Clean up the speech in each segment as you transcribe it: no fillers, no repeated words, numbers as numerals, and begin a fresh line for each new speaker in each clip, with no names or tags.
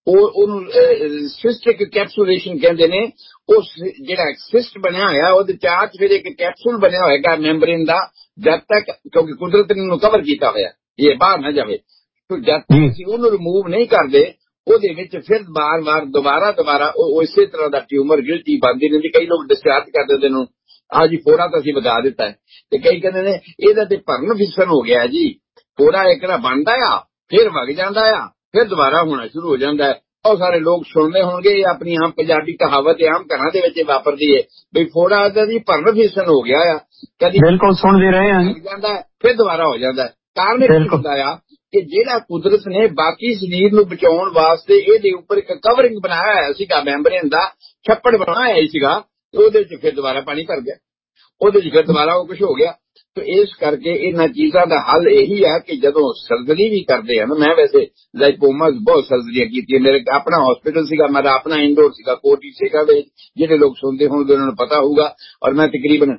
ਉਹਨੂੰ ਸਿਸਟਿਕ ਕੈਪਸੂਲੇਸ਼ਨ ਕਹਿੰਦੇ ਨੇ। ਉਹ ਜਿਹੜਾ ਸਿਸਟ ਬਣਿਆ ਹੋਇਆ ਉਹਦੇ ਚਾਰ ਫਿਰ ਇੱਕ ਕੈਪਸੂਲ ਬਣਿਆ ਹੋਏਗਾ ਮੈਂਬਰੇਨ ਦਾ, ਜਦ ਤੱਕ, ਕਿਉਂਕਿ ਕੁਦਰਤ ਨੇ ਉਹਨੂੰ ਕਵਰ ਕੀਤਾ ਹੋਇਆ ਇਹ ਬਾਹਰ ਨਾ ਜਾਵੇ, ਜਦ ਤੱਕ ਅਸੀਂ ਉਹਨੂੰ ਰਿਮੂਵ ਨਹੀਂ ਕਰਦੇ ਉਹਦੇ ਵਿੱਚ ਫਿਰ ਬਾਰ-ਬਾਰ ਦੁਬਾਰਾ ਉਹ ਇਸੇ ਤਰ੍ਹਾਂ ਦਾ ਟਿਊਮਰ ਗਿਲਟੀ ਬਣਦੀ ਰਹਿੰਦੀ। ਕਈ ਲੋਕ ਡਿਸਚਾਰਜ ਕਰ ਦਿੰਦੇ ਨੂੰ, ਜੀ ਫੋੜਾ ਤਾਂ ਅਸੀਂ ਵਧਾ ਦਿੱਤਾ ਹੈ, ਤੇ ਕਈ ਕਹਿੰਦੇ ਨੇ ਇਹਦਾ ਤੇ ਭਰਨ ਫਿਸਣ ਹੋ ਗਿਆ ਜੀ, ਫੋੜਾ ਇੱਕ ਨਾ ਬਣਦਾ ਆ ਫਿਰ ਵਗ ਜਾਂਦਾ ਆ ਫਿਰ ਦੁਬਾਰਾ ਹੋਣਾ ਸ਼ੁਰੂ ਹੋ ਜਾਂਦਾ ਹੈ। ਬਹੁਤ ਸਾਰੇ ਲੋਕ ਸੁਣਦੇ ਹੋਣਗੇ, ਇਹ ਆਪਣੀ ਆਮ ਪੰਜਾਬੀ ਕਹਾਵਤ ਆਮ ਘਰਾਂ ਦੇ ਵਿੱਚ ਵਾਪਰਦੀ ਹੈ ਵੀ ਫੋੜਾ ਇਹਦਾ ਜੀ ਭਰਨ ਫਿਸਣ ਹੋ ਗਿਆ ਆ, ਕਦੀ
ਬਿਲਕੁਲ ਸੁਣਦੇ ਰਹੇ ਹਾਂ,
ਜਾਂਦਾ ਫਿਰ ਦੁਬਾਰਾ ਹੋ ਜਾਂਦਾ। ਕਾਰਨ ਇਹ ਹੁੰਦਾ ਆ ਕਿ ਜਿਹੜਾ ਕੁਦਰਤ ਨੇ ਬਾਕੀ ਸਰੀਰ ਨੂੰ ਬਚਾਉਣ ਵਾਸਤੇ ਇਹਦੇ ਉੱਪਰ ਇੱਕ ਕਵਰਿੰਗ ਬਣਾਇਆ ਹੋਇਆ ਸੀਗਾ, ਮੈਂਬਰੇਨ ਦਾ ਛੱਪੜ ਬਣਾਇਆ ਹੋਇਆ ਸੀਗਾ, ਉਹਦੇ ਚ ਫਿਰ ਦੁਬਾਰਾ ਪਾਣੀ ਭਰ ਗਿਆ, ਉਹਦੇ ਚ ਫਿਰ ਦੁਬਾਰਾ ਉਹ ਕੁਝ ਹੋ ਗਿਆ। ਤੇ ਇਸ ਕਰਕੇ ਇਹਨਾਂ ਚੀਜ਼ਾਂ ਦਾ ਹੱਲ ਇਹੀ ਹੈ ਕਿ ਜਦੋਂ ਸਰਜਰੀ ਵੀ ਕਰਦੇ ਹਨ, ਮੈਂ ਵੈਸੇ ਲਾਈਪੋਮਾ ਬਹੁਤ ਸਰਜਰੀਆਂ ਕੀਤੀਆਂ, ਮੇਰੇ ਆਪਣਾ ਹਸਪੀਟਲ ਸੀਗਾ, ਮੇਰਾ ਆਪਣਾ ਇੰਡੋਰ ਸੀਗਾ ਕੋਟੀ ਸੇਗਾ ਵਿੱਚ, ਜਿਹੜੇ ਲੋਕ ਸੁਣਦੇ ਹੋਣਗੇ ਉਹਨਾਂ ਨੂੰ ਪਤਾ ਹੋਊਗਾ। ਔਰ ਮੈਂ ਤਕਰੀਬਨ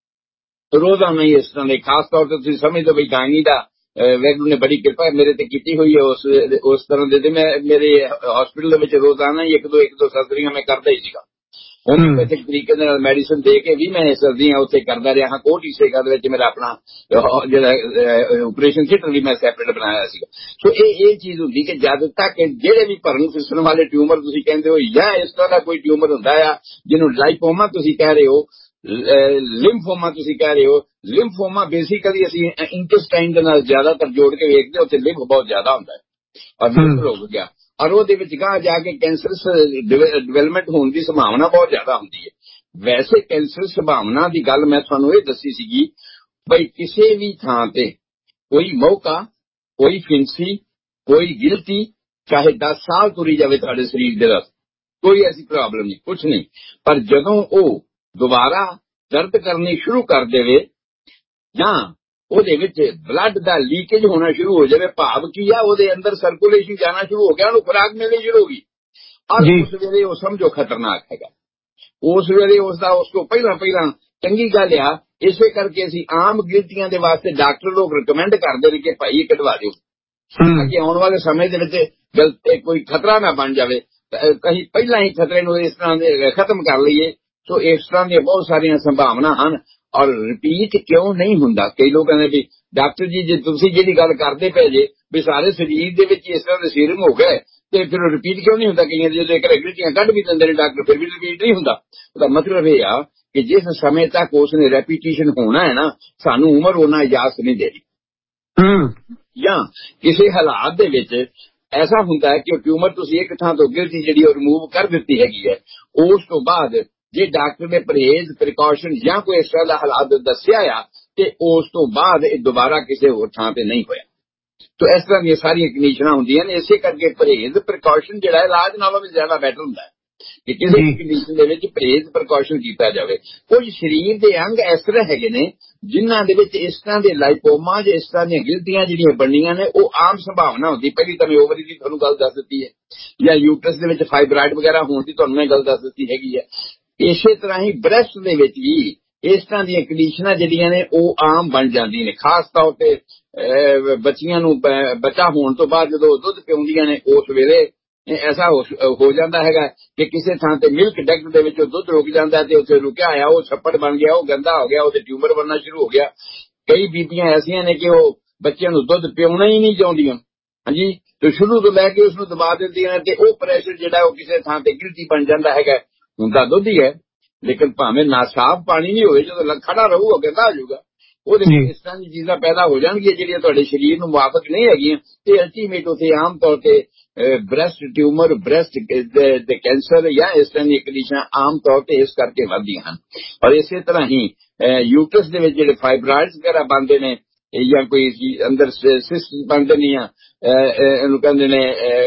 ਰੋਜ਼ਾਨਾ ਹੀ ਇਸ ਤਰ੍ਹਾਂ ਦੇ, ਖਾਸ ਤੌਰ ਤੇ ਤੁਸੀਂ ਸਮਝਦੇ ਬਈ ਗਾਇਨੀ ਦਾ ਵੈਗਰੂ ਨੇ ਬੜੀ ਕਿਰਪਾ ਮੇਰੇ ਤੇ ਕੀਤੀ ਹੋਈ ਹੈ ਉਸ ਤਰ੍ਹਾਂ ਦੇ, ਮੈਂ ਮੇਰੇ ਹਸਪੀਟਲ ਦੇ ਵਿੱਚ ਰੋਜ਼ਾਨਾ ਹੀ ਇੱਕ ਦੋ ਸਰਜਰੀਆਂ ਮੈਂ ਕਰਦਾ ਹੀ ਸੀਗਾ। ਹੋਮਿਓਪੈਥਿਕ ਤਰੀਕੇ ਨਾਲ ਮੈਡੀਸਨ ਦੇ ਕੇ ਵੀ ਮੈਂ ਸਰਜਰੀਆਂ ਉੱਥੇ ਕਰਦਾ ਰਿਹਾ ਹਾਂ। ਕੋਟੀ ਸੇਗਾ ਦੇ ਵਿੱਚ ਮੇਰਾ ਆਪਣਾ ਜਿਹੜਾ ਆਪਰੇਸ਼ਨ ਥੀਏਟਰ ਵੀ ਮੈਂ ਸੈਪਰੇਟ ਬਣਾਇਆ ਸੀਗਾ। ਸੋ ਇਹ ਚੀਜ਼ ਹੁੰਦੀ ਕਿ ਜਦ ਤੱਕ ਜਿਹੜੇ ਵੀ ਭਰਨ ਫਿਸਣ ਵਾਲੇ ਟਿਊਮਰ ਤੁਸੀਂ ਕਹਿੰਦੇ ਹੋ, ਜਾਂ ਇਸ ਤਰ੍ਹਾਂ ਦਾ ਕੋਈ ਟਿਊਮਰ ਹੁੰਦਾ ਆ ਜਿਹਨੂੰ ਲਾਈਪੋਮਾ ਤੁਸੀਂ ਕਹਿ ਰਹੇ ਹੋ, ਲਿੰਫੋਮਾ ਤੁਸੀਂ ਕਹਿ ਰਹੇ ਹੋ, ਲਿੰਫੋਮਾ ਬੇਸਿਕਲੀ ਅਸੀਂ ਇੰਟੈਸਟਾਈਨ ਦੇ ਨਾਲ ਜ਼ਿਆਦਾਤਰ ਜੋੜ ਕੇ ਵੇਖਦੇ, ਉੱਥੇ ਲਿੰਫ ਬਹੁਤ ਜ਼ਿਆਦਾ ਹੁੰਦਾ ਹੈ ਔਰ ਲਿੰਫ ਹੋ ਗਿਆ, ਔਰ ਉਹਦੇ ਵਿੱਚ ਗਾਂ ਜਾ ਕੇ ਕੈਂਸਰਸ ਡਿਵੈਲਪਮੈਂਟ ਹੋਣ ਦੀ ਸੰਭਾਵਨਾ ਬਹੁਤ ਜ਼ਿਆਦਾ ਹੁੰਦੀ ਹੈ। ਵੈਸੇ ਕੈਂਸਰ ਸੰਭਾਵਨਾ ਦੀ ਗੱਲ ਮੈਂ ਤੁਹਾਨੂੰ ਇਹ ਦੱਸੀ ਸੀਗੀ ਬਈ ਕਿਸੇ ਵੀ ਥਾਂ ਤੇ ਕੋਈ ਮੌਕਾ, ਕੋਈ ਫਿੰਸੀ, ਕੋਈ ਗਿਲਟੀ, ਚਾਹੇ 10 ਸਾਲ ਤੁਰੀ ਜਾਵੇ ਤੁਹਾਡੇ ਸਰੀਰ ਦੇ ਰਸ, ਕੋਈ ਐਸੀ ਪ੍ਰੋਬਲਮ ਨਹੀਂ, ਕੁਛ ਨਹੀਂ, ਪਰ ਜਦੋਂ ਉਹ ਦੁਬਾਰਾ ਦਰਦ ਕਰਨੀ ਸ਼ੁਰੂ ਕਰ ਦੇਵੇ ਜਾਂ ਉਹਦੇ ਵਿੱਚ ਬਲੱਡ ਦਾ ਲੀਕੇਜ ਹੋਣਾ ਸ਼ੁਰੂ ਹੋ ਜਾਵੇ, ਭਾਵ ਕੀ ਆ ਉਹਦੇ ਅੰਦਰ ਸਰਕੂਲੇਸ਼ਨ ਜਾਣਾ ਸ਼ੁਰੂ ਹੋ ਗਿਆ, ਉਹਨੂੰ ਖੁਰਾਕ ਮਿਲਣੀ ਸ਼ੁਰੂ ਹੋ ਗਈ, ਔਰ ਉਸ ਵੇਲੇ ਉਹ ਸਮਝੋ ਖਤਰਨਾਕ ਹੈਗਾ। ਉਸ ਵੇਲੇ ਉਸ ਤੋਂ ਪਹਿਲਾਂ ਚੰਗੀ ਗੱਲ ਆ। ਇਸੇ ਕਰਕੇ ਅਸੀਂ ਆਮ ਗਿਲਟੀਆਂ ਦੇ ਵਾਸਤੇ ਡਾਕਟਰ ਲੋਕ ਰਿਕਮੈਂਡ ਕਰਦੇ ਨੇ ਕਿ ਭਾਈ ਇਹ ਕਢਵਾ ਦਿਓ, ਕਿ ਆਉਣ ਵਾਲੇ ਸਮੇਂ ਦੇ ਵਿੱਚ ਕੋਈ ਖਤਰਾ ਨਾ ਬਣ ਜਾਵੇ, ਕਹੀਂ ਪਹਿਲਾਂ ਹੀ ਖਤਰੇ ਨੂੰ ਇਸ ਤਰ੍ਹਾਂ ਦੇ ਖਤਮ ਕਰ ਲਈਏ। ਸੋ ਇਸ ਤਰ੍ਹਾਂ ਦੀਆਂ ਬਹੁਤ ਸਾਰੀਆਂ ਸੰਭਾਵਨਾ ਹਨ। ਔਰ ਰਿਪੀਟ ਕਿਉਂ ਨਹੀਂ ਹੁੰਦਾ? ਕਈ ਲੋਕ ਕਹਿੰਦੇ ਵੀ ਡਾਕਟਰ ਜੀ ਜੇ ਤੁਸੀਂ ਜਿਹੜੀ ਗੱਲ ਕਰਦੇ ਪਏ ਜੇ ਵੀ ਸਾਰੇ ਸਰੀਰ ਦੇ ਵਿੱਚ ਇਸ ਤਰ੍ਹਾਂ ਦੇ ਸੀਰਮ ਹੋ ਗਏ ਤੇ ਫਿਰ ਰਿਪੀਟ ਕਿਉਂ ਨਹੀਂ ਹੁੰਦਾ? ਕਈਆਂ ਦੇ ਜਦੋਂ ਗਿਲਟੀਆਂ ਕੱਢ ਵੀ ਦਿੰਦੇ ਨੇ ਡਾਕਟਰ, ਫਿਰ ਵੀ ਰਿਪੀਟ ਨਹੀਂ ਹੁੰਦਾ। ਉਹਦਾ ਮਤਲਬ ਇਹ ਆ ਕਿ ਜਿਸ ਸਮੇਂ ਤੱਕ ਉਸਨੇ ਰੈਪੀਟੀਸ਼ਨ ਹੋਣਾ ਹੈ ਨਾ, ਸਾਨੂੰ ਉਮਰ ਉਹਨਾਂ ਇਜਾਜ਼ਤ ਨਹੀਂ ਦੇ ਰਹੀ। ਜਾਂ ਕਿਸੇ ਹਾਲਾਤ ਦੇ ਵਿੱਚ ਐਸਾ ਹੁੰਦਾ ਹੈ ਕਿ ਉਹ ਟਿਊਮਰ ਤੁਸੀਂ ਇੱਕ ਥਾਂ ਤੋਂ ਗਿਲਟੀ ਜਿਹੜੀ ਉਹ ਰਿਮੂਵ ਕਰ ਦਿੱਤੀ ਹੈਗੀ ਹੈ, ਉਸ ਤੋਂ ਬਾਅਦ ਜੇ ਡਾਕਟਰ ਨੇ ਪਰਹੇਜ਼ ਪ੍ਰੀਕਾਸ਼ਨ ਜਾਂ ਕੋਈ ਇਸ ਤਰ੍ਹਾਂ ਦਾ ਹਾਲਾਤ ਦੱਸਿਆ ਆ ਤੇ ਉਸ ਤੋਂ ਬਾਅਦ ਇਹ ਦੁਬਾਰਾ ਕਿਸੇ ਹੋਰ ਥਾਂ ਤੇ ਨਹੀਂ ਹੋਇਆ। ਤੋ ਇਸ ਤਰ੍ਹਾਂ ਦੀਆਂ ਸਾਰੀਆਂ ਕੰਡੀਸ਼ਨਾਂ ਹੁੰਦੀਆਂ ਨੇ। ਇਸੇ ਕਰਕੇ ਪਰਹੇਜ਼ ਪ੍ਰੀਕਾਸ਼ਨ ਜਿਹੜਾ ਇਲਾਜ ਨਾਲੋਂ ਵੀ ਜ਼ਿਆਦਾ ਬੈਟਰ ਹੁੰਦਾ ਹੈ ਕਿ ਕਿਸੇ ਵੀ ਕੰਡੀਸ਼ਨ ਦੇ ਵਿੱਚ ਪਰਹੇਜ਼ ਪ੍ਰੀਕਾਸ਼ਨ ਕੀਤਾ ਜਾਵੇ। ਕੁਝ ਸਰੀਰ ਦੇ ਅੰਗ ਇਸ ਤਰ੍ਹਾਂ ਹੈਗੇ ਨੇ ਜਿਨ੍ਹਾਂ ਦੇ ਵਿੱਚ ਇਸ ਤਰ੍ਹਾਂ ਦੇ ਲਾਈਪੋਮਾ ਜਾਂ ਇਸ ਤਰ੍ਹਾਂ ਦੀਆਂ ਗਿਲਟੀਆਂ ਜਿਹੜੀਆਂ ਬਣੀਆਂ ਨੇ ਉਹ ਆਮ ਸੰਭਾਵਨਾ ਹੁੰਦੀ। ਪਹਿਲੀ ਤਾਂ ਮੈਂ ਓਵਰੀ ਦੀ ਤੁਹਾਨੂੰ ਗੱਲ ਦੱਸ ਦਿੱਤੀ ਹੈ, ਜਾਂ ਯੂਟਰਸ ਦੇ ਵਿੱਚ ਫਾਈਬਰਾਇਡ ਵਗੈਰਾ ਹੋਣ ਦੀ ਤੁਹਾਨੂੰ ਮੈਂ ਗੱਲ ਦੱਸ ਦਿੱਤੀ ਹੈਗੀ ਹੈ। ਇਸੇ ਤਰ੍ਹਾਂ ਹੀ ਬ੍ਰੈਸਟ ਦੇ ਵਿੱਚ ਵੀ ਇਸ ਤਰ੍ਹਾਂ ਦੀਆਂ ਕੰਡੀਸ਼ਨਾਂ ਜਿਹੜੀਆਂ ਨੇ ਉਹ ਆਮ ਬਣ ਜਾਂਦੀਆਂ ਨੇ। ਖਾਸ ਤੌਰ ਤੇ ਬੱਚੀਆਂ ਨੂੰ ਬੱਚਾ ਹੋਣ ਤੋਂ ਬਾਅਦ ਜਦੋਂ ਦੁੱਧ ਪਿਉਂਦੀਆਂ ਨੇ ਉਸ ਵੇਲੇ ਐਸਾ ਹੋ ਜਾਂਦਾ ਹੈਗਾ ਕਿ ਕਿਸੇ ਥਾਂ ਤੇ ਮਿਲਕ ਡਕਟ ਦੇ ਵਿੱਚ ਦੁੱਧ ਰੁਕ ਜਾਂਦਾ ਤੇ ਉੱਥੇ ਰੁਕਿਆ ਹੋਇਆ ਉਹ ਛੱਪੜ ਬਣ ਗਿਆ, ਉਹ ਗੰਦਾ ਹੋ ਗਿਆ, ਉਹਦੇ ਟਿਊਮਰ ਬਣਨਾ ਸ਼ੁਰੂ ਹੋ ਗਿਆ। ਕਈ ਬੀਬੀਆਂ ਐਸੀਆਂ ਨੇ ਕਿ ਉਹ ਬੱਚਿਆਂ ਨੂੰ ਦੁੱਧ ਪਿਉਣਾ ਹੀ ਨਹੀਂ ਚਾਹੁੰਦੀਆਂ, ਹਾਂਜੀ, ਤੇ ਸ਼ੁਰੂ ਤੋਂ ਲੈ ਕੇ ਉਸਨੂੰ ਦਬਾ ਦਿੰਦੀਆਂ ਨੇ ਤੇ ਉਹ ਪ੍ਰੈਸ਼ਰ ਜਿਹੜਾ ਉਹ ਕਿਸੇ ਥਾਂ ਤੇ ਗਿਲਟੀ ਬਣ ਜਾਂਦਾ ਹੈਗਾ। ਹੁੰਦਾ ਦੁੱਧ ਹੀ ਹੈ ਲੇਕਿਨ ਭਾਵੇਂ ਨਾ ਸਾਫ਼ ਪਾਣੀ ਨਹੀਂ ਹੋਵੇ, ਜਦੋਂ ਖੜਾ ਰਹੂਗਾ ਗੰਦਾ ਹੋ ਜਾਊਗਾ। ਉਹਦੇ ਵਿੱਚ ਇਸ ਤਰ੍ਹਾਂ ਦੀ ਚੀਜ਼ਾਂ ਪੈਦਾ ਹੋ ਜਾਣਗੀਆਂ ਜਿਹੜੀਆਂ ਤੁਹਾਡੇ ਸਰੀਰ ਨੂੰ ਮੁਆਫਕ ਨਹੀਂ ਹੈਗੀਆਂ ਤੇ ਅਲਟੀਮੇਟ ਉੱਥੇ ਆਮ ਤੌਰ ਤੇ ਬ੍ਰੈਸਟ ਟਿਊਮਰ, ਬ੍ਰੈਸਟ ਦੇ ਕੈਂਸਰ ਜਾਂ ਇਸ ਤਰ੍ਹਾਂ ਦੀਆਂ ਕੰਡੀਸ਼ਨਾਂ ਆਮ ਤੌਰ ਤੇ ਇਸ ਕਰਕੇ ਵੱਧਦੀਆਂ ਹਨ। ਔਰ ਇਸੇ ਤਰ੍ਹਾਂ ਹੀ ਯੂਟਰਸ ਦੇ ਵਿੱਚ ਜਿਹੜੇ ਫਾਈਬਰਾਇਡਸ ਵਗੈਰਾ ਬਣਦੇ ਨੇ ਜਾਂ ਕੋਈ ਅੰਦਰ ਸਿਸਟ ਬਣਦੇ ਨੇ ਜਾਂ ਇਹਨੂੰ ਕਹਿੰਦੇ ਨੇ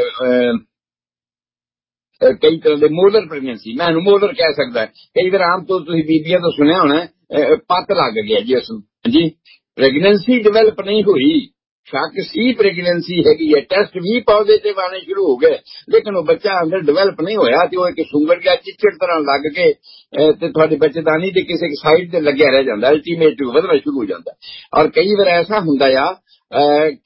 ਕਈ ਤਰ੍ਹਾਂ ਦੇ ਮੋਲਰ ਪ੍ਰੈਗਨੈਂਸੀ, ਮੈਂ ਇਹਨੂੰ ਮੋਲਰ ਕਹਿ ਸਕਦਾ। ਕਈ ਵਾਰ ਆਮ ਤੌਰ ਤੁਸੀਂ ਬੀਬੀਆਂ ਤੋਂ ਸੁਣਿਆ ਹੋਣਾ ਪੱਤ ਲੱਗ ਗਿਆ ਜੀ ਉਸਨੂੰ, ਹਾਂਜੀ, ਪ੍ਰੈਗਨੈਂਸੀ ਡਿਵੈਲਪ ਨਹੀਂ ਹੋਈ, ਸ਼ੱਕ ਸੀ ਪ੍ਰੈਗਨੈਂਸੀ ਹੈਗੀ ਹੈ, ਟੈਸਟ ਵੀ ਪੌਦੇ ਤੇ ਆਉਣੇ ਸ਼ੁਰੂ ਹੋ ਗਏ ਲੇਕਿਨ ਉਹ ਬੱਚਾ ਅੰਦਰ ਡਿਵੈਲਪ ਨਹੀਂ ਹੋਇਆ ਤੇ ਉਹ ਇੱਕ ਸੁੰਗੜ ਗਿਆ ਚਿੱਚੜ ਤਰ੍ਹਾਂ ਲੱਗ ਕੇ ਤੇ ਤੁਹਾਡੇ ਬੱਚੇਦਾਨੀ ਦੇ ਕਿਸੇ ਸਾਈਡ ਤੇ ਲੱਗਿਆ ਰਹਿ ਜਾਂਦਾ, ਅਲਟੀਮੇਟ ਵਧਣਾ ਸ਼ੁਰੂ ਹੋ ਜਾਂਦਾ। ਔਰ ਕਈ ਵਾਰ ਐਸਾ ਹੁੰਦਾ ਆ ਕਿ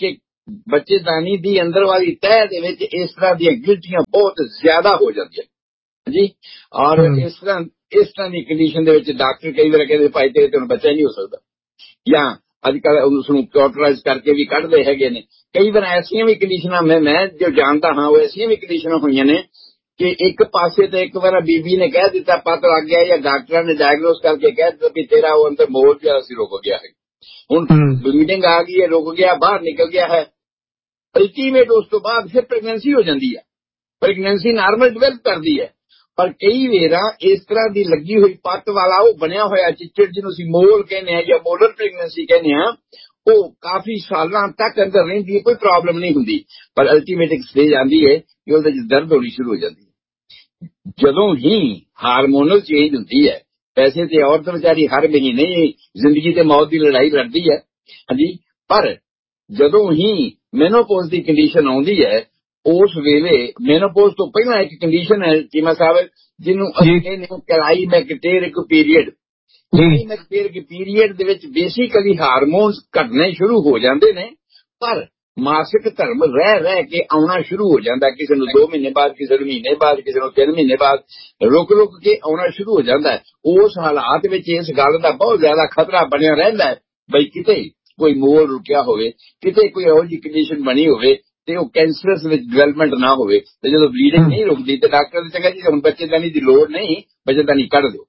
ਬੱਚੇਦਾਨੀ ਦੀ ਅੰਦਰ ਵਾਲੀ ਤਹਿ ਦੇ ਵਿੱਚ ਇਸ ਤਰ੍ਹਾਂ ਦੀਆਂ ਗਿਲਟੀਆਂ ਬਹੁਤ ਜ਼ਿਆਦਾ ਹੋ ਜਾਂਦੀਆਂ ਜੀ। ਔਰ ਇਸ ਤਰ੍ਹਾਂ ਦੀ ਕੰਡੀਸ਼ਨ ਦੇ ਵਿੱਚ ਡਾਕਟਰ ਕਈ ਵਾਰ ਕਹਿੰਦੇ ਭਾਈ ਤੇਰੇ ਤੋਂ ਬੱਚਾ ਹੀ ਨਹੀਂ ਹੋ ਸਕਦਾ, ਜਾਂ ਅੱਜ ਕੱਲ੍ਹ ਉਸਨੂੰ ਕੌਟਰਾਈਜ਼ ਕਰਕੇ ਵੀ ਕੱਢਦੇ ਹੈਗੇ ਨੇ। ਕਈ ਵਾਰ ਐਸੀਆਂ ਵੀ ਕੰਡੀਸ਼ਨਾਂ ਮੈਂ ਜੋ ਜਾਣਦਾ ਹਾਂ, ਉਹ ਐਸੀਆਂ ਵੀ ਕੰਡੀਸ਼ਨਾਂ ਹੋਈਆਂ ਨੇ ਕਿ ਇੱਕ ਪਾਸੇ ਤੇ ਇੱਕ ਵਾਰ ਬੀਬੀ ਨੇ ਕਹਿ ਦਿੱਤਾ ਪਤਾ ਲੱਗ ਗਿਆ, ਜਾਂ ਡਾਕਟਰਾਂ ਨੇ ਡਾਇਗਨੋਸ ਕਰਕੇ ਕਹਿ ਦਿੱਤਾ ਵੀ ਤੇਰਾ ਉਹ ਅੰਦਰ ਮੋਲ ਜਿਹੜਾ ਸੀ ਰੁਕ ਗਿਆ ਹੈ, ਹੁਣ ਬਲੀਡਿੰਗ ਆ ਗਈ ਹੈ, ਰੁਕ ਗਿਆ, ਬਾਹਰ ਨਿਕਲ ਗਿਆ ਹੈ। ਅਲਟੀਮੇਟ ਉਸ ਤੋਂ ਬਾਅਦ ਫਿਰ ਪ੍ਰੈਗਨੈਂਸੀ ਹੋ ਜਾਂਦੀ ਹੈ, ਪ੍ਰੈਗਨੈਂਸੀ ਨਾਰਮਲ ਡਿਵੈਲਪ ਕਰਦੀ ਹੈ। ਪਰ ਕਈ ਵੇਰਾਂ ਇਸ ਤਰ੍ਹਾਂ ਦੀ ਲੱਗੀ ਹੋਈ ਪੱਤ ਵਾਲਾ ਉਹ ਬਣਿਆ ਹੋਇਆ ਚਿੱਚੜ ਜਿਹਨੂੰ ਅਸੀਂ ਮੋਲ ਕਹਿੰਦੇ ਹਾਂ ਜਾਂ ਮੋਲਰ ਪ੍ਰੈਗਨੈਂਸੀ ਕਹਿੰਦੇ ਹਾਂ, ਉਹ ਕਾਫੀ ਸਾਲਾਂ ਤੱਕ ਅੰਦਰ ਰਹਿੰਦੀ ਹੈ, ਕੋਈ ਪ੍ਰੋਬਲਮ ਨਹੀਂ ਹੁੰਦੀ। ਪਰ ਅਲਟੀਮੇਟ ਇੱਕ ਸਟੇਜ ਆਉਂਦੀ ਹੈ ਕਿ ਉਹਦੇ 'ਚ ਦਰਦ ਹੋਣੀ ਸ਼ੁਰੂ ਹੋ ਜਾਂਦੀ ਹੈ। ਜਦੋਂ ਹੀ ਹਾਰਮੋਨਲ ਚੇਂਜ ਹੁੰਦੀ ਹੈ, ਵੈਸੇ ਤੇ ਔਰਤ ਵਿਚਾਰੀ ਹਰ ਮਹੀਨੇ ਜ਼ਿੰਦਗੀ ਤੇ ਮੌਤ ਦੀ ਲੜਾਈ ਲੜਦੀ ਹੈ ਹਾਂਜੀ, ਪਰ ਜਦੋਂ ਹੀ ਮੈਨੋਪੌਜ਼ ਦੀ ਕੰਡੀਸ਼ਨ ਆਉਂਦੀ ਹੈ, ਉਸ ਵੇਲੇ ਮੈਨੋਪੌਜ਼ ਤੋਂ ਪਹਿਲਾਂ ਇੱਕ ਕੰਡੀਸ਼ਨ ਹੈ ਚੀਮਾ ਸਾਹਿਬ, ਜਿਹਨੂੰ ਅਸੀਂ ਕਹਿੰਦੇ ਹਾਂ ਕਲਾਈਮੈਕਟੇਰਿਕ ਪੀਰੀਅਡ। ਕਲਾਈਮੈਕਟੇਰਿਕ ਪੀਰੀਅਡ ਦੇ ਵਿੱਚ ਬੇਸਿਕਲੀ ਹਾਰਮੋਨਸ ਘਟਣੇ ਸ਼ੁਰੂ ਹੋ ਜਾਂਦੇ ਨੇ, ਪਰ ਮਾਸਿਕ ਧਰਮ ਰਹਿ ਕੇ ਆਉਣਾ ਸ਼ੁਰੂ ਹੋ ਜਾਂਦਾ। ਕਿਸੇ ਨੂੰ 2 ਮਹੀਨੇ ਬਾਅਦ, ਕਿਸੇ ਨੂੰ ਮਹੀਨੇ ਬਾਅਦ, ਕਿਸੇ ਨੂੰ 3 ਮਹੀਨੇ ਬਾਅਦ, ਰੁਕ ਕੇ ਆਉਣਾ ਸ਼ੁਰੂ ਹੋ ਜਾਂਦਾ ਹੈ। ਉਸ ਹਾਲਾਤ ਵਿੱਚ ਇਸ ਗੱਲ ਦਾ ਬਹੁਤ ਜ਼ਿਆਦਾ ਖਤਰਾ ਬਣਿਆ ਰਹਿੰਦਾ ਹੈ ਬਈ ਕਿਤੇ ਕੋਈ ਮੋਲ ਰੁਕਿਆ ਹੋਵੇ, ਕਿਤੇ ਕੋਈ ਇਹੋ ਜਿਹੀ ਕੰਡੀਸ਼ਨ ਬਣੀ ਹੋਵੇ ਤੇ ਉਹ ਕੈਂਸਰਸ ਵਿੱਚ ਡਿਵੈਲਪਮੈਂਟ ਨਾ ਹੋਵੇ। ਤੇ ਜਦੋਂ ਬਲੀਡਿੰਗ ਨਹੀਂ ਰੁਕਦੀ ਤੇ ਡਾਕਟਰ ਨੇ ਕਹਿੰਦਾ ਜੀ ਹੁਣ ਬੱਚੇਦਾਨੀ ਦੀ ਲੋੜ ਨਹੀਂ, ਬੱਚੇਦਾਨੀ ਕੱਢ ਦਿਓ।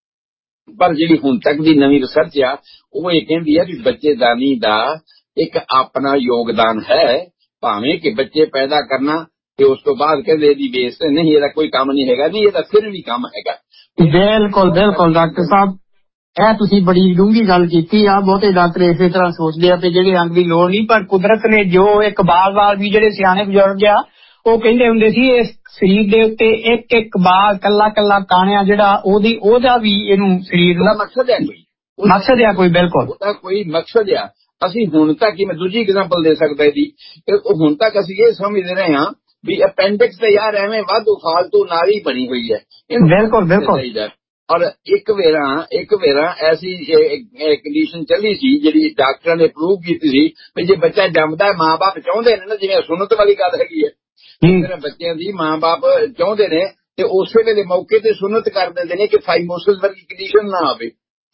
ਪਰ ਜਿਹੜੀ ਹੁਣ ਤੱਕ ਦੀ ਨਵੀਂ ਰਿਸਰਚ ਆ, ਉਹ ਇਹ ਕਹਿੰਦੀ ਹੈ ਕਿ ਬੱਚੇਦਾਨੀ ਦਾ ਇੱਕ ਆਪਣਾ ਯੋਗਦਾਨ ਹੈ, ਭਾਵੇਂ ਕਿ ਬੱਚੇ ਪੈਦਾ ਕਰਨਾ ਤੇ ਉਸ ਤੋਂ ਬਾਅਦ ਕਹਿੰਦੇ ਇਹਦੀ ਬੇਸ ਤੇ ਨਹੀਂ, ਇਹਦਾ ਕੋਈ ਕੰਮ ਨਹੀਂ ਹੈਗਾ। ਨਹੀਂ, ਇਹਦਾ ਫਿਰ ਵੀ ਕੰਮ ਹੈਗਾ।
ਬਿਲਕੁਲ ਡਾਕਟਰ ਸਾਹਿਬ, ਇਹ ਤੁਸੀਂ ਬੜੀ ਡੂੰਘੀ ਗੱਲ ਕੀਤੀ ਆ। ਬਹੁਤੇ ਡਾਕਟਰ ਇਸੇ ਤਰ੍ਹਾਂ ਸੋਚਦੇ ਆ ਕਿ ਜਿਹੜੇ ਅੰਗ ਦੀ ਲੋੜ ਨਹੀਂ, ਪਰ ਕੁਦਰਤ ਨੇ ਜੋ ਇੱਕ ਬਾਲ ਵੀ ਜਿਹੜੇ ਸਿਆਣੇ ਬਜ਼ੁਰਗ ਆ ਉਹ ਕਹਿੰਦੇ ਹੁੰਦੇ ਸੀ ਇਸ ਸਰੀਰ ਦੇ ਉੱਤੇ ਇੱਕ ਇੱਕ ਬਾਲ ਕੱਲਾ ਕਾਣਿਆ ਜਿਹੜਾ ਉਹਦਾ ਵੀ ਇਹਨੂੰ ਸਰੀਰ ਦਾ
ਮਕਸਦ ਹੈ,
ਕੋਈ ਬਿਲਕੁਲ
ਉਹਦਾ ਕੋਈ ਮਕਸਦ ਆ। ਅਸੀਂ ਹੁਣ ਤੱਕ ਹੀ, ਮੈਂ ਦੂਜੀ ਐਗਜ਼ਾਮਪਲ ਦੇ ਸਕਦਾ ਇਹਦੀ, ਹੁਣ ਤੱਕ ਅਸੀਂ ਇਹ ਸਮਝਦੇ ਰਹੇ ਹਾਂ ਵੀ ਅਪੈਂਡਿਕਸ ਤੇ ਯਾਰ ਐਵੇਂ ਵਾਧੂ ਫਾਲਤੂ ਨਾਲੀ ਬਣੀ ਹੋਈ ਹੈ।
ਬਿਲਕੁਲ।
ਔਰ ਇੱਕ ਵੇਰਾ ਐਸੀ ਕੰਡੀਸ਼ਨ ਚੱਲੀ ਸੀ ਜਿਹੜੀ ਡਾਕਟਰਾਂ ਨੇ ਪ੍ਰੂਵ ਕੀਤੀ ਸੀ ਵੀ ਜੇ ਬੱਚਾ ਜੰਮਦਾ ਮਾਂ ਬਾਪ ਚਾਹੁੰਦੇ ਨੇ ਨਾ, ਜਿਵੇਂ ਸੁਨਤ ਵਾਲੀ ਗੱਲ ਹੈਗੀ ਹੈ, ਜਿਹੜੇ ਬੱਚਿਆਂ ਦੀ ਮਾਂ ਬਾਪ ਚਾਹੁੰਦੇ ਨੇ ਤੇ ਉਸੇ ਵੇਲੇ ਮੌਕੇ ਤੇ ਸੁਨਤ ਕਰ ਦਿੰਦੇ ਨੇ ਕਿ ਫਾਈਮੋਸਿਸ ਵਰਗੀ ਕੰਡੀਸ਼ਨ ਨਾ ਆਵੇ।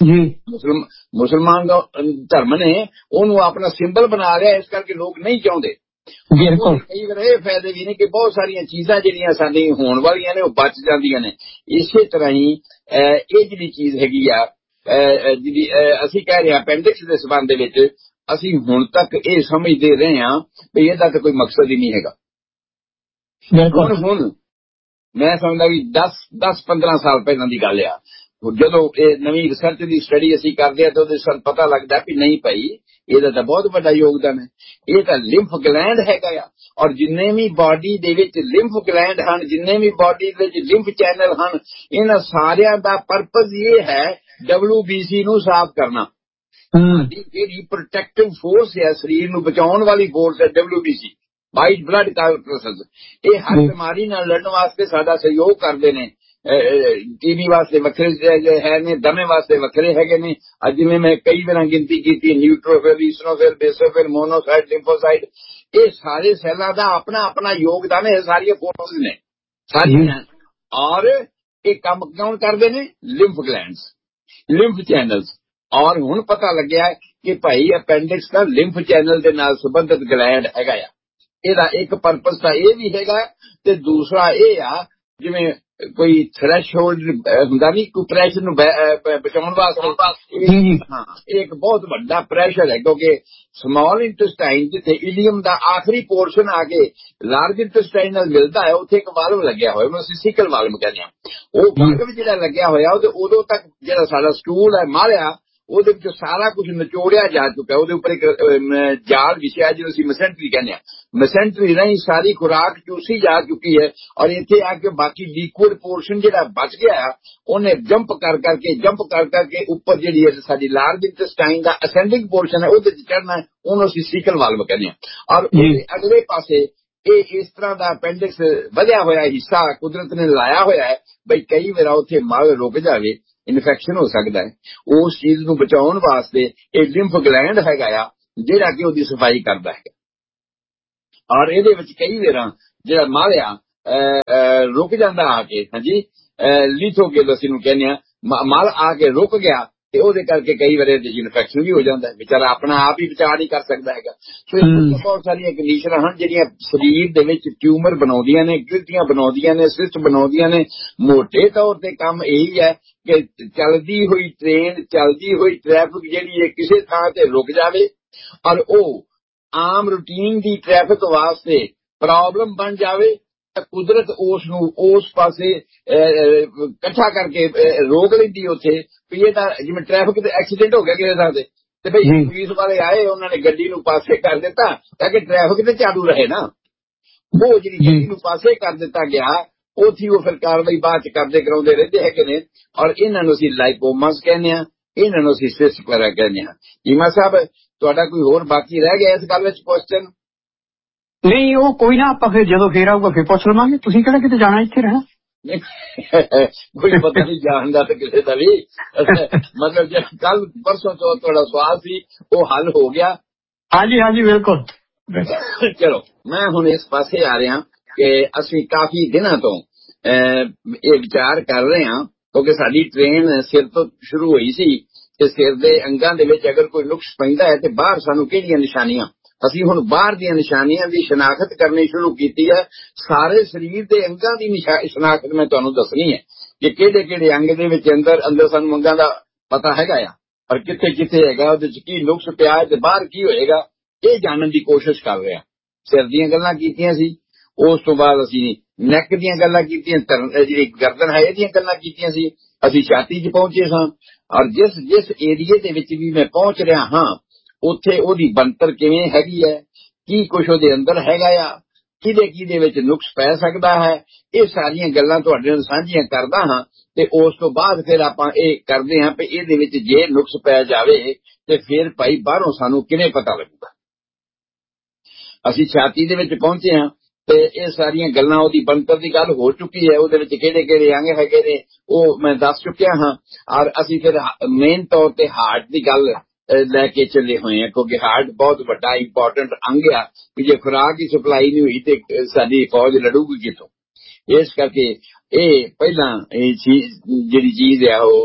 ਮੁਸਲਮਾਨ ਧਰਮ ਨੇ ਉਹਨੂੰ ਆਪਣਾ ਸਿੰਬਲ ਬਣਾ ਲਿਆ, ਇਸ ਕਰਕੇ ਲੋਕ ਨਹੀਂ ਚਾਹੁੰਦੇ। ਕਈ ਵਾਰ ਇਹ ਫਾਇਦੇ ਵੀ ਨੇ ਕਿ ਬਹੁਤ ਸਾਰੀਆਂ ਚੀਜ਼ਾਂ ਜਿਹੜੀਆਂ ਸਾਡੀ ਹੋਣ ਵਾਲੀਆਂ ਨੇ ਉਹ ਬਚ ਜਾਂਦੀਆਂ ਨੇ। ਇਸੇ ਤਰ੍ਹਾਂ ਹੀ ਇਹ ਜਿਹੜੀ ਚੀਜ਼ ਹੈਗੀ ਆ, ਜਿਹੜੀ ਅਸੀਂ ਕਹਿ ਰਹੇ ਹਾਂ ਅਪੈਂਡਿਕਸ ਦੇ ਸੰਬੰਧ ਦੇ ਵਿੱਚ, ਅਸੀਂ ਹੁਣ ਤੱਕ ਇਹ ਸਮਝਦੇ ਰਹੇ ਹਾਂ ਵੀ ਇਹਦਾ ਤਾਂ ਕੋਈ ਮਕਸਦ ਹੀ ਨਹੀਂ ਹੈਗਾ। ਹੁਣ ਮੈਂ ਸਮਝਦਾ ਵੀ 10-15 ਸਾਲ ਪਹਿਲਾਂ ਦੀ ਗੱਲ ਆ, ਜਦੋਂ ਇਹ ਨਵੀਂ ਰਿਸਰਚ ਦੀ ਸਟੱਡੀ ਅਸੀਂ ਕਰਦੇ ਹਾਂ ਤਾਂ ਉਹਦੇ ਸਾਨੂੰ ਪਤਾ ਲੱਗਦਾ ਵੀ ਨਹੀਂ ਭਾਈ, ਇਹਦਾ ਤਾਂ ਬਹੁਤ ਵੱਡਾ ਯੋਗਦਾਨ ਹੈ। ਇਹ ਤਾਂ ਲਿੰਫ ਗਲੈਂਡ ਹੈਗਾ ਆ, ਔਰ ਜਿੰਨੇ ਵੀ ਬਾਡੀ ਦੇ ਵਿੱਚ ਲਿੰਫ ਗਲੈਂਡ ਹਨ, ਜਿੰਨੇ ਵੀ ਬਾਡੀ ਦੇ ਵਿੱਚ ਲਿੰਫ ਚੈਨਲ ਹਨ, ਇਹਨਾਂ ਸਾਰਿਆਂ ਦਾ ਪਰਪਸ ਇਹ ਹੈ WBC ਨੂੰ ਸਾਫ਼ ਕਰਨਾ। ਜਿਹੜੀ ਪ੍ਰੋਟੈਕਟਿਵ ਫੋਰਸ ਹੈ, ਸਰੀਰ ਨੂੰ ਬਚਾਉਣ ਵਾਲੀ ਫੋਰਸ ਹੈ WBC, ਵਾਈਟ ਬਲੱਡ ਕਾਰਪਸਸ, ਇਹ ਹਰ ਬਿਮਾਰੀ ਨਾਲ ਲੜਨ ਵਾਸਤੇ ਸਾਡਾ ਸਹਿਯੋਗ ਕਰਦੇ ਨੇ। TB ਵਾਸਤੇ ਵੱਖਰੇ ਹੈ ਨੇ, ਦਮੇ ਵਾਸਤੇ ਵੱਖਰੇ ਹੈਗੇ ਨੇ। ਅੱਜ ਜਿਵੇਂ ਮੈਂ ਕਈ ਵਾਰ ਗਿਣਤੀ ਕੀਤੀ, ਨਿਊਟ੍ਰੋਫਿਲ, ਈਸਨੋਫਿਲ, ਬੇਸੋਫਿਲ, ਮੋਨੋਸਾਈਟ, ਲਿੰਫੋਸਾਈਟ, ਇਹ ਸਾਰੇ ਸੈੱਲਾਂ ਦਾ ਆਪਣਾ ਆਪਣਾ ਯੋਗਦਾਨ ਹੈ। ਸਾਰੀਆਂ ਫੋਰਸਿਸ ਨੇ ਸਾਰੀਆਂ, ਔਰ ਇਹ ਕੰਮ ਕੌਣ ਕਰਦੇ ਨੇ? Lymph glands, lymph channels. ਔਰ ਹੁਣ ਪਤਾ ਲੱਗਿਆ ਕਿ ਭਾਈ ਅਪੈਂਡਿਕਸ ਦਾ ਲਿੰਫ ਚੈਨਲ ਦੇ ਨਾਲ ਸੰਬੰਧਿਤ ਗਲੈਂਡ ਹੈਗਾ ਆ। ਇਹਦਾ ਇੱਕ ਪਰਪਸ ਤਾਂ ਇਹ ਵੀ ਹੈਗਾ, ਤੇ ਦੂਸਰਾ ਇਹ ਆ ਜਿਵੇਂ ਕੋਈ ਥ੍ਰੈਸ਼ਹੋਲਡ ਹੁੰਦਾ ਨਹੀਂ, ਕੋਈ ਪ੍ਰੈਸ਼ਰ ਨੂੰ ਬਚਾਉਣ ਵਾਸਤੇ। ਹਾਂ, ਇਹ ਇੱਕ ਬਹੁਤ ਵੱਡਾ ਪ੍ਰੈਸ਼ਰ ਹੈ, ਕਿਉਂਕਿ ਸਮਾਲ ਇੰਟੈਸਟਾਈਨ ਜਿੱਥੇ ਇਲੀਅਮ ਦਾ ਆਖਰੀ ਪੋਰਸ਼ਨ ਆ ਕੇ ਲਾਰਜ ਇੰਟੈਸਟਾਈਨ ਨਾਲ ਮਿਲਦਾ ਹੈ, ਉੱਥੇ ਇੱਕ ਵਾਲਵ ਲੱਗਿਆ ਹੋਇਆ, ਮੈਂ ਸਿਕਲ ਵਾਲਵ ਕਹਿੰਦੇ ਹਾਂ। ਉਹ ਵਾਲਵ ਜਿਹੜਾ ਲੱਗਿਆ ਹੋਇਆ, ਉਹਦੇ ਉਦੋਂ ਤੱਕ ਜਿਹੜਾ ਸਾਡਾ ਸਟੂਲ ਹੈ ਮਾਰਿਆ, ਉਹਦੇ ਵਿੱਚੋਂ ਸਾਰਾ ਕੁਝ ਨਿਚੋੜਿਆ ਜਾ ਚੁੱਕਾ। ਉਹਦੇ ਉੱਪਰ ਇੱਕ ਜਾਲ ਵਿਛਿਆ ਜਿਹਨੂੰ ਅਸੀਂ ਮੈਸੈਂਟਰੀ ਕਹਿੰਦੇ ਹਾਂ। ਮੈਸੈਂਟਰੀ ਰਾਹੀਂ ਸਾਰੀ ਖੁਰਾਕ ਚੂਸੀ ਜਾ ਚੁੱਕੀ ਹੈ, ਔਰ ਇੱਥੇ ਆ ਕੇ ਬਾਕੀ ਲਿਕੁਇਡ ਪੋਰਸ਼ਨ ਜਿਹੜਾ ਬਚ ਗਿਆ, ਉਹਨੇ ਜੰਪ ਕਰਕੇ ਉੱਪਰ ਜਿਹੜੀ ਹੈ ਸਾਡੀ ਲਾਰਜ ਇੰਟੈਸਟਾਈਨ ਦਾ ਅਸੈਂਡਿੰਗ ਪੋਰਸ਼ਨ ਹੈ, ਉਹਦੇ ਚ ਚੜਨਾ ਹੈ, ਉਹਨੂੰ ਅਸੀਂ ਸੀਕਲ ਵਾਲਵ ਕਹਿੰਦੇ ਹਾਂ। ਔਰ ਉਹਦੇ ਅਗਲੇ ਪਾਸੇ ਇਹ ਇਸ ਤਰ੍ਹਾਂ ਦਾ ਅਪੈਂਡਿਕਸ ਵਧਿਆ ਹੋਇਆ ਹਿੱਸਾ ਕੁਦਰਤ ਨੇ ਲਾਇਆ ਹੋਇਆ ਹੈ ਬਈ ਕਈ ਵਾਰ ਉੱਥੇ ਮਲ ਰੁਕ ਜਾਵੇ, ਇਨਫੈਕਸ਼ਨ ਹੋ ਸਕਦਾ ਹੈ। ਉਸ ਚੀਜ਼ ਨੂੰ ਬਚਾਉਣ ਵਾਸਤੇ ਇਹ ਲਿੰਫ ਗਲੈਂਡ ਹੈਗਾ ਆ, ਜਿਹੜਾ ਕਿ ਉਹਦੀ ਸਫਾਈ ਕਰਦਾ ਹੈ। ਔਰ ਇਹਦੇ ਵਿੱਚ ਕਈ ਵਾਰਾਂ ਜਿਹੜਾ ਮਾਲਿਆ ਰੁਕ ਜਾਂਦਾ ਆ ਕੇ, ਹਾਂਜੀ ਲਿਥੋਕਿਲਸ ਨੂੰ ਕਹਿੰਦੇ ਆ, ਮਲ ਆ ਕੇ ਰੁਕ ਗਿਆ ਤੇ ਉਹਦੇ ਕਰਕੇ ਕਈ ਵਾਰ ਇਨਫੈਕਸ਼ਨ ਵੀ ਹੋ ਜਾਂਦਾ, ਵਿਚਾਰਾ ਆਪਣਾ ਆਪ ਹੀ ਬਚਾਅ ਨਹੀਂ ਕਰ ਸਕਦਾ ਹੈਗਾ। ਸੋ ਬਹੁਤ ਸਾਰੀਆਂ ਕੰਡੀਸ਼ਨਾਂ ਹਨ ਜਿਹੜੀਆਂ ਸਰੀਰ ਦੇ ਵਿੱਚ ਟਿਊਮਰ ਬਣਾਉਂਦੀਆਂ ਨੇ, ਗਿਲਟੀਆਂ ਬਣਾਉਂਦੀਆਂ ਨੇ, ਸਿਸਟ ਬਣਾਉਂਦੀਆਂ ਨੇ। ਮੋਟੇ ਤੌਰ ਤੇ ਕੰਮ ਇਹੀ ਹੈ ਕਿ ਚੱਲਦੀ ਹੋਈ ਟ੍ਰੇਨ, ਚੱਲਦੀ ਹੋਈ ਟ੍ਰੈਫਿਕ ਜਿਹੜੀ ਹੈ ਕਿਸੇ ਥਾਂ ਤੇ ਰੁਕ ਜਾਵੇ ਔਰ ਉਹ ਆਮ ਰੂਟੀਨ ਦੀ ਟ੍ਰੈਫਿਕ ਵਾਸਤੇ ਪ੍ਰੋਬਲਮ ਬਣ ਜਾਵੇ ਤਾਂ ਕੁਦਰਤ ਉਸ ਨੂੰ ਉਸ ਪਾਸੇ ਇਕੱਠਾ ਕਰਕੇ ਰੋਕ ਲੈਂਦੀ ਉੱਥੇ ਵੀ ਇਹ ਤਾਂ ਜਿਵੇਂ ਟ੍ਰੈਫਿਕ ਤੇ ਐਕਸੀਡੈਂਟ ਹੋ ਗਿਆ ਕਿਸੇ ਥਾਂ ਤੇ ਬਈ ਪੁਲਿਸ ਵਾਲੇ ਆਏ, ਉਹਨਾਂ ਨੇ ਗੱਡੀ ਨੂੰ ਪਾਸੇ ਕਰ ਦਿੱਤਾ ਤਾਂ ਕਿ ਟ੍ਰੈਫਿਕ ਤੇ ਚਾਲੂ ਰਹੇ ਨਾ। ਉਹ ਜਿਹੜੀ ਗੱਡੀ ਨੂੰ ਪਾਸੇ ਕਰ ਦਿੱਤਾ ਗਿਆ ਉੱਥੇ ਉਹ ਫਿਰ ਕਾਰਵਾਈ ਬਾਅਦ ਚ ਕਰਦੇ ਕਰਾਉਂਦੇ ਰਹਿੰਦੇ ਹੈਗੇ ਨੇ। ਔਰ ਇਹਨਾਂ ਨੂੰ ਅਸੀਂ ਲਾਈਪੋਮਾਸ ਕਹਿੰਦੇ ਹਾਂ, ਇਹਨਾਂ ਨੂੰ ਅਸੀਂ ਸਿਸਟ ਵਗੈਰਾ ਕਹਿੰਦੇ ਹਾਂ। ਈਮਾ ਸਾਹਿਬ ਤੁਹਾਡਾ ਕੋਈ ਹੋਰ ਬਾਕੀ ਰਹਿ ਗਿਆ ਇਸ ਗੱਲ ਵਿੱਚ ਕੁਐਸਚਨ?
ਨਹੀਂ, ਉਹ ਕੋਈ ਨਾ, ਆਪਾਂ ਫਿਰ ਜਦੋਂ ਫੇਰ ਆਊਗਾ ਫਿਰ ਪੁੱਛ ਲਵਾਂਗੇ। ਤੁਸੀਂ ਕਿਹੜਾ ਕਿਤੇ ਜਾਣਾ, ਇੱਥੇ ਰਹਿਣਾ?
ਕੋਈ ਪਤਾ ਨਹੀਂ ਜਾਣਦਾ ਤੇ ਕਿਸੇ ਦਾ ਵੀ, ਮਤਲਬ ਜੇ ਕੱਲ ਪਰਸੋਂ ਤੋਂ ਤੁਹਾਡਾ ਸਵਾਲ ਸੀ ਉਹ ਹੱਲ ਹੋ ਗਿਆ।
ਹਾਂਜੀ ਹਾਂਜੀ ਬਿਲਕੁਲ।
ਚਲੋ ਮੈਂ ਹੁਣ ਇਸ ਪਾਸੇ ਆ ਰਿਹਾ ਕਿ ਅਸੀਂ ਕਾਫੀ ਦਿਨਾਂ ਤੋਂ ਇਹ ਵਿਚਾਰ ਕਰ ਰਹੇ ਹਾਂ ਕਿਉਂਕਿ ਸਾਡੀ ਟ੍ਰੇਨ ਸਿਰ ਤੋਂ ਸ਼ੁਰੂ ਹੋਈ ਸੀ ਤੇ ਸਿਰ ਦੇ ਅੰਗਾਂ ਦੇ ਵਿੱਚ ਅਗਰ ਕੋਈ ਨੁਕਸ ਪੈਂਦਾ ਹੈ ਤੇ ਬਾਹਰ ਸਾਨੂੰ ਕਿਹੜੀਆਂ ਨਿਸ਼ਾਨੀਆਂ, ਅਸੀਂ ਹੁਣ ਬਾਹਰ ਦੀਆਂ ਨਿਸ਼ਾਨੀਆਂ ਦੀ ਸ਼ਨਾਖਤ ਕਰਨੀ ਸ਼ੁਰੂ ਕੀਤੀ ਹੈ। ਸਾਰੇ ਸਰੀਰ ਦੇ ਅੰਗਾਂ ਦੀ ਸ਼ਨਾਖਤ ਮੈਂ ਤੁਹਾਨੂੰ ਦੱਸਣੀ ਹੈ ਕਿ ਕਿਹੜੇ ਕਿਹੜੇ ਅੰਗ ਦੇ ਵਿੱਚ ਅੰਦਰ ਸਾਨੂੰ ਅੰਗਾਂ ਦਾ ਪਤਾ ਹੈਗਾ ਆ ਔਰ ਕਿੱਥੇ ਕਿੱਥੇ ਹੈਗਾ, ਉਹਦੇ ਚ ਕੀ ਨੁਕਸ ਪਿਆ ਹੈ ਤੇ ਬਾਹਰ ਕੀ ਹੋਏਗਾ, ਇਹ ਜਾਣਨ ਦੀ ਕੋਸ਼ਿਸ਼ ਕਰ ਰਹੇ ਹਾਂ। ਸਿਰ ਦੀਆਂ ਗੱਲਾਂ ਕੀਤੀਆਂ ਸੀ, ਉਸ ਤੋਂ ਬਾਅਦ ਅਸੀਂ ਨੈਕ ਦੀਆਂ ਗੱਲਾਂ ਕੀਤੀਆਂ, ਜਿਹੜੀ ਗਰਦਨ ਹੈ ਇਹਦੀਆਂ ਗੱਲਾਂ ਕੀਤੀਆਂ ਸੀ, ਅਸੀਂ ਛਾਤੀ 'ਚ ਪਹੁੰਚੇ ਸਾਂ। ਔਰ ਜਿਸ ਏਰੀਏ ਦੇ ਵਿੱਚ ਵੀ ਮੈਂ ਪਹੁੰਚ ਰਿਹਾ ਹਾਂ ਉੱਥੇ ਉਹਦੀ ਬਣਤਰ ਕਿਵੇਂ ਹੈਗੀ ਹੈ, ਕੀ ਕੁਛ ਉਹਦੇ ਅੰਦਰ ਹੈਗਾ ਆ, ਕਿਹਦੇ ਵਿੱਚ ਨੁਕਸ ਪੈ ਸਕਦਾ ਹੈ, ਇਹ ਸਾਰੀਆਂ ਗੱਲਾਂ ਤੁਹਾਡੇ ਨਾਲ ਸਾਂਝੀਆਂ ਕਰਦਾ ਹਾਂ। ਤੇ ਉਸ ਤੋਂ ਬਾਅਦ ਫਿਰ ਆਪਾਂ ਇਹ ਕਰਦੇ ਹਾਂ ਕਿ ਇਹਦੇ ਵਿੱਚ ਜੇ ਨੁਕਸ ਪੈ ਜਾਵੇ ਤੇ ਫਿਰ ਭਾਈ ਬਾਹਰੋਂ ਸਾਨੂੰ ਕਿਵੇਂ ਪਤਾ ਲੱਗੂਗਾ। ਅਸੀਂ ਛਾਤੀ ਦੇ ਵਿੱਚ ਪਹੁੰਚੇ ਹਾਂ ਤੇ ਇਹ ਸਾਰੀਆਂ ਗੱਲਾਂ, ਉਹਦੀ ਬਣਤਰ ਦੀ ਗੱਲ ਹੋ ਚੁੱਕੀ ਹੈ, ਉਹਦੇ ਵਿੱਚ ਕਿਹੜੇ ਕਿਹੜੇ ਅੰਗ ਹੈਗੇ ਨੇ ਉਹ ਮੈਂ ਦੱਸ ਚੁੱਕਿਆ ਹਾਂ। ਔਰ ਅਸੀਂ ਫਿਰ ਮੇਨ ਤੌਰ ਤੇ ਹਾਰਟ ਦੀ ਗੱਲ ਲੈ ਕੇ ਚੱਲੇ ਹੋਏ ਆ ਕਿਉਂਕਿ ਹਾਰਟ ਬਹੁਤ ਵੱਡਾ ਇੰਪੋਰਟੈਂਟ ਅੰਗ ਆ ਕਿ ਜੇ ਖੁਰਾਕ ਦੀ ਸਪਲਾਈ ਨਹੀਂ ਹੋਈ ਤੇ ਸਾਡੀ ਫੌਜ ਲੜੂਗੀ ਕਿੱਥੋਂ। ਇਸ ਕਰਕੇ ਇਹ ਪਹਿਲਾਂ ਇਹ ਜਿਹੜੀ ਚੀਜ਼ ਆ ਉਹ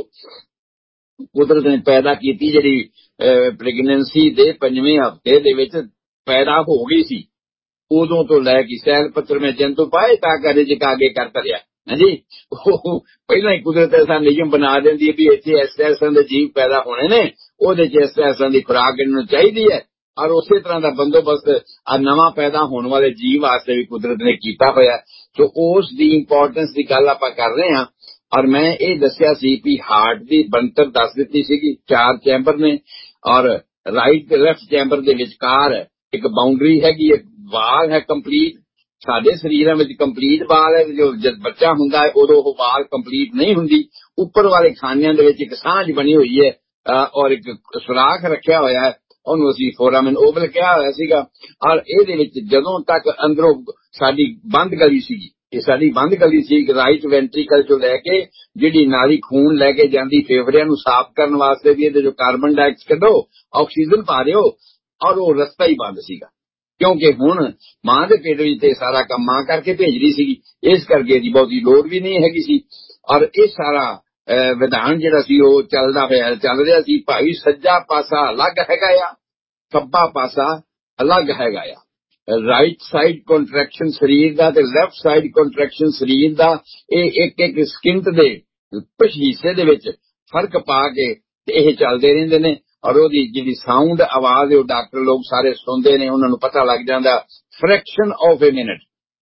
ਕੁਦਰਤ ਨੇ ਪੈਦਾ ਕੀਤੀ, ਜਿਹੜੀ ਪ੍ਰੈਗਨੈਂਸੀ ਦੇ 5ਵੇਂ ਹਫ਼ਤੇ ਦੇ ਵਿੱਚ ਪੈਦਾ ਹੋ ਗਈ ਸੀ, ਉਦੋਂ ਤੋਂ ਲੈ ਕੇ ਸੈਲ ਪੱਤਰ ਮੈਂ ਜੰਤੂ ਪਾਏ ਤਾਂ ਕਰੇ ਜੇ ਕਾਗੇ ਕਰ ਧਰਿਆ। ਹਾਂਜੀ, ਉਹ ਪਹਿਲਾਂ ਹੀ ਕੁਦਰਤ ਐਸਾ ਨਿਯਮ ਬਣਾ ਦਿੰਦੀ ਹੈ ਵੀ ਇੱਥੇ ਇਸ ਤਰ੍ਹਾਂ ਦੇ ਜੀਵ ਪੈਦਾ ਹੋਣੇ ਨੇ, ਉਹਦੇ 'ਚ ਇਸ ਤਰ੍ਹਾਂ ਦੀ ਖੁਰਾਕ ਇਹਨਾਂ ਨੂੰ ਚਾਹੀਦੀ ਹੈ। ਔਰ ਉਸੇ ਤਰ੍ਹਾਂ ਦਾ ਬੰਦੋਬਸਤ ਆ ਨਵਾਂ ਪੈਦਾ ਹੋਣ ਵਾਲੇ ਜੀਵ ਵਾਸਤੇ ਵੀ ਕੁਦਰਤ ਨੇ ਕੀਤਾ ਹੋਇਆ। ਸੋ ਉਸ ਦੀ ਇੰਪੋਰਟੈਂਸ ਦੀ ਗੱਲ ਆਪਾਂ ਕਰ ਰਹੇ ਹਾਂ। ਔਰ ਮੈਂ ਇਹ ਦੱਸਿਆ ਸੀ ਵੀ ਹਾਰਟ ਦੀ ਬਣਤਰ ਦੱਸ ਦਿੱਤੀ ਸੀਗੀ, 4 ਚੈਂਬਰ ਨੇ ਔਰ ਰਾਈਟ ਤੇ ਲੈਫਟ ਚੈਂਬਰ ਦੇ ਵਿਚਕਾਰ ਇੱਕ ਬਾਉਂਡਰੀ ਹੈਗੀ, ਇੱਕ ਵਾਲ ਹੈ ਕੰਪਲੀਟ। ਸਾਡੇ ਸਰੀਰਾਂ ਵਿੱਚ ਕੰਪਲੀਟ ਵਾਲ ਹੈ, ਜੋ ਜਦ ਬੱਚਾ ਹੁੰਦਾ ਹੈ ਉਦੋਂ ਉਹ ਵਾਲ ਕੰਪਲੀਟ ਨਹੀਂ ਹੁੰਦੀ। ਉੱਪਰ ਵਾਲੇ ਖਾਨਿਆਂ ਦੇ ਵਿੱਚ ਇੱਕ ਸਾਂਝ ਬਣੀ ਹੋਈ ਹੈ ਔਰ ਇੱਕ ਸੁਰਾਖ ਰੱਖਿਆ ਹੋਇਆ ਹੈ, ਉਹਨੂੰ ਅਸੀਂ ਫੋਰਾਮਨ ਓਵਲ ਕਿਹਾ ਹੋਇਆ ਸੀਗਾ। ਔਰ ਇਹਦੇ ਵਿੱਚ ਜਦੋਂ ਤੱਕ ਅੰਦਰੋਂ ਸਾਡੀ ਬੰਦ ਗਲੀ ਸੀਗੀ, ਇਹ ਸਾਡੀ ਬੰਦ ਗਲੀ ਸੀ, ਰਾਈਟ ਵੈਂਟਰੀਕਲ ਤੋਂ ਲੈ ਕੇ ਜਿਹੜੀ ਨਾਲੀ ਖੂਨ ਲੈ ਕੇ ਜਾਂਦੀ ਫੇਫੜਿਆਂ ਨੂੰ ਸਾਫ਼ ਕਰਨ ਵਾਸਤੇ ਵੀ ਇਹਦੇ ਜੋ ਕਾਰਬਨ ਡਾਈਆਕਸਾਈਡ ਕੱਢੋ, ਆਕਸੀਜਨ ਪਾ ਦਿਓ, ਔਰ ਉਹ ਰਸਤਾ ਹੀ ਬੰਦ ਸੀਗਾ ਕਿਉਂਕਿ ਹੁਣ ਮਾਂ ਦੇ ਪੇਟ ਵਿੱਚ ਤੇ ਸਾਰਾ ਕੰਮ ਮਾਂ ਕਰਕੇ ਭੇਜ ਰਹੀ ਸੀਗੀ, ਇਸ ਕਰਕੇ ਇਹਦੀ ਬਹੁਤੀ ਲੋੜ ਵੀ ਨਹੀਂ ਹੈਗੀ ਸੀ। ਔਰ ਇਹ ਸਾਰਾ ਵਿਧਾਨ ਜਿਹੜਾ ਸੀ ਉਹ ਚੱਲ ਰਿਹਾ ਸੀ। ਭਾਈ ਸੱਜਾ ਪਾਸਾ ਅਲੱਗ ਹੈਗਾ ਆ, ਖੱਬਾ ਪਾਸਾ ਅਲੱਗ ਹੈਗਾ ਆ। ਰਾਈਟ ਸਾਈਡ ਕੰਟਰੈਕਸ਼ਨ ਸਰੀਰ ਦਾ ਤੇ ਲੈਫਟ ਸਾਈਡ ਕੰਟਰੈਕਸ਼ਨ ਸਰੀਰ ਦਾ, ਇਹ ਇੱਕ ਸਕਿੰਟ ਦੇ ਕੁਝ ਹਿੱਸੇ ਦੇ ਵਿੱਚ ਫਰਕ ਪਾ ਕੇ ਤੇ ਇਹ ਚੱਲਦੇ ਰਹਿੰਦੇ ਨੇ। ਔਰ ਉਹਦੀ ਜਿਹੜੀ ਸਾਊਂਡ ਆਵਾਜ਼ ਉਹ ਡਾਕਟਰ ਲੋਕ ਸਾਰੇ ਸੁਣਦੇ ਨੇ, ਉਹਨਾਂ ਨੂੰ ਪਤਾ ਲੱਗ ਜਾਂਦਾ ਫ੍ਰੈਕਸ਼ਨ ਆਫ ਏ ਮਿੰਟ।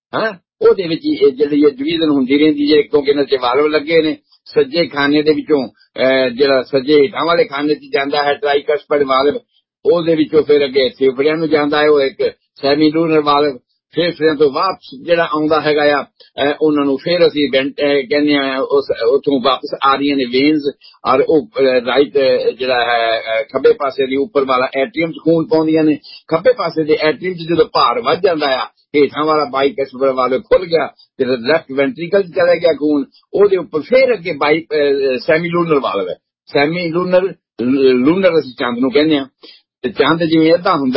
ਉਹਦੇ ਵਿੱਚ ਜਿਹੜੀ ਇਹ ਡਿਵੀਜ਼ਨ ਹੁੰਦੀ ਰਹਿੰਦੀ ਹੈ ਕਿਉਂਕਿ ਇਹਨਾਂ 'ਚ ਵਾਲਵ ਲੱਗੇ ਨੇ। ਸੱਜੇ ਖਾਨੇ ਦੇ ਵਿੱਚੋਂ ਜਿਹੜਾ ਸੱਜੇ ਹੇਠਾਂ ਵਾਲੇ ਖਾਨੇ 'ਚ ਜਾਂਦਾ ਹੈ ਟ੍ਰਾਈਕਸਪਿਡ ਵਾਲਵ, ਉਹਦੇ ਵਿੱਚੋਂ ਫਿਰ ਅੱਗੇ ਫੇਫੜਿਆਂ ਨੂੰ ਜਾਂਦਾ ਹੈ ਉਹ ਇੱਕ ਸੈਮੀਲੂਨਰ ਵਾਲਵ। ਫੇਫੜਿਆਂ ਤੋਂ ਵਾਪਸ ਜਿਹੜਾ ਆਉਂਦਾ ਹੈਗਾ ਆ ਉਹਨਾਂ ਨੂੰ ਫਿਰ ਅਸੀਂ ਕਹਿੰਦੇ ਆ ਉੱਥੋਂ ਵਾਪਸ ਆ ਰਹੀਆਂ ਨੇ ਵੇਨਸ। ਔਰ ਉਹ ਰਾਈਟ ਜਿਹੜਾ ਹੈ ਖੱਬੇ ਪਾਸੇ ਦੀ ਉੱਪਰ ਵਾਲਾ ਐਟਰੀਅਮ 'ਚ ਖੂਨ ਪਾਉਂਦੀਆਂ ਨੇ। ਖੱਬੇ ਪਾਸੇ ਦੇ ਐਟਰੀਅਮ 'ਚ ਜਦੋਂ ਭਾਰ ਵੱਧ ਜਾਂਦਾ ਆ, ਹੇਠਾਂ ਵਾਲਾ ਬਾਈਕਸਪਿਡ ਵਾਲਵ ਖੁੱਲ ਗਿਆ ਤੇ ਲੈਫਟ ਵੈਂਟਰੀਕਲ 'ਚ ਚਲਾ ਗਿਆ ਖੂਨ, ਉਹਦੇ ਉੱਪਰ ਫਿਰ ਅੱਗੇ ਸੈਮੀਲੂਨਰ ਵਾਲਵ ਹੈ। ਲੂਨਰ ਅਸੀਂ ਚੰਦ ਨੂੰ ਕਹਿੰਦੇ ਆ ਤੇ ਚੰਦ ਜਿਵੇਂ ਅੱਧਾ ਹੁੰਦਾ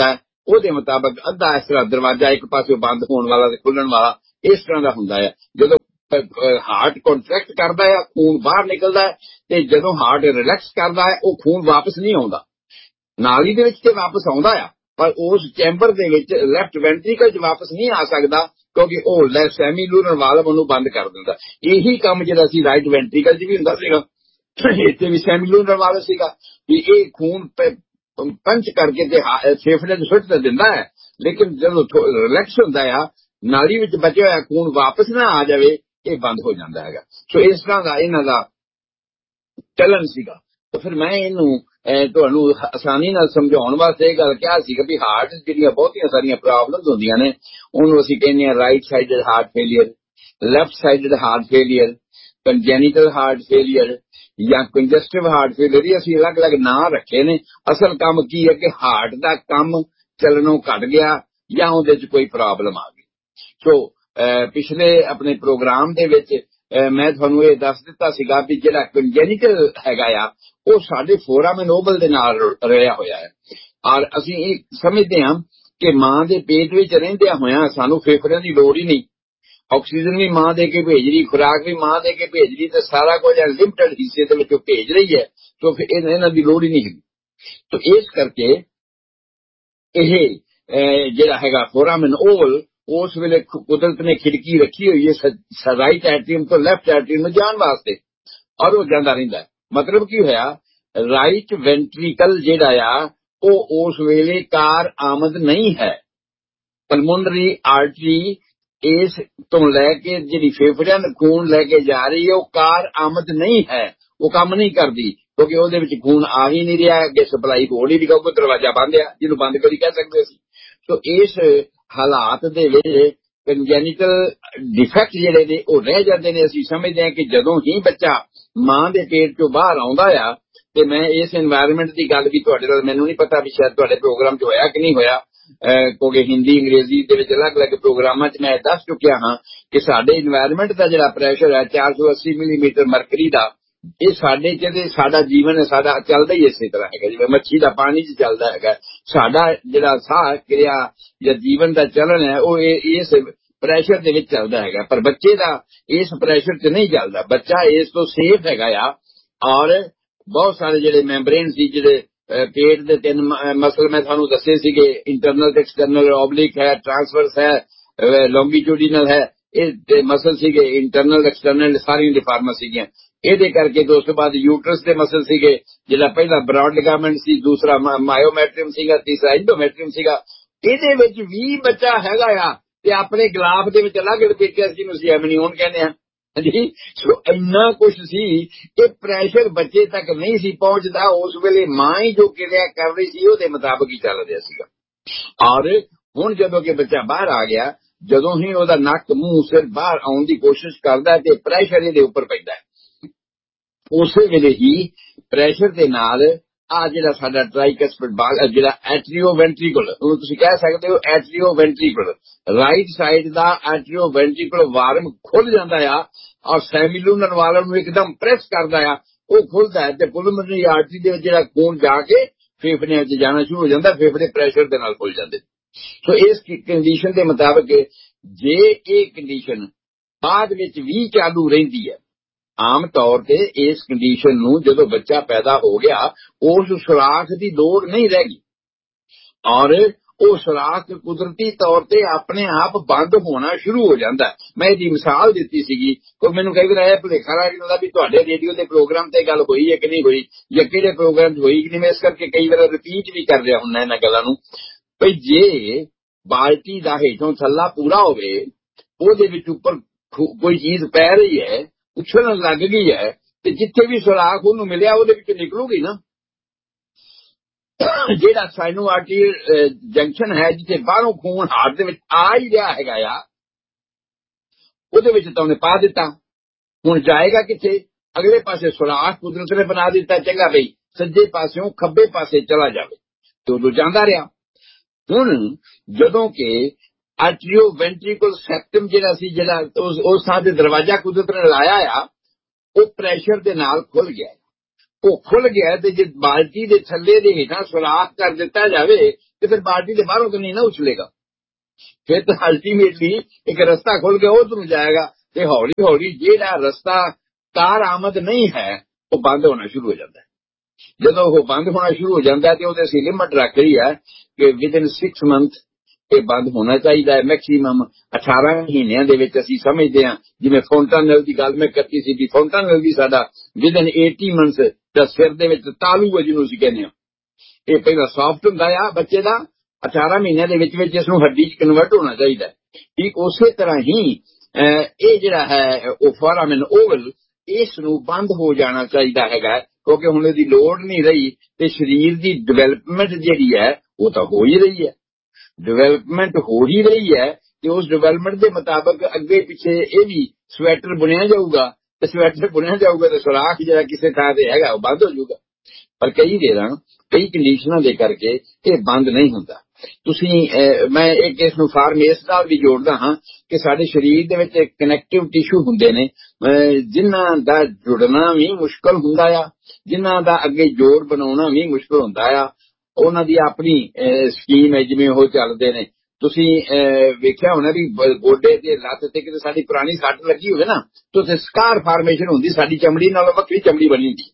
ਉਹਦੇ ਮੁਤਾਬਕ ਅੱਧਾ ਇਸ ਤਰ੍ਹਾਂ ਦਰਵਾਜ਼ਾ ਇੱਕ ਪਾਸੇ ਬੰਦ ਹੋਣ ਵਾਲਾ ਤੇ ਖੁੱਲਣ ਵਾਲਾ ਇਸ ਤਰ੍ਹਾਂ ਦਾ ਹੁੰਦਾ ਹੈ। ਜਦੋਂ ਹਾਰਟ ਕੰਟਰੈਕਟ ਕਰਦਾ ਹੈ ਖੂਨ ਬਾਹਰ ਨਿਕਲਦਾ ਹੈ, ਤੇ ਜਦੋਂ ਹਾਰਟ ਰਿਲੈਕਸ ਕਰਦਾ ਹੈ ਉਹ ਖੂਨ ਵਾਪਸ ਨਹੀਂ ਆਉਂਦਾ ਨਾਲੀ ਦੇ ਵਿੱਚ, ਤੇ ਵਾਪਸ ਆਉਂਦਾ ਆ ਪਰ ਉਸ ਚੈਂਬਰ ਦੇ ਵਿੱਚ ਲੈਫਟ ਵੈਂਟਰੀਕਲ 'ਚ ਵਾਪਸ ਨਹੀਂ ਆ ਸਕਦਾ, ਕਿਉਂਕਿ ਉਹ ਸੈਮੀਲੂਨਰ ਵਾਲਵ ਉਹਨੂੰ ਬੰਦ ਕਰ ਦਿੰਦਾ। ਇਹੀ ਕੰਮ ਜਿਹੜਾ ਸੀ ਰਾਈਟ ਵੈਂਟਰੀਕਲ 'ਚ ਵੀ ਹੁੰਦਾ ਸੀਗਾ, ਇੱਥੇ ਵੀ ਸੈਮੀਲੂਨਰ ਵਾਲਵ ਸੀਗਾ ਵੀ ਇਹ ਖੂਨ ਪੰਚ ਕਰਕੇ ਤੇ ਫੇਫੜੇ 'ਚ ਸੁੱਟ ਤਾਂ ਦਿੰਦਾ ਹੈ, ਲੇਕਿਨ ਜਦੋਂ ਰਿਲੈਕਸ ਹੁੰਦਾ ਆ ਨਾਲੀ ਵਿੱਚ ਬਚਿਆ ਹੋਇਆ ਖੂਨ ਵਾਪਸ ਨਾ ਆ ਜਾਵੇ, ਇਹ ਬੰਦ ਹੋ ਜਾਂਦਾ ਹੈਗਾ। ਸੋ ਇਸ ਤਰ੍ਹਾਂ ਦਾ ਇਹਨਾਂ ਦਾ ਚੱਲਣ ਸੀਗਾ। ਤਾਂ ਫਿਰ ਮੈਂ ਇਹਨੂੰ ਤੁਹਾਨੂੰ ਆਸਾਨੀ ਨਾਲ ਸਮਝਾਉਣ ਵਾਸਤੇ ਇਹ ਗੱਲ ਕਿਹਾ ਸੀਗਾ ਵੀ ਹਾਰਟ ਜਿਹੜੀਆਂ ਬਹੁਤੀਆਂ ਸਾਰੀਆਂ ਪ੍ਰੋਬਲਮਸ ਹੁੰਦੀਆਂ ਨੇ, ਉਹਨੂੰ ਅਸੀਂ ਕਹਿੰਦੇ ਹਾਂ right sided heart failure, left sided heart failure, ਕੰਜੈਨੀਟਲ heart failure ਜਾਂ ਕੰਜਸਟਿਵ ਹਾਰਟ ਫੇਲੀਅਰ। ਇਹ ਅਸੀਂ ਅਲੱਗ-ਅਲੱਗ ਨਾਂ ਰੱਖੇ ਨੇ। ਅਸਲ ਕੰਮ ਕੀ ਹੈ ਕਿ ਹਾਰਟ ਦਾ ਕੰਮ ਚੱਲਣੋਂ ਘਟ ਗਿਆ ਜਾਂ ਉਹਦੇ 'ਚ ਕੋਈ ਪ੍ਰੋਬਲਮ ਆ ਗਈ। ਸੋ ਪਿਛਲੇ ਆਪਣੇ ਪ੍ਰੋਗਰਾਮ ਦੇ ਵਿੱਚ ਮੈਂ ਤੁਹਾਨੂੰ ਇਹ ਦੱਸ ਦਿੱਤਾ ਸੀਗਾ ਵੀ ਜਿਹੜਾ ਕੰਜੈਨੀਟਲ ਹੈਗਾ ਆ ਉਹ ਸਾਡੇ ਫੋਰਾਮਨ ਨੋਬਲ ਦੇ ਨਾਲ ਰਿਹਾ ਹੋਇਆ ਹੈ, ਔਰ ਅਸੀਂ ਇਹ ਸਮਝਦੇ ਹਾਂ ਕਿ ਮਾਂ ਦੇ ਪੇਟ ਵਿੱਚ ਰਹਿੰਦਿਆਂ ਹੋਇਆਂ ਸਾਨੂੰ ਫੇਫੜਿਆਂ ਦੀ ਲੋੜ ਹੀ ਨਹੀਂ, ਆਕਸੀਜਨ ਵੀ ਮਾਂ ਦੇ ਕੇ ਭੇਜ ਰਹੀ, ਖੁਰਾਕ ਵੀ ਮਾਂ ਦੇ ਕੇ ਭੇਜ ਰਹੀ, ਤੇ ਸਾਰਾ ਕੁਝ ਲਿਮਟਡ ਹਿੱਸੇ ਦੇ ਵਿੱਚ ਭੇਜ ਰਹੀ ਹੈ, ਸੋ ਫਿਰ ਇਹਨਾਂ ਦੀ ਲੋੜ ਹੀ ਨਹੀਂ ਹੈਗੀ। ਸੋ ਇਸ ਕਰਕੇ ਇਹ ਜਿਹੜਾ ਹੈਗਾ ਫੋਰਾਮਨ ਓਵਲ, ਉਸ ਵੇਲੇ ਕੁਦਰਤ ਨੇ ਖਿੜਕੀ ਰੱਖੀ ਹੋਈ ਹੈ ਰਾਈਟ ਐਟਰੀਅਮ ਤੋਂ ਲੈਫਟ ਐਟਰੀਅਮ ਨੂੰ ਜਾਣ ਵਾਸਤੇ, ਔਰ ਉਹ ਜਾਂਦਾ ਰਹਿੰਦਾ। ਮਤਲਬ ਕੀ ਹੋਇਆ, ਰਾਈਟ ਵੈਂਟਰੀਕਲ ਜਿਹੜਾ ਆ ਉਹ ਉਸ ਵੇਲੇ ਕਾਰ ਆਮਦ ਨਹੀਂ ਹੈ। ਪਲਮੋਨਰੀ ਆਰਟਰੀ ਇਸ ਤੋਂ ਲੈ ਕੇ ਜਿਹੜੀ ਫੇਫੜਿਆਂ ਦਾ ਖੂਨ ਲੈ ਕੇ ਜਾ ਰਹੀ ਹੈ ਉਹ ਕਾਰ ਆਮਦ ਨਹੀਂ ਹੈ, ਉਹ ਕੰਮ ਨਹੀਂ ਕਰਦੀ, ਕਿਉਂਕਿ ਉਹਦੇ ਵਿੱਚ ਖੂਨ ਆ ਹੀ ਨਹੀਂ ਰਿਹਾ, ਅੱਗੇ ਸਪਲਾਈ ਹੋ ਨਹੀਂ ਰਹੀ, ਕਿਉਂਕਿ ਦਰਵਾਜ਼ਾ ਬੰਦ ਆ, ਜਿਹਨੂੰ ਬੰਦ ਕਰੀ ਕਹਿ ਸਕਦੇ ਸੀ। ਸੋ ਇਸ ਹਾਲਾਤ ਦੇ ਵਿੱਚ ਕੰਜੈਨੀਟਲ ਡਿਫੈਕਟ ਜਿਹੜੇ ਨੇ ਉਹ ਰਹਿ ਜਾਂਦੇ ਨੇ। ਅਸੀਂ ਸਮਝਦੇ ਹਾਂ ਕਿ ਜਦੋਂ ਹੀ ਬੱਚਾ ਮਾਂ ਦੇ ਪੇਟ ਚੋਂ ਬਾਹਰ ਆਉਂਦਾ ਆ, ਤੇ ਮੈਂ ਇਸ এনवायरमेंट ਦੀ ਗੱਲ ਵੀ ਤੁਹਾਡੇ ਨਾਲ, ਮੈਨੂੰ ਨਹੀਂ ਪਤਾ ਵੀ ਸ਼ਾਇਦ ਤੁਹਾਡੇ ਪ੍ਰੋਗਰਾਮ 'ਚ ਹੋਇਆ ਕਿ ਨਹੀਂ ਹੋਇਆ, ਕਿਉਂਕਿ ਹਿੰਦੀ ਅੰਗਰੇਜ਼ੀ ਦੇ ਵਿੱਚ ਅਲੱਗ-ਅਲੱਗ ਪ੍ਰੋਗਰਾਮਾਂ 'ਚ ਮੈਂ ਦੱਸ ਚੁੱਕਿਆ ਹਾਂ ਕਿ ਸਾਡੇ এনवायरमेंट ਦਾ ਜਿਹੜਾ ਪ੍ਰੈਸ਼ਰ ਹੈ 480 ਮਿਲੀਮੀਟਰ ਮਰਕਰੀ ਦਾ, ਇਹ ਸਾਡੇ 'ਚ ਤੇ ਸਾਡਾ ਜੀਵਨ ਸਾਡਾ ਚੱਲਦਾ ਹੀ ਇਸੇ ਤਰ੍ਹਾਂ ਹੈਗਾ ਜਿਵੇਂ ਮੱਛੀ ਦਾ ਪਾਣੀ 'ਚ ਚੱਲਦਾ ਹੈਗਾ। ਸਾਡਾ ਜਿਹੜਾ ਸਾਹ ਕਿਰਿਆ ਜਾਂ ਜੀਵਨ ਦਾ ਚੱਲਣ ਹੈ ਉਹ ਇਸ ਪ੍ਰੈਸ਼ਰ ਦੇ ਵਿੱਚ ਚੱਲਦਾ ਹੈਗਾ, ਪਰ ਬੱਚੇ ਦਾ ਇਸ ਪ੍ਰੈਸ਼ਰ 'ਚ ਨਹੀਂ ਚੱਲਦਾ। ਬੱਚਾ ਇਸ ਤੋਂ ਸੇਫ ਹੈਗਾ ਆ, ਔਰ ਬਹੁਤ ਸਾਰੇ ਜਿਹੜੇ ਮੈਂਬਰੇਨ ਸੀ, ਜਿਹੜੇ ਪੇਟ ਦੇ 3 ਮਸਲ ਮੈਂ ਤੁਹਾਨੂੰ ਦੱਸੇ ਸੀਗੇ, ਇੰਟਰਨਲ ਤੇ ਐਕਸਟਰਨਲ, ਓਬਲਿਕ ਹੈ, ਟ੍ਰਾਂਸਵਰਸ ਹੈ, ਲੌਂਗੀਟਿਊਡਿਨਲ ਹੈ, ਇਹ ਮਸਲ ਸੀਗੇ ਇੰਟਰਨਲ ਐਕਸਟਰਨਲ, ਸਾਰੀਆਂ ਡਿਫਾਰਮਾਂ ਸੀਗੀਆਂ। ਇਹਦੇ ਕਰਕੇ ਤੋਂ ਉਸ ਤੋਂ ਬਾਅਦ ਯੂਟਰਸ ਦੇ ਮਸਲ ਸੀਗੇ, ਜਿਹੜਾ ਪਹਿਲਾ ਬ੍ਰੌਡ ਲਿਗਾਮੈਂਟ ਸੀ, ਦੂਸਰਾ ਮਾਇਓਮੈਟ੍ਰੀਅਮ ਸੀਗਾ, ਤੀਸਰਾ ਇੰਡੋਮੈਟ੍ਰੀਅਮ ਸੀਗਾ। ਇਹਦੇ ਵਿੱਚ ਵੀ ਬੱਚਾ ਹੈਗਾ ਆ, ਤੇ ਆਪਣੇ ਗਲਾਫ ਦੇ ਵਿੱਚ ਅਲੱਗ ਲਪੇਟਿਆ ਸੀ, ਜਿਹਨੂੰ ਅਸੀਂ ਐਮਨੀਓਨ ਕਹਿੰਦੇ ਆ ਜੀ। ਸੋ ਇੰਨਾ ਕੁਛ ਸੀ, ਇਹ ਪ੍ਰੈਸ਼ਰ ਬੱਚੇ ਤੱਕ ਨਹੀਂ ਸੀ ਪਹੁੰਚਦਾ। ਉਸ ਵੇਲੇ ਮਾਂ ਹੀ ਜੋ ਕਿਰਿਆ ਕਰ ਰਹੀ ਸੀ ਉਹਦੇ ਮੁਤਾਬਕ ਹੀ ਚੱਲ ਰਿਹਾ ਸੀਗਾ। ਔਰ ਹੁਣ ਜਦੋਂ ਕਿ ਬੱਚਾ ਬਾਹਰ ਆ ਗਿਆ, ਜਦੋਂ ਹੀ ਉਹਦਾ ਨੱਕ ਮੂੰਹ ਸਿਰ ਬਾਹਰ ਆਉਣ ਦੀ ਕੋਸ਼ਿਸ਼ ਕਰਦਾ ਤੇ ਪ੍ਰੈਸ਼ਰ ਇਹਦੇ ਉੱਪਰ ਪੈਂਦਾ ਹੈ, ਉਸੇ ਵੇਲੇ ਹੀ ਪ੍ਰੈਸ਼ਰ ਦੇ ਨਾਲ ਆ ਜਿਹੜਾ ਸਾਡਾ ਟ੍ਰਾਈਕਸਪਿਡ ਬਾਗ, ਜਿਹੜਾ ਐਟਰੀਓ ਵੈਂਟਰੀਕਲ, ਉਹਨੂੰ ਤੁਸੀਂ ਕਹਿ ਸਕਦੇ ਹੋ ਐਟਰੀਓ ਵੈਂਟਰੀਕਲ, ਰਾਈਟ ਸਾਈਡ ਦਾ ਐਟਰੀਓ ਵੈਂਟਰੀਕਲ ਵਾਰਮ ਖੁੱਲ ਜਾਂਦਾ ਆ, ਔਰ ਸੈਮੀਲੂਨਰ ਵਾਲਵ ਨੂੰ ਇੱਕਦਮ ਪ੍ਰੈਸ ਕਰਦਾ ਆ, ਉਹ ਖੁੱਲਦਾ ਹੈ, ਤੇ ਪੁਲਮੋਨਰੀ ਆਰਟਰੀ ਦੇ ਵਿੱਚ ਜਿਹੜਾ ਖੂਨ ਜਾ ਕੇ ਫੇਫੜਿਆਂ 'ਚ ਜਾਣਾ ਸ਼ੁਰੂ ਹੋ ਜਾਂਦਾ, ਫੇਫੜੇ ਪ੍ਰੈਸ਼ਰ ਦੇ ਨਾਲ ਖੁੱਲ ਜਾਂਦੇ। ਸੋ ਇਸ ਕੰਡੀਸ਼ਨ ਦੇ ਮੁਤਾਬਕ ਜੇ ਇਹ ਕੰਡੀਸ਼ਨ ਬਾਅਦ ਵਿੱਚ ਵੀ ਚਾਲੂ ਰਹਿੰਦੀ ਹੈ, ਆਮ ਤੌਰ ਤੇ ਇਸ ਕੰਡੀਸ਼ਨ ਨੂੰ ਜਦੋਂ ਬੱਚਾ ਪੈਦਾ ਹੋ ਗਿਆ ਉਸ ਸੁਰਾਖ ਦੀ ਲੋੜ ਨਹੀਂ ਰਹਿ ਗਈ, ਔਰ ਉਹ ਸੁਰਾਖ ਕੁਦਰਤੀ ਤੌਰ ਤੇ ਆਪਣੇ ਆਪ ਬੰਦ ਹੋਣਾ ਸ਼ੁਰੂ ਹੋ ਜਾਂਦਾ। ਮੈਂ ਇਹਦੀ ਮਿਸਾਲ ਦਿੱਤੀ ਸੀਗੀ, ਕੋਈ ਮੈਨੂੰ ਕਈ ਵਾਰ ਇਹ ਭੁਲੇਖਾ ਲੱਗ ਜਾਂਦਾ ਵੀ ਤੁਹਾਡੇ ਰੇਡੀਓ ਦੇ ਪ੍ਰੋਗਰਾਮ ਤੇ ਗੱਲ ਹੋਈ ਹੈ ਕਿ ਨਹੀਂ ਹੋਈ, ਜਾਂ ਕਿਹੜੇ ਪ੍ਰੋਗਰਾਮ 'ਚ ਹੋਈ ਕਿ ਨਹੀਂ। ਮੈਂ ਇਸ ਕਰਕੇ ਕਈ ਵਾਰ ਰਿਪੀਟ ਵੀ ਕਰ ਰਿਹਾ ਹੁੰਦਾ ਇਹਨਾਂ ਗੱਲਾਂ ਨੂੰ, ਭਈ ਜੇ ਬਾਲਟੀ ਦਾ ਹੇਠੋਂ ਥੱਲਾ ਪੂਰਾ ਹੋਵੇ, ਉਹਦੇ ਵਿੱਚ ਉੱਪਰ ਕੋਈ ਚੀਜ਼ ਪੈ ਰਹੀ ਹੈ, ਉਛਲਣ ਲੱਗ ਗਈ ਹੈ, ਤੇ ਜਿੱਥੇ ਵੀ ਸੁਰਾਖ ਉਹਨੂੰ ਮਿਲਿਆ ਉਹਦੇ ਵਿੱਚ ਨਿਕਲੂਗੀ ਨਾ। ਜਿਹੜਾ ਸਾਈਨੋ ਆਰਟਰੀਅਲ ਜੰਕਸ਼ਨ ਹੈ, ਜਿੱਥੇ ਬਾਹਰੋਂ ਖੂਨ ਹਾਰਟ ਦੇ ਵਿੱਚ ਆ ਹੀ ਰਿਹਾ ਹੈਗਾ ਆ, ਉਹਦੇ ਵਿੱਚ ਤਾਂ ਉਹਨੇ ਪਾ ਦਿੱਤਾ, ਹੁਣ ਜਾਏਗਾ ਕਿੱਥੇ? ਅਗਲੇ ਪਾਸੇ ਸੁਰਾਖ ਕੁਦਰਤ ਨੇ ਬਣਾ ਦਿੱਤਾ, ਚੰਗਾ ਬਈ ਸੱਜੇ ਪਾਸਿਓਂ ਖੱਬੇ ਪਾਸੇ ਚਲਾ ਜਾਵੇ, ਤੇ ਉਦੋਂ ਜਾਂਦਾ ਰਿਹਾ। ਹੁਣ ਜਦੋਂ ਕਿ ਆਰਟਰੀਓ ਵੈਂਟਰੀਕਲ ਸੈਪਟਮ ਜਿਹੜਾ ਸੀ, ਜਿਹੜਾ ਉਸ ਥਾਂ ਤੇ ਦਰਵਾਜ਼ਾ ਕੁਦਰਤ ਨੇ ਲਾਇਆ ਆ, ਉਹ ਪ੍ਰੈਸ਼ਰ ਦੇ ਨਾਲ ਖੁੱਲ ਗਿਆ। ਉਹ ਖੁੱਲ ਗਿਆ ਤੇ ਜੇ ਬਾਲਟੀ ਦੇ ਥੱਲੇ ਦੇ ਹੇਠਾਂ ਸੁਰਾਖ ਕਰ ਦਿੱਤਾ ਜਾਵੇ ਤੇ ਫਿਰ ਬਾਲਟੀ ਦੇ ਬਾਹਰੋਂ ਤਾਂ ਨਹੀਂ ਨਾ ਉਛਲੇਗਾ। ਫਿਰ ਤਾਂ ਅਲਟੀਮੇਟਲੀ ਇੱਕ ਰਸਤਾ ਖੁੱਲ ਗਿਆ ਉਧਰ ਨੂੰ ਜਾਏਗਾ ਤੇ ਹੌਲੀ ਹੌਲੀ ਜਿਹੜਾ ਰਸਤਾ ਕਾਰ ਆਮਦ ਨਹੀਂ ਹੈ ਉਹ ਬੰਦ ਹੋਣਾ ਸ਼ੁਰੂ ਹੋ ਜਾਂਦਾ ਹੈ। ਜਦੋਂ ਉਹ ਬੰਦ ਹੋਣਾ ਸ਼ੁਰੂ ਹੋ ਜਾਂਦਾ ਤੇ ਉਹਦੇ ਅਸੀਂ ਲਿਮਟ ਰੱਖ ਲਈ ਹੈ ਕਿ ਵਿਦਿਨ 6 ਮੰਥ ਇਹ ਬੰਦ ਹੋਣਾ ਚਾਹੀਦਾ ਹੈ। ਮੈਕਸੀਮਮ 18 ਮਹੀਨਿਆਂ ਦੇ ਵਿੱਚ ਅਸੀਂ ਸਮਝਦੇ ਹਾਂ, ਜਿਵੇਂ ਫੌਂਟਾਨਲ ਦੀ ਗੱਲ ਮੈਂ ਕੀਤੀ ਸੀ ਵੀ ਫੌਂਟਾਨਲ ਵੀ ਸਾਡਾ ਵਿਦਿਨ 80 ਮੰਥ ਦਾ ਸਿਰ ਦੇ ਵਿੱਚ ਤਾਲੂ ਹੈ ਜਿਹਨੂੰ ਅਸੀਂ ਕਹਿੰਦੇ ਹਾਂ। ਇਹ ਪਹਿਲਾਂ ਸੌਫਟ ਹੁੰਦਾ ਆ ਬੱਚੇ ਦਾ, 18 ਮਹੀਨਿਆਂ ਦੇ ਵਿੱਚ ਇਸ ਨੂੰ ਹੱਡੀ 'ਚ ਕਨਵਰਟ ਹੋਣਾ ਚਾਹੀਦਾ। ਠੀਕ ਉਸੇ ਤਰ੍ਹਾਂ ਹੀ ਇਹ ਜਿਹੜਾ ਹੈ ਉਹ ਫੋਰਾਮਨ ਓਵਲ ਇਸ ਨੂੰ ਬੰਦ ਹੋ ਜਾਣਾ ਚਾਹੀਦਾ ਹੈਗਾ, ਕਿਉਂਕਿ ਹੁਣ ਇਹਦੀ ਲੋੜ ਨਹੀਂ ਰਹੀ ਤੇ ਸਰੀਰ ਦੀ ਡਿਵੈਲਪਮੈਂਟ ਜਿਹੜੀ ਹੈ ਉਹ ਤਾਂ ਹੋ ਹੀ ਰਹੀ ਹੈ। ਡਿਵੈਲਪਮੈਂਟ ਹੋ ਹੀ ਰਹੀ ਹੈ ਤੇ ਉਸ ਡਿਵੈਲਪਮੈਂਟ ਦੇ ਮੁਤਾਬਕ ਅੱਗੇ ਪਿੱਛੇ ਇਹ ਵੀ ਸਵੈਟਰ ਬੁਣਿਆ ਜਾਊਗਾ ਤੇ ਸਵੈਟਰ ਬੁਣਿਆ ਜਾਊਗਾ ਤੇ ਸੁਰਾਖ ਜਿਹੜਾ ਕਿਸੇ ਥਾਂ ਤੇ ਹੈਗਾ ਉਹ ਬੰਦ ਹੋ ਜਾਊਗਾ। ਪਰ ਕਈ ਕੰਡੀਸ਼ਨਾਂ ਦੇ ਕਰਕੇ ਇਹ ਬੰਦ ਨਹੀਂ ਹੁੰਦਾ। ਮੈਂ ਇੱਕ ਇਸ ਨੂੰ ਫਾਰਮੇਸ ਨਾਲ ਵੀ ਜੋੜਦਾ ਹਾਂ ਕਿ ਸਾਡੇ ਸਰੀਰ ਦੇ ਵਿੱਚ ਕਨੈਕਟਿਵ ਟਿਸ਼ੂ ਹੁੰਦੇ ਨੇ ਜਿਨ੍ਹਾਂ ਦਾ ਜੁੜਨਾ ਵੀ ਮੁਸ਼ਕਲ ਹੁੰਦਾ ਆ, ਜਿਨ੍ਹਾਂ ਦਾ ਅੱਗੇ ਜੋੜ ਬਣਾਉਣਾ ਵੀ ਮੁਸ਼ਕਲ ਹੁੰਦਾ ਆ। ਉਹਨਾਂ ਦੀ ਆਪਣੀ ਸਕੀਮ ਹੈ, ਜਿਵੇਂ ਉਹ ਚੱਲਦੇ ਨੇ। ਤੁਸੀਂ ਵੇਖਿਆ ਹੋਣਾ ਵੀ ਗੋਡੇ ਤੇ ਲੱਤ ਤੇ ਕਿਤੇ ਸਾਡੀ ਪੁਰਾਣੀ ਸੱਟ ਲੱਗੀ ਹੋਵੇ ਨਾ ਤੇ ਉੱਥੇ ਸਕਾਰ ਫਾਰਮੇਸ਼ਨ ਹੁੰਦੀ, ਸਾਡੀ ਚਮੜੀ ਨਾਲੋਂ ਵੱਖਰੀ ਚਮੜੀ ਬਣੀ ਹੁੰਦੀ।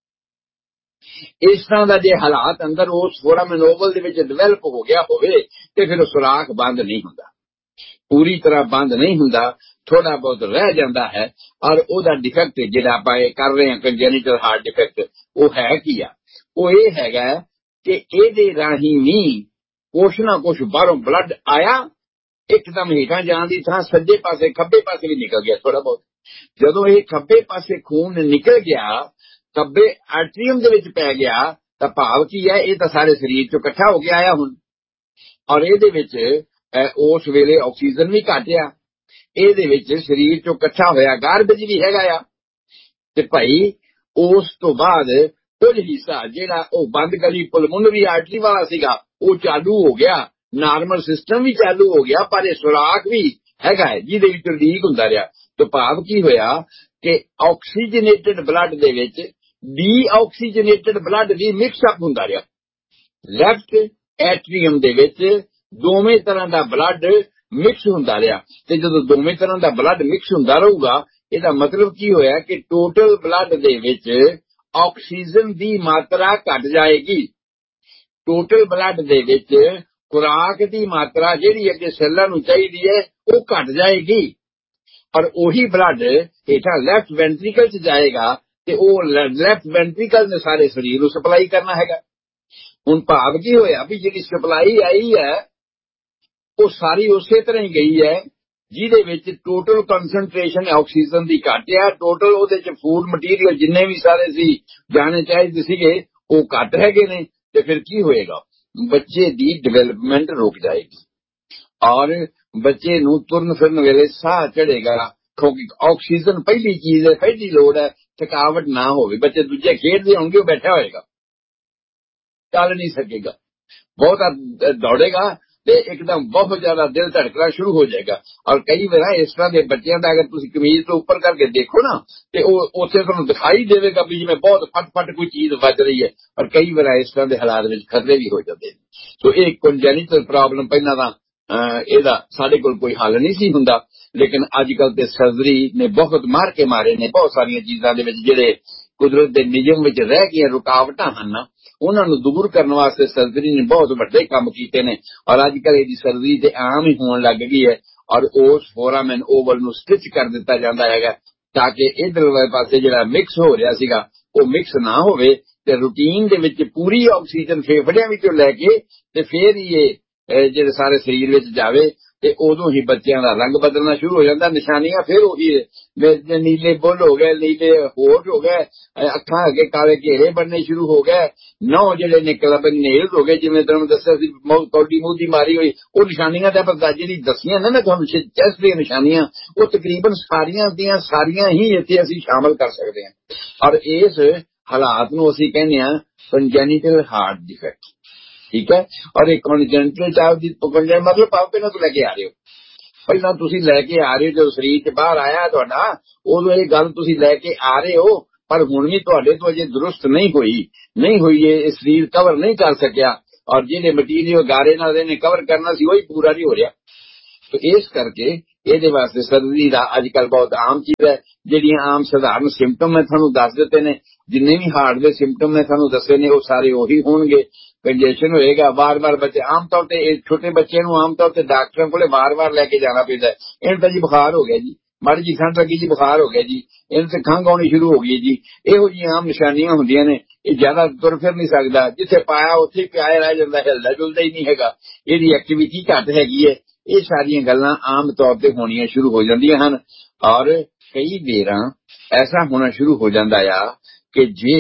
ਇਸ ਤਰ੍ਹਾਂ ਦਾ ਜੇ ਹਾਲਾਤ ਅੰਦਰ ਉਸ ਫੋਰਾਮਨ ਓਵਲ ਦੇ ਵਿੱਚ ਡਿਵੈਲਪ ਹੋ ਗਿਆ ਹੋਵੇ ਤੇ ਫਿਰ ਉਹ ਸੁਰਾਖ ਬੰਦ ਨਹੀਂ ਹੁੰਦਾ, ਪੂਰੀ ਤਰ੍ਹਾਂ ਬੰਦ ਨਹੀਂ ਹੁੰਦਾ, ਥੋੜਾ ਬਹੁਤ ਰਹਿ ਜਾਂਦਾ ਹੈ। ਔਰ ਉਹਦਾ ਡਿਫੈਕਟ ਜਿਹੜਾ ਆਪਾਂ ਇਹ ਕਰ ਰਹੇ ਹਾਂ ਕੰਜੈਨੀਟਲ ਹਾਰਟ ਡਿਫੈਕਟ, ਉਹ ਹੈ ਕੀ ਆ? ਉਹ ਇਹ ਹੈਗਾ ਕਿ ਇਹਦੇ ਰਾਹੀਂ ਵੀ ਕੁਛ ਨਾ ਕੁਛ ਬਾਹਰੋਂ ਬਲੱਡ ਆਇਆ, ਇੱਕਦਮ ਹੇਠਾਂ ਜਾਣ ਦੀ ਥਾਂ ਸੱਜੇ ਪਾਸੇ ਖੱਬੇ ਪਾਸੇ ਵੀ ਨਿਕਲ ਗਿਆ ਥੋੜਾ ਬਹੁਤ। ਜਦੋਂ ਇਹ ਖੱਬੇ ਪਾਸੇ ਖੂਨ ਨਿਕਲ ਗਿਆ, ਖੱਬੇ ਆਰਟਰੀਅਮ ਦੇ ਵਿੱਚ ਪੈ ਗਿਆ, ਤਾਂ ਭਾਵ ਕੀ ਹੈ? ਇਹ ਤਾਂ ਸਾਰੇ ਸਰੀਰ ਚੋਂ ਇਕੱਠਾ ਹੋ ਕੇ ਆਇਆ ਹੁਣ, ਔਰ ਇਹਦੇ ਵਿੱਚ ਉਸ ਵੇਲੇ ਆਕਸੀਜਨ ਵੀ ਘੱਟ ਆ, ਇਹਦੇ ਵਿੱਚ ਸਰੀਰ ਚੋਂ ਇਕੱਠਾ ਹੋਇਆ ਗਾਰਬੇਜ ਵੀ ਹੈਗਾ ਆ। ਤੇ ਭਾਈ ਉਸ ਤੋਂ ਬਾਅਦ ਕੁਝ ਹਿੱਸਾ ਜਿਹੜਾ ਉਹ ਬੰਦ ਗਲੀ ਪੁਲਮੋਨਰੀ ਆਰਟਰੀ ਵਾਲਾ ਸੀਗਾ ਉਹ ਚਾਲੂ ਹੋ ਗਿਆ, ਨਾਰਮਲ ਸਿਸਟਮ ਵੀ ਚਾਲੂ ਹੋ ਗਿਆ, ਪਰ ਇਹ ਸੁਰਾਖ ਵੀ ਹੈਗਾ ਹੈ ਜਿਹਦੇ ਵਿੱਚ ਲੀਕ ਹੁੰਦਾ ਰਿਹਾ। ਤਾਂ ਭਾਵ ਕੀ ਹੋਇਆ ਕਿ ਆਕਸੀਜਨੇਟਡ ਬਲੱਡ ਦੇ ਵਿੱਚ ਡੀਆਕਸੀਜਨੇਟਡ ਬਲੱਡ ਵੀ ਮਿਕਸ ਅਪ ਹੁੰਦਾ ਰਿਹਾ। ਲੈਫਟ ਐਟਰੀਅਮ ਦੇ ਵਿੱਚ ਦੋਵੇਂ ਤਰ੍ਹਾਂ ਦਾ ਬਲੱਡ ਮਿਕਸ ਹੁੰਦਾ ਰਿਹਾ, ਤੇ ਜਦੋਂ ਦੋਵੇਂ ਤਰ੍ਹਾਂ ਦਾ ਬਲੱਡ ਮਿਕਸ ਹੁੰਦਾ ਰਹੂਗਾ, ਇਹਦਾ ਮਤਲਬ ਕੀ ਹੋਇਆ ਕਿ ਟੋਟਲ ਬਲੱਡ ਦੇ ਵਿੱਚ ਆਕਸੀਜਨ ਦੀ ਮਾਤਰਾ ਘਟ ਜਾਏਗੀ। ਟੋਟਲ ਬਲੱਡ ਦੇ ਵਿੱਚ ਖੁਰਾਕ ਦੀ ਮਾਤਰਾ ਜਿਹੜੀ ਅੱਗੇ ਸੈੱਲਾਂ ਨੂੰ ਚਾਹੀਦੀ ਹੈ ਉਹ ਘਟ ਜਾਏਗੀ, ਔਰ ਉਹੀ ਬਲੱਡ ਹੇਠਾਂ ਲੈਫਟ ਵੈਂਟਰੀਕਲ 'ਚ ਜਾਏਗਾ ਤੇ ਉਹ ਲੈਫਟ ਵੈਂਟਰੀਕਲ ਨੇ ਸਾਰੇ ਸਰੀਰ ਨੂੰ ਸਪਲਾਈ ਕਰਨਾ ਹੈਗਾ। ਹੁਣ ਭਾਵ ਕੀ ਹੋਇਆ ਵੀ ਜਿਹੜੀ ਸਪਲਾਈ ਆਈ ਹੈ ਉਹ ਸਾਰੀ ਉਸੇ ਤਰ੍ਹਾਂ ਹੀ ਗਈ ਹੈ ਜਿਹਦੇ ਵਿੱਚ ਟੋਟਲ ਕੰਸਨਟ੍ਰੇਸ਼ਨ ਆਕਸੀਜਨ ਦੀ ਘੱਟ ਆ, ਟੋਟਲ ਉਹਦੇ 'ਚ ਫੂਡ ਮਟੀਰੀਅਲ ਜਿੰਨੇ ਵੀ ਸਾਰੇ ਸੀ ਜਾਣੇ ਚਾਹੀਦੇ ਸੀਗੇ ਉਹ ਘੱਟ ਹੈਗੇ ਨੇ। ਤੇ ਫਿਰ ਕੀ ਹੋਏਗਾ? ਬੱਚੇ ਦੀ ਡਿਵੈਲਪਮੈਂਟ ਰੁਕ ਜਾਏਗੀ ਔਰ ਬੱਚੇ ਨੂੰ ਤੁਰਨ ਫਿਰਨ ਵੇਲੇ ਸਾਹ ਚੜੇਗਾ, ਕਿਉਂਕਿ ਆਕਸੀਜਨ ਪਹਿਲੀ ਚੀਜ਼ ਹੈ, ਪਹਿਲੀ ਲੋੜ ਹੈ। ਥਕਾਵਟ ਨਾ ਹੋਵੇ, ਬੱਚੇ ਦੂਜੇ ਖੇਡਦੇ ਹੋਣਗੇ ਉਹ ਬੈਠਾ ਹੋਏਗਾ, ਚੱਲ ਨਹੀਂ ਸਕੇਗਾ, ਬਹੁਤ ਦੌੜੇਗਾ ਤੇ ਇੱਕਦਮ ਬਹੁਤ ਜ਼ਿਆਦਾ ਦਿਲ ਧੜਕਣਾ ਸ਼ੁਰੂ ਹੋ ਜਾਏਗਾ। ਔਰ ਕਈ ਵਾਰ ਇਸ ਤਰ੍ਹਾਂ ਦੇ ਬੱਚਿਆਂ ਦਾ ਅਗਰ ਤੁਸੀਂ ਕਮੀਜ਼ ਤੋਂ ਉੱਪਰ ਕਰਕੇ ਦੇਖੋ ਨਾ ਤੇ ਉਹ ਉੱਥੇ ਤੁਹਾਨੂੰ ਦਿਖਾਈ ਦੇਵੇਗਾ ਵੀ ਜਿਵੇਂ ਬਹੁਤ ਫਟ ਕੋਈ ਚੀਜ਼ ਵੱਜ ਰਹੀ ਹੈ। ਔਰ ਕਈ ਵਾਰ ਇਸ ਤਰ੍ਹਾਂ ਦੇ ਹਾਲਾਤ ਵਿੱਚ ਖਤਰੇ ਵੀ ਹੋ ਜਾਂਦੇ ਨੇ। ਸੋ ਇਹ ਕੰਜੈਨੀਟਲ ਪ੍ਰੋਬਲਮ ਪਹਿਲਾਂ ਤਾਂ ਇਹਦਾ ਸਾਡੇ ਕੋਲ ਕੋਈ ਹੱਲ ਨਹੀਂ ਸੀ ਹੁੰਦਾ, ਲੇਕਿਨ ਅੱਜ ਕੱਲ ਤੇ ਸਰਜਰੀ ਨੇ ਬਹੁਤ ਮਾਰ ਕੇ ਮਾਰੇ ਨੇ। ਬਹੁਤ ਸਾਰੀਆਂ ਚੀਜ਼ਾਂ ਦੇ ਵਿੱਚ ਜਿਹੜੇ ਕੁਦਰਤ ਦੇ ਨਿਯਮ ਵਿੱਚ ਰਹਿ ਗਈਆਂ ਰੁਕਾਵਟਾਂ ਹਨ ਉਹਨਾਂ ਨੂੰ ਦੂਰ ਕਰਨ ਵਾਸਤੇ ਸਰਜਰੀ ਨੇ ਬਹੁਤ ਵੱਡੇ ਕੰਮ ਕੀਤੇ ਨੇ। ਔਰ ਅੱਜ ਕੱਲ ਇਹਦੀ ਸਰਜਰੀ ਤੇ ਆਮ ਹੀ ਹੋਣ ਲੱਗ ਗਈ ਹੈ ਔਰ ਉਸ ਫੋਰਾਮਨ ਓਵਲ ਨੂੰ ਸਟਿਚ ਕਰ ਦਿੱਤਾ ਜਾਂਦਾ ਹੈਗਾ ਤਾਂ ਕਿ ਇਧਰ ਵਾਲੇ ਪਾਸੇ ਜਿਹੜਾ ਮਿਕਸ ਹੋ ਰਿਹਾ ਸੀਗਾ ਉਹ ਮਿਕਸ ਨਾ ਹੋਵੇ ਤੇ ਰੂਟੀਨ ਦੇ ਵਿੱਚ ਪੂਰੀ ਆਕਸੀਜਨ ਫੇਫੜਿਆਂ ਵਿੱਚੋਂ ਲੈ ਕੇ ਤੇ ਫੇਰ ਹੀ ਇਹ ਜਿਹੜੇ ਸਾਰੇ ਸਰੀਰ ਵਿੱਚ ਜਾਵੇ ਤੇ ਉਦੋਂ ਹੀ ਬੱਚਿਆਂ ਦਾ ਰੰਗ ਬਦਲਣਾ ਸ਼ੁਰੂ ਹੋ ਜਾਂਦਾ। ਨਿਸ਼ਾਨੀਆਂ ਫਿਰ ਉਹੀ ਨੀਲੇ ਬੁੱਲ ਹੋ ਗਏ, ਨੀਲੇ ਹੋਠ ਹੋ ਗਏ, ਅੱਖਾਂ ਅੱਗੇ ਕਾਲੇ ਘੇਰੇ ਬਣਨੇ ਸ਼ੁਰੂ ਹੋ ਗਏ, ਨਹੁੰ ਜਿਹੜੇ ਨੇ ਕਲਬ ਨੇਲਸ ਹੋ ਗਏ, ਜਿਵੇਂ ਤੁਹਾਨੂੰ ਦੱਸਿਆ ਸੀ ਕੌਡੀ ਮੂੰਹ ਦੀ ਮਾਰੀ ਹੋਈ। ਉਹ ਨਿਸ਼ਾਨੀਆਂ ਤਾਂ ਆਪਾਂ ਜਿਹੜੀ ਦੱਸੀਆਂ ਨਾ ਮੈਂ ਤੁਹਾਨੂੰ ਚੈਸਟ ਦੀਆਂ ਨਿਸ਼ਾਨੀਆਂ ਉਹ ਤਕਰੀਬਨ ਸਾਰੀਆਂ ਦੀਆਂ ਸਾਰੀਆਂ ਹੀ ਇੱਥੇ ਅਸੀਂ ਸ਼ਾਮਲ ਕਰ ਸਕਦੇ ਹਾਂ। ਔਰ ਇਸ ਹਾਲਾਤ ਨੂੰ ਅਸੀਂ ਕਹਿੰਦੇ ਹਾਂ ਕੰਜੈਨੀਟਲ ਹਾਰਟ ਡਿਫੈਕਟ। ਠੀਕ ਹੈ, ਔਰ ਇਹ ਕੰਜੈਨੀਟਲ ਚਾਹ ਦੀ ਮਤਲਬ ਭਾਵ ਪਹਿਲਾਂ ਤੋਂ ਲੈ ਕੇ ਆ ਰਹੇ ਹੋ, ਪਹਿਲਾਂ ਤੁਸੀਂ ਲੈ ਕੇ ਆ ਰਹੇ ਹੋ ਜਦੋਂ ਸਰੀਰ 'ਚ ਬਾਹਰ ਆਇਆ ਤੁਹਾਡਾ ਉਦੋਂ ਇਹ ਗੱਲ ਤੁਸੀਂ ਲੈ ਕੇ ਆ ਰਹੇ ਹੋ ਪਰ ਹੁਣ ਵੀ ਤੁਹਾਡੇ ਤੋਂ ਅਜੇ ਦਰੁਸਤ ਨਹੀਂ ਹੋਈ ਇਹ ਸਰੀਰ ਕਵਰ ਨਹੀਂ ਕਰ ਸਕਿਆ, ਔਰ ਜਿਹੜੇ ਮਟੀਰੀਅਲ ਗਾਰੇ ਨਾਲ ਇਹਨੇ ਕਵਰ ਕਰਨਾ ਸੀ ਉਹੀ ਪੂਰਾ ਨਹੀਂ ਹੋ ਰਿਹਾ। तो इस करके ਇਹਦੇ ਵਾਸਤੇ ਸਰਦੀ ਦਾ ਅੱਜ ਕੱਲ ਬਹੁਤ ਆਮ ਚੀਜ਼ ਹੈ। ਜਿਹੜੀਆਂ ਆਮ ਸਧਾਰਨ ਸਿੰਪਟਮ ਮੈਂ ਤੁਹਾਨੂੰ ਦੱਸ ਦਿੱਤੇ ਨੇ, ਜਿੰਨੇ ਵੀ ਹਾਰਟ ਦੇ ਸਿੰਪਟਮ ਮੈਂ ਤੁਹਾਨੂੰ ਦੱਸੇ ਨੇ ਉਹ ਸਾਰੇ ਉਹੀ ਹੋਣਗੇ। ਕੰਜੈਸ਼ਨ ਹੋਏਗਾ, ਵਾਰ-ਵਾਰ ਬੱਚੇ ਆਮ ਤੌਰ ਤੇ ਛੋਟੇ ਬੱਚੇ ਨੂੰ ਆਮ ਤੌਰ ਤੇ ਡਾਕਟਰਾਂ ਕੋਲੇ ਵਾਰ-ਵਾਰ ਲੈ ਕੇ ਜਾਣਾ ਪੈਂਦਾ। ਇਹਨੂੰ ਤਾਂ ਜੀ ਬੁਖਾਰ ਹੋ ਗਿਆ ਜੀ, ਮਾੜੀ ਜੀ ਠੰਡ ਲੱਗੀ ਜੀ ਬੁਖਾਰ ਹੋ ਗਿਆ ਜੀ, ਇਹਨੂੰ ਤੇ ਖੰਘ ਆਉਣੀ ਸ਼ੁਰੂ ਹੋ ਗਈ ਜੀ, ਇਹੋ ਜਿਹੀਆਂ ਆਮ ਨਿਸ਼ਾਨੀਆਂ ਹੁੰਦੀਆਂ ਨੇ। ਇਹ ਜ਼ਿਆਦਾ ਤੁਰ ਫਿਰ ਨਹੀਂ ਸਕਦਾ, ਜਿੱਥੇ ਪਾਇਆ ਉੱਥੇ ਹੀ ਪਿਆ ਰਹਿ ਜਾਂਦਾ, ਹਿਲਦਾ ਜੁਲਦਾ ਹੀ ਨਹੀਂ ਹੈਗਾ, ਇਹਦੀ ਐਕਟੀਵਿਟੀ ਘੱਟ ਹੈਗੀ ਹੈ। ਇਹ ਸਾਰੀਆਂ ਗੱਲਾਂ ਆਮ ਤੌਰ ਤੇ ਹੋਣੀਆਂ ਸ਼ੁਰੂ ਹੋ ਜਾਂਦੀਆਂ ਹਨ। ਔਰ ਕਈ ਵੇਰਾਂ ਐਸਾ ਹੋਣਾ ਸ਼ੁਰੂ ਹੋ ਜਾਂਦਾ ਆ ਕਿ ਜੇ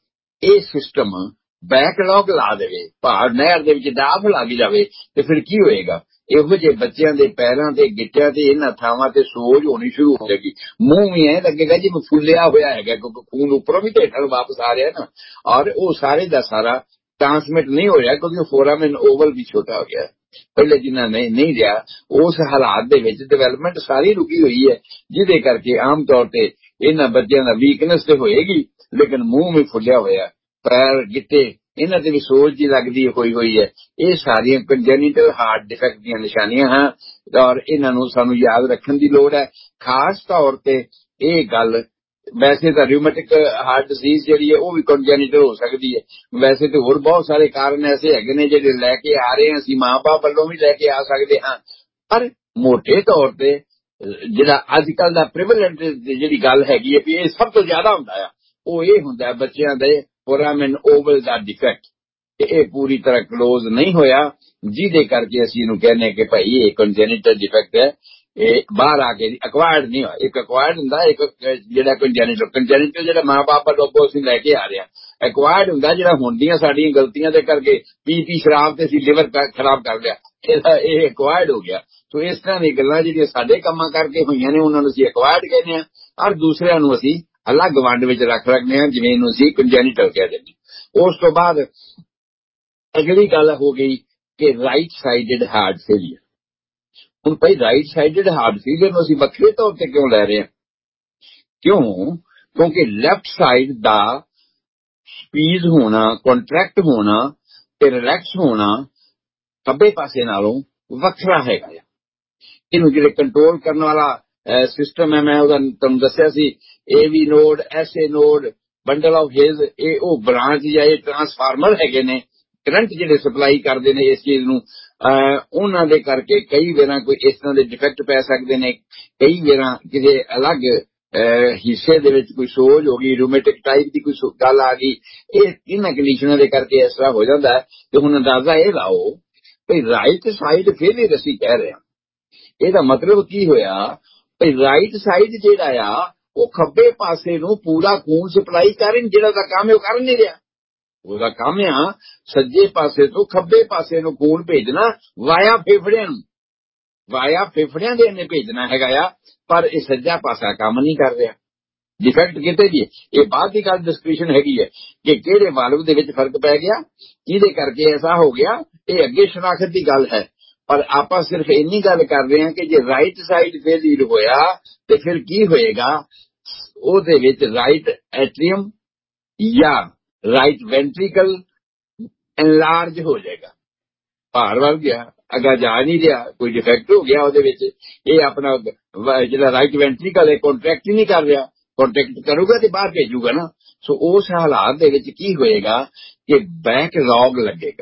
ਇਹ ਸਿਸਟਮ ਬੈਕਲੌਗ ਲਾ ਦੇਵੇ, ਭਾਰ ਨਹਿਰ ਦੇ ਵਿੱਚ ਡਾਫ ਲੱਗ ਜਾਵੇ, ਤੇ ਫਿਰ ਕੀ ਹੋਏਗਾ? ਇਹੋ ਜਿਹੇ ਬੱਚਿਆਂ ਦੇ ਪੈਰਾਂ ਤੇ ਗਿੱਟਿਆਂ ਤੇ ਇਹਨਾਂ ਥਾਵਾਂ ਤੇ ਸੋਜ ਹੋਣੀ ਸ਼ੁਰੂ ਹੋ ਜਾਏਗੀ। ਮੂੰਹ ਵੀ ਐ ਲੱਗੇਗਾ ਜਿਵੇਂ ਫੁੱਲਿਆ ਹੋਇਆ ਹੈਗਾ, ਕਿਉਂਕਿ ਖੂਨ ਉੱਪਰੋਂ ਵੀ ਢੇਠਲ ਵਾਪਸ ਆ ਰਿਹਾ ਨਾ, ਔਰ ਉਹ ਸਾਰੇ ਦਾ ਸਾਰਾ ਟ੍ਰਾਂਸਮਿਟ ਨਹੀਂ ਹੋ ਰਿਹਾ ਕਿਉਂਕਿ ਫੋਰਾਮਨ ਓਵਲ ਵੀ ਛੋਟਾ ਹੋ ਗਿਆ। ਪਹਿਲੇ ਜਿੰਨਾ ਨਹੀਂ ਰਿਹਾ, ਉਸ ਹਾਲਾਤ ਦੇ ਵਿੱਚ ਡਿਵੈਲਪਮੈਂਟ ਸਾਰੀ ਰੁਕੀ ਹੋਈ ਹੈ, ਜਿਹਦੇ ਕਰਕੇ ਆਮ ਤੌਰ ਤੇ ਇਹਨਾਂ ਬੱਚਿਆਂ ਦਾ ਵੀਕਨੈਸ ਤੇ ਹੋਏਗੀ, ਲੇਕਿਨ ਮੂੰਹ ਵੀ ਫੁੱਲਿਆ ਹੋਇਆ, ਪੈਰ ਗਿੱਟੇ ਇਹਨਾਂ ਤੇ ਵੀ ਸੋਜ ਜੀ ਲੱਗਦੀ ਹੋਈ ਹੈ। ਇਹ ਸਾਰੀਆਂ ਕੰਜੈਨੀਟਲ ਹਾਰਟ ਡਿਫੈਕਟ ਦੀਆਂ ਨਿਸ਼ਾਨੀਆਂ ਹਨ, ਔਰ ਇਹਨਾਂ ਨੂੰ ਸਾਨੂੰ ਯਾਦ ਰੱਖਣ ਦੀ ਲੋੜ ਹੈ। ਖਾਸ ਤੌਰ ਤੇ ਇਹ ਗੱਲ, ਵੈਸੇ ਤਾਂ ਰਿਊਮੈਟਿਕ ਹਾਰਟ ਡਿਜ਼ੀਜ਼ ਜਿਹੜੀ ਹੈ ਉਹ ਵੀ ਕੰਜੈਨੀਟਲ ਹੋ ਸਕਦੀ ਹੈ, ਵੈਸੇ ਤੇ ਹੋਰ ਬਹੁਤ ਸਾਰੇ ਕਾਰਨ ਐਸੇ ਹੈਗੇ ਨੇ ਜਿਹੜੇ ਲੈ ਕੇ ਆ ਰਹੇ ਹਾਂ, ਅਸੀਂ ਮਾਂ-ਬਾਪ ਵੱਲੋਂ ਵੀ ਲੈ ਕੇ ਆ ਸਕਦੇ ਹਾਂ। ਪਰ ਮੋਟੇ ਤੌਰ ਤੇ ਜਿਹੜਾ ਅੱਜ ਕੱਲ ਦਾ ਪ੍ਰੀਵੈਲੈਂਟ ਜਿਹੜੀ ਗੱਲ ਹੈਗੀ ਹੈ ਵੀ ਇਹ ਸਭ ਤੋਂ ਜ਼ਿਆਦਾ ਹੁੰਦਾ ਆ, ਉਹ ਇਹ ਹੁੰਦਾ ਬੱਚਿਆਂ ਦੇ ਫੋਰਾਮਨ ਓਵਲ ਦਾ ਡਿਫੈਕਟ। ਇਹ ਪੂਰੀ ਤਰ੍ਹਾਂ ਕਲੋਜ਼ ਨਹੀਂ ਹੋਇਆ, ਜਿਹਦੇ ਕਰਕੇ ਅਸੀਂ ਇਹਨੂੰ ਕਹਿੰਦੇ ਕਿ ਭਾਈ ਇਹ ਕੰਜੈਨੀਟਲ ਡਿਫੈਕਟ ਹੈ, ਇਹ ਬਾਹਰ ਆ ਕੇ ਅਕਵਾਇਰਡ ਨਹੀਂ ਹੋਇਆ। ਇੱਕ ਅਕਵਾਇਰਡ ਹੁੰਦਾ, ਇੱਕ ਜਿਹੜਾ ਕੰਜੈਨੀਟਲ ਜਿਹੜਾ ਮਾਂ-ਬਾਪ ਵੱਲੋਂ ਅਸੀਂ ਲੈ ਕੇ ਆ ਰਹੇ ਹਾਂ। ਐਕਵਾਇਰਡ ਹੁੰਦਾ ਜਿਹੜਾ ਹੁੰਦੀਆਂ ਸਾਡੀਆਂ ਗਲਤੀਆਂ ਦੇ ਕਰਕੇ, ਪੀ ਸ਼ਰਾਬ ਤੇ ਅਸੀਂ ਲਿਵਰ ਖਰਾਬ ਕਰ ਲਿਆ, ਇਹਦਾ ਇਹ ਐਕਵਾਇਰਡ ਹੋ ਗਿਆ। ਸੋ ਇਸ ਤਰ੍ਹਾਂ ਦੀਆਂ ਗੱਲਾਂ ਜਿਹੜੀਆਂ ਸਾਡੇ ਕੰਮਾਂ ਕਰਕੇ ਹੋਈਆਂ ਨੇ ਉਹਨਾਂ ਨੂੰ ਅਸੀਂ ਐਕਵਾਇਰਡ ਕਹਿੰਦੇ ਹਾਂ, ਔਰ ਦੂਸਰਿਆਂ ਨੂੰ ਅਸੀਂ ਅਲੱਗ ਵੰਡ ਵਿੱਚ ਰੱਖ ਰੱਖਦੇ ਹਾਂ, ਜਿਵੇਂ ਇਹਨੂੰ ਅਸੀਂ ਕੰਜੈਨੀਟਲ ਕਹਿ ਦਿੰਦੇ। ਉਸ ਤੋਂ ਬਾਅਦ ਅਗਲੀ ਗੱਲ ਹੋ ਗਈ ਕਿ ਰਾਈਟ ਸਾਈਡਡ ਹਾਰਟ ਫੇਲੀਅਰ। ਹੁਣ ਭਾਈ ਰਾਈਟ ਸਾਈਡਡ ਹਾਰਟ ਫੇਲੀਅਰ ਨੂੰ ਅਸੀਂ ਵੱਖਰੇ ਤੌਰ ਤੇ ਕਿਉਂ ਲੈ ਰਹੇ ਹਾਂ? ਕਿਉਂਕਿ ਲੈਫਟ ਸਾਈਡ ਦਾ ਸਪੀਡ ਹੋਣਾ, ਕੰਟਰੈਕਟ ਹੋਣਾ ਤੇ ਰਿਲੈਕਸ ਹੋਣਾ ਖੱਬੇ ਪਾਸੇ ਨਾਲੋਂ ਵੱਖਰਾ ਹੈਗਾ। ਇਹਨੂੰ ਜਿਹੜੇ ਕੰਟਰੋਲ ਕਰਨ ਵਾਲਾ ਸਿਸਟਮ ਹੈ, ਮੈਂ ਉਹਦਾ ਤੁਹਾਨੂੰ ਦੱਸਿਆ ਸੀ, AV node, SA node, bundle of his, ਇਹ ਉਹ ਬ੍ਰਾਂਚ ਜਾਂ ਇਹ ਟਰਾਂਸਫਾਰਮਰ ਹੈਗੇ ਨੇ, ਕਰੰਟ ਜਿਹੜੇ ਸਪਲਾਈ ਕਰਦੇ ਨੇ ਇਸ ਚੀਜ਼ ਨੂੰ। ਉਹਨਾਂ ਦੇ ਕਰਕੇ ਕਈ ਵਾਰਾਂ ਕੋਈ ਇਸ ਤਰ੍ਹਾਂ ਦੇ ਡਿਫੈਕਟ ਪੈ ਸਕਦੇ ਨੇ, ਕਈ ਵਾਰਾਂ ਕਿਸੇ ਅਲੱਗ ਹਿੱਸੇ ਦੇ ਵਿੱਚ ਕੋਈ ਸੋਜ ਹੋ ਗਈ, ਰੂਮੈਟਿਕ ਟਾਈਪ ਦੀ ਕੋਈ ਗੱਲ ਆ ਗਈ, ਇਹਨਾਂ ਕੰਡੀਸ਼ਨਾਂ ਦੇ ਕਰਕੇ ਇਸ ਤਰ੍ਹਾਂ ਹੋ ਜਾਂਦਾ। ਤੇ ਹੁਣ ਅੰਦਾਜ਼ਾ ਇਹ ਲਾਓ ਭਈ ਰਾਈਟ ਸਾਈਡ ਫੇਲਿਅਰ ਅਸੀਂ ਕਹਿ ਰਹੇ ਹਾਂ, ਇਹਦਾ ਮਤਲਬ ਕੀ ਹੋਇਆ? ਭਈ ਰਾਈਟ ਸਾਈਡ ਜਿਹੜਾ ਆ ਉਹ ਖੱਬੇ ਪਾਸੇ ਨੂੰ ਪੂਰਾ ਖੂਨ ਸਪਲਾਈ ਕਰਨ, ਜਿਹੜਾ ਦਾ ਕੰਮ ਹੈ ਉਹ ਕਰ ਨਹੀਂ ਰਿਹਾ। ਉਹਦਾ ਕੰਮ ਆ ਸੱਜੇ ਪਾਸੇ ਤੋਂ ਖੱਬੇ ਪਾਸੇ ਨੂੰ ਖੂਨ ਭੇਜਣਾ ਵਾਇਆ ਫੇਫੜਿਆਂ ਨੂੰ, ਵਾਇਆ ਫੇਫੜਿਆਂ ਦੇ ਇਹਨੇ ਭੇਜਣਾ ਹੈਗਾ ਆ, ਪਰ ਇਹ ਸੱਜਾ ਪਾਸਾ ਕੰਮ ਨਹੀਂ ਕਰ ਰਿਹਾ। ਡਿਫੈਕਟ ਕਿਤੇ ਵੀ ਇਹ ਬਾਅਦ ਦੀ ਗੱਲ ਡਿਸਕ੍ਰਿਪਸ਼ਨ ਹੈਗੀ ਹੈ ਕਿ ਕਿਹੜੇ ਵਾਲਵ ਦੇ ਵਿੱਚ ਫਰਕ ਪੈ ਗਿਆ, ਜਿਹਦੇ ਕਰਕੇ ਐਸਾ ਹੋ ਗਿਆ, ਇਹ ਅੱਗੇ ਸ਼ਨਾਖਤ ਦੀ ਗੱਲ ਹੈ। ਪਰ ਆਪਾਂ ਸਿਰਫ ਇੰਨੀ ਗੱਲ ਕਰ ਰਹੇ ਹਾਂ ਕਿ ਜੇ ਰਾਈਟ ਸਾਈਡ ਫੇਲਿਅਰ ਹੋਇਆ ਤੇ ਫਿਰ ਕੀ ਹੋਏਗਾ? ਉਹਦੇ ਵਿੱਚ ਰਾਈਟ ਐਟਰੀਅਮ ਜਾਂ ਰਾਈਟ ਵੈਂਟਰੀਕਲ ਐਨਲਾਰਜ ਹੋ ਜਾਏਗਾ, ਭਾਰ ਵੱਧ ਗਿਆ, ਅੱਗਾ ਜਾ ਨਹੀਂ ਰਿਹਾ, ਕੋਈ ਡਿਫੈਕਟ ਹੋ ਗਿਆ ਉਹਦੇ ਵਿੱਚ। ਇਹ ਆਪਣਾ ਜਿਹੜਾ ਰਾਈਟ ਵੈਂਟਰੀਕਲ ਹੈ ਕੰਟਰੈਕਟ ਹੀ ਨਹੀਂ ਕਰ ਰਿਹਾ, ਕੰਟਰੈਕਟ ਕਰੂਗਾ ਤੇ ਬਾਹਰ ਭੇਜੂਗਾ ਨਾ। ਸੋ ਉਸ ਹਾਲਾਤ ਦੇ ਵਿੱਚ ਕੀ ਹੋਏਗਾ ਕਿ ਬੈਕਲੌਗ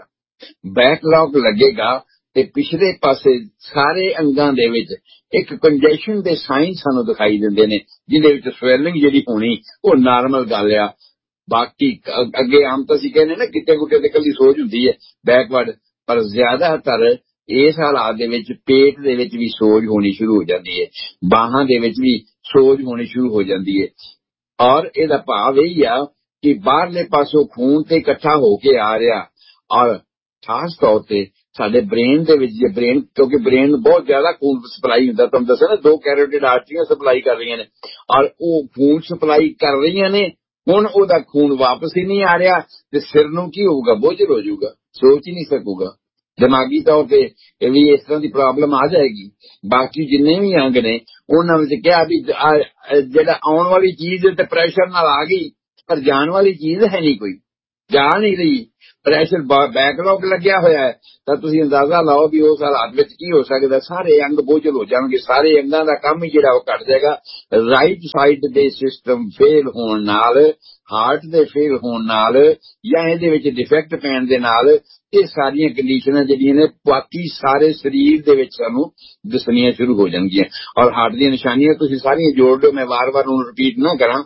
ਲੱਗੇਗਾ ਤੇ ਪਿਛਲੇ ਪਾਸੇ ਸਾਰੇ ਅੰਗਾਂ ਦੇ ਵਿੱਚ ਇੱਕ ਕੰਜੈਸ਼ਨ ਦੇ ਸਾਈਨ ਸਾਨੂੰ ਦਿਖਾਈ ਦਿੰਦੇ ਨੇ, ਜਿਹਦੇ ਵਿੱਚ ਸਵੈਲਿੰਗ ਜਿਹੜੀ ਹੋਣੀ ਉਹ ਨਾਰਮਲ ਗੱਲ ਆ। ਬਾਕੀ ਅੱਗੇ ਆਮ ਤਾਂ ਅਸੀਂ ਕਹਿੰਦੇ ਨਾ ਗਿੱਟੇ ਗੁੱਟੇ ਤੇ ਕੱਲੀ ਸੋਜ ਹੁੰਦੀ ਹੈ ਬੈਕਵਰਡ, ਪਰ ਜ਼ਿਆਦਾਤਰ ਇਸ ਹਾਲਾਤ ਦੇ ਵਿੱਚ ਪੇਟ ਦੇ ਵਿੱਚ ਵੀ ਸੋਜ ਹੋਣੀ ਸ਼ੁਰੂ ਹੋ ਜਾਂਦੀ ਹੈ, ਬਾਹਾਂ ਦੇ ਵਿੱਚ ਵੀ ਸੋਜ ਹੋਣੀ ਸ਼ੁਰੂ ਹੋ ਜਾਂਦੀ ਹੈ। ਔਰ ਇਹਦਾ ਭਾਵ ਇਹ ਆ ਕਿ ਬਾਹਰਲੇ ਪਾਸੋਂ ਖੂਨ ਤੇ ਇਕੱਠਾ ਹੋ ਕੇ ਆ ਰਿਹਾ, ਔਰ ਖਾਸ ਤੌਰ ਤੇ ਸਾਡੇ ਬ੍ਰੇਨ ਦੇ ਵਿੱਚ, ਜੇ ਬ੍ਰੇਨ, ਕਿਉਂਕਿ ਬ੍ਰੇਨ ਬਹੁਤ ਜ਼ਿਆਦਾ ਖੂਨ ਸਪਲਾਈ ਹੁੰਦਾ, ਤੁਹਾਨੂੰ ਦੱਸਿਆ ਨਾ 2 ਕੈਰੋਟਿਡ ਆਰਟਰੀਆਂ ਸਪਲਾਈ ਕਰ ਰਹੀਆਂ ਨੇ, ਔਰ ਉਹ ਖੂਨ ਸਪਲਾਈ ਕਰ ਰਹੀਆਂ ਨੇ। ਹੁਣ ਉਹਦਾ ਖੂਨ ਵਾਪਸ ਹੀ ਨਹੀਂ ਆ ਰਿਹਾ ਤੇ ਸਿਰ ਨੂੰ ਕੀ ਹੋਊਗਾ? ਬੋਝਲ ਹੋ ਜਾਊਗਾ, ਸੋਚ ਹੀ ਨਹੀਂ ਸਕੂਗਾ। ਦਿਮਾਗੀ ਤੌਰ ਤੇ ਵੀ ਇਸ ਤਰ੍ਹਾਂ ਦੀ ਪ੍ਰੋਬਲਮ ਆ ਜਾਏਗੀ। ਬਾਕੀ ਜਿੰਨੇ ਵੀ ਅੰਗ ਨੇ ਉਹਨਾਂ ਵਿੱਚ ਕਿਹਾ ਵੀ ਜਿਹੜਾ ਆਉਣ ਵਾਲੀ ਚੀਜ਼ ਤੇ ਪ੍ਰੈਸ਼ਰ ਨਾਲ ਆ ਗਈ, ਪਰ ਜਾਣ ਵਾਲੀ ਚੀਜ਼ ਹੈ ਨਹੀਂ, ਕੋਈ ਜਾ ਨਹੀਂ ਰਹੀ। ਪ੍ਰੈਸ਼ਰ ਬੈਕਲੌਗ ਲੱਗਿਆ ਹੋਇਆ ਹੈ, ਤਾਂ ਤੁਸੀਂ ਅੰਦਾਜ਼ਾ ਲਾਓ ਵੀ ਉਸ ਹਾਲਾਤ ਵਿੱਚ ਕੀ ਹੋ ਸਕਦਾ। ਸਾਰੇ ਅੰਗ ਬੋਝਲ ਹੋ ਜਾਣਗੇ, ਸਾਰੇ ਅੰਗਾਂ ਦਾ ਕੰਮ ਹੀ ਜਿਹੜਾ ਉਹ ਘਟ ਜਾਏਗਾ। ਰਾਈਟ ਸਾਈਡ ਦੇ ਸਿਸਟਮ ਫੇਲ ਹੋਣ ਨਾਲ, ਹਾਰਟ ਦੇ ਫੇਲ ਹੋਣ ਨਾਲ, ਜਾਂ ਇਹਦੇ ਵਿੱਚ ਡਿਫੈਕਟ ਪੈਣ ਦੇ ਨਾਲ ਇਹ ਸਾਰੀਆਂ ਕੰਡੀਸ਼ਨਾਂ ਜਿਹੜੀਆਂ ਨੇ ਬਾਕੀ ਸਾਰੇ ਸਰੀਰ ਦੇ ਵਿੱਚ ਸਾਨੂੰ ਦਿਸਣੀਆਂ ਸ਼ੁਰੂ ਹੋ ਜਾਣਗੀਆਂ। ਔਰ ਹਾਰਟ ਦੀਆਂ ਨਿਸ਼ਾਨੀਆਂ ਤੁਸੀਂ ਸਾਰੀਆਂ ਜੋੜ ਲਓ, ਮੈਂ ਵਾਰ-ਵਾਰ ਉਹਨੂੰ ਰਿਪੀਟ ਨਾ ਕਰਾਂ।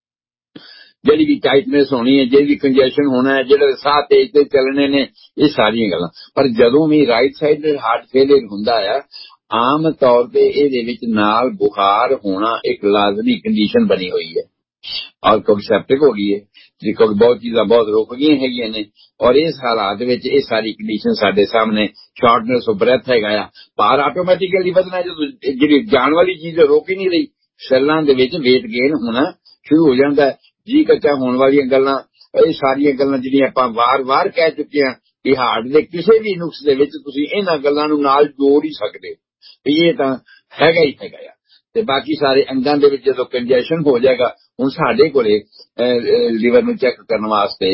ਜਿਹੜੀ ਵੀ ਟਾਈਟਨੈਸ ਹੋਣੀ ਹੈ, ਜਿਹੜੀ ਕੰਜੈਸ਼ਨ ਹੋਣਾ ਹੈ, ਜਿਹੜੇ ਸਾਹ ਤੇਜ਼ ਤੇ ਚੱਲਣੇ ਨੇ, ਇਹ ਸਾਰੀਆਂ ਗੱਲਾਂ। ਪਰ ਜਦੋਂ ਵੀ ਰਾਈਟ ਸਾਈਡ ਹਾਰਟ ਫੇਲਿਅਰ ਹੁੰਦਾ ਆ, ਆਮ ਤੌਰ ਤੇ ਇਹਦੇ ਵਿੱਚ ਨਾਲ ਬੁਖਾਰ ਹੋਣਾ ਇੱਕ ਲਾਜ਼ਮੀ ਕੰਡੀਸ਼ਨ ਬਣੀ ਹੋਈ ਹੈ। ਔਰ ਕੋਈ ਸੈਪਟਿਕ ਹੋ ਗਈ ਹੈ ਜੀ, ਕੋਈ ਬਹੁਤ ਚੀਜ਼ਾਂ ਬਹੁਤ ਰੁਕ ਗਈਆਂ ਹੈਗੀਆਂ ਨੇ। ਔਰ ਇਸ ਹਾਲਾਤ ਵਿੱਚ ਇਹ ਸਾਰੀ ਕੰਡੀਸ਼ਨ ਸਾਡੇ ਸਾਹਮਣੇ, ਸ਼ਾਰਟਨੈਸ ਆਫ ਬ੍ਰੈਥ ਹੈਗਾ ਆ, ਭਾਰ ਆਟੋਮੈਟਿਕਲੀ ਵਧਣਾ, ਜਦੋਂ ਜਿਹੜੀ ਜਾਣ ਵਾਲੀ ਚੀਜ਼ ਰੋਕ ਹੀ ਨਹੀਂ ਰਹੀ। ਸੈੱਲਾਂ ਦੇ ਵਿੱਚ ਵੇਟ ਗੇਨ ਹੋਣਾ ਸ਼ੁਰੂ ਹੋ ਜਾਂਦਾ। ਜੀ ਕੱਚਾ ਹੋਣ ਵਾਲੀਆਂ ਗੱਲਾਂ, ਇਹ ਸਾਰੀਆਂ ਗੱਲਾਂ ਜਿਹੜੀਆਂ ਆਪਾਂ ਵਾਰ-ਵਾਰ ਕਹਿ ਚੁੱਕੇ ਹਾਂ ਕਿ ਹਾਰਟ ਦੇ ਕਿਸੇ ਵੀ ਨੁਕਸ ਦੇ ਵਿੱਚ ਤੁਸੀਂ ਇਹਨਾਂ ਗੱਲਾਂ ਨੂੰ ਨਾਲ ਜੋੜ ਹੀ ਸਕਦੇ ਵੀ ਇਹ ਤਾਂ ਹੈਗਾ ਹੀ ਹੈਗਾ ਆ। ਤੇ ਬਾਕੀ ਸਾਰੇ ਅੰਗਾਂ ਦੇ ਵਿੱਚ ਜਦੋਂ ਕੰਜੈਸ਼ਨ ਹੋ ਜਾਏਗਾ, ਹੁਣ ਸਾਡੇ ਕੋਲੇ ਲੀਵਰ ਨੂੰ ਚੈੱਕ ਕਰਨ ਵਾਸਤੇ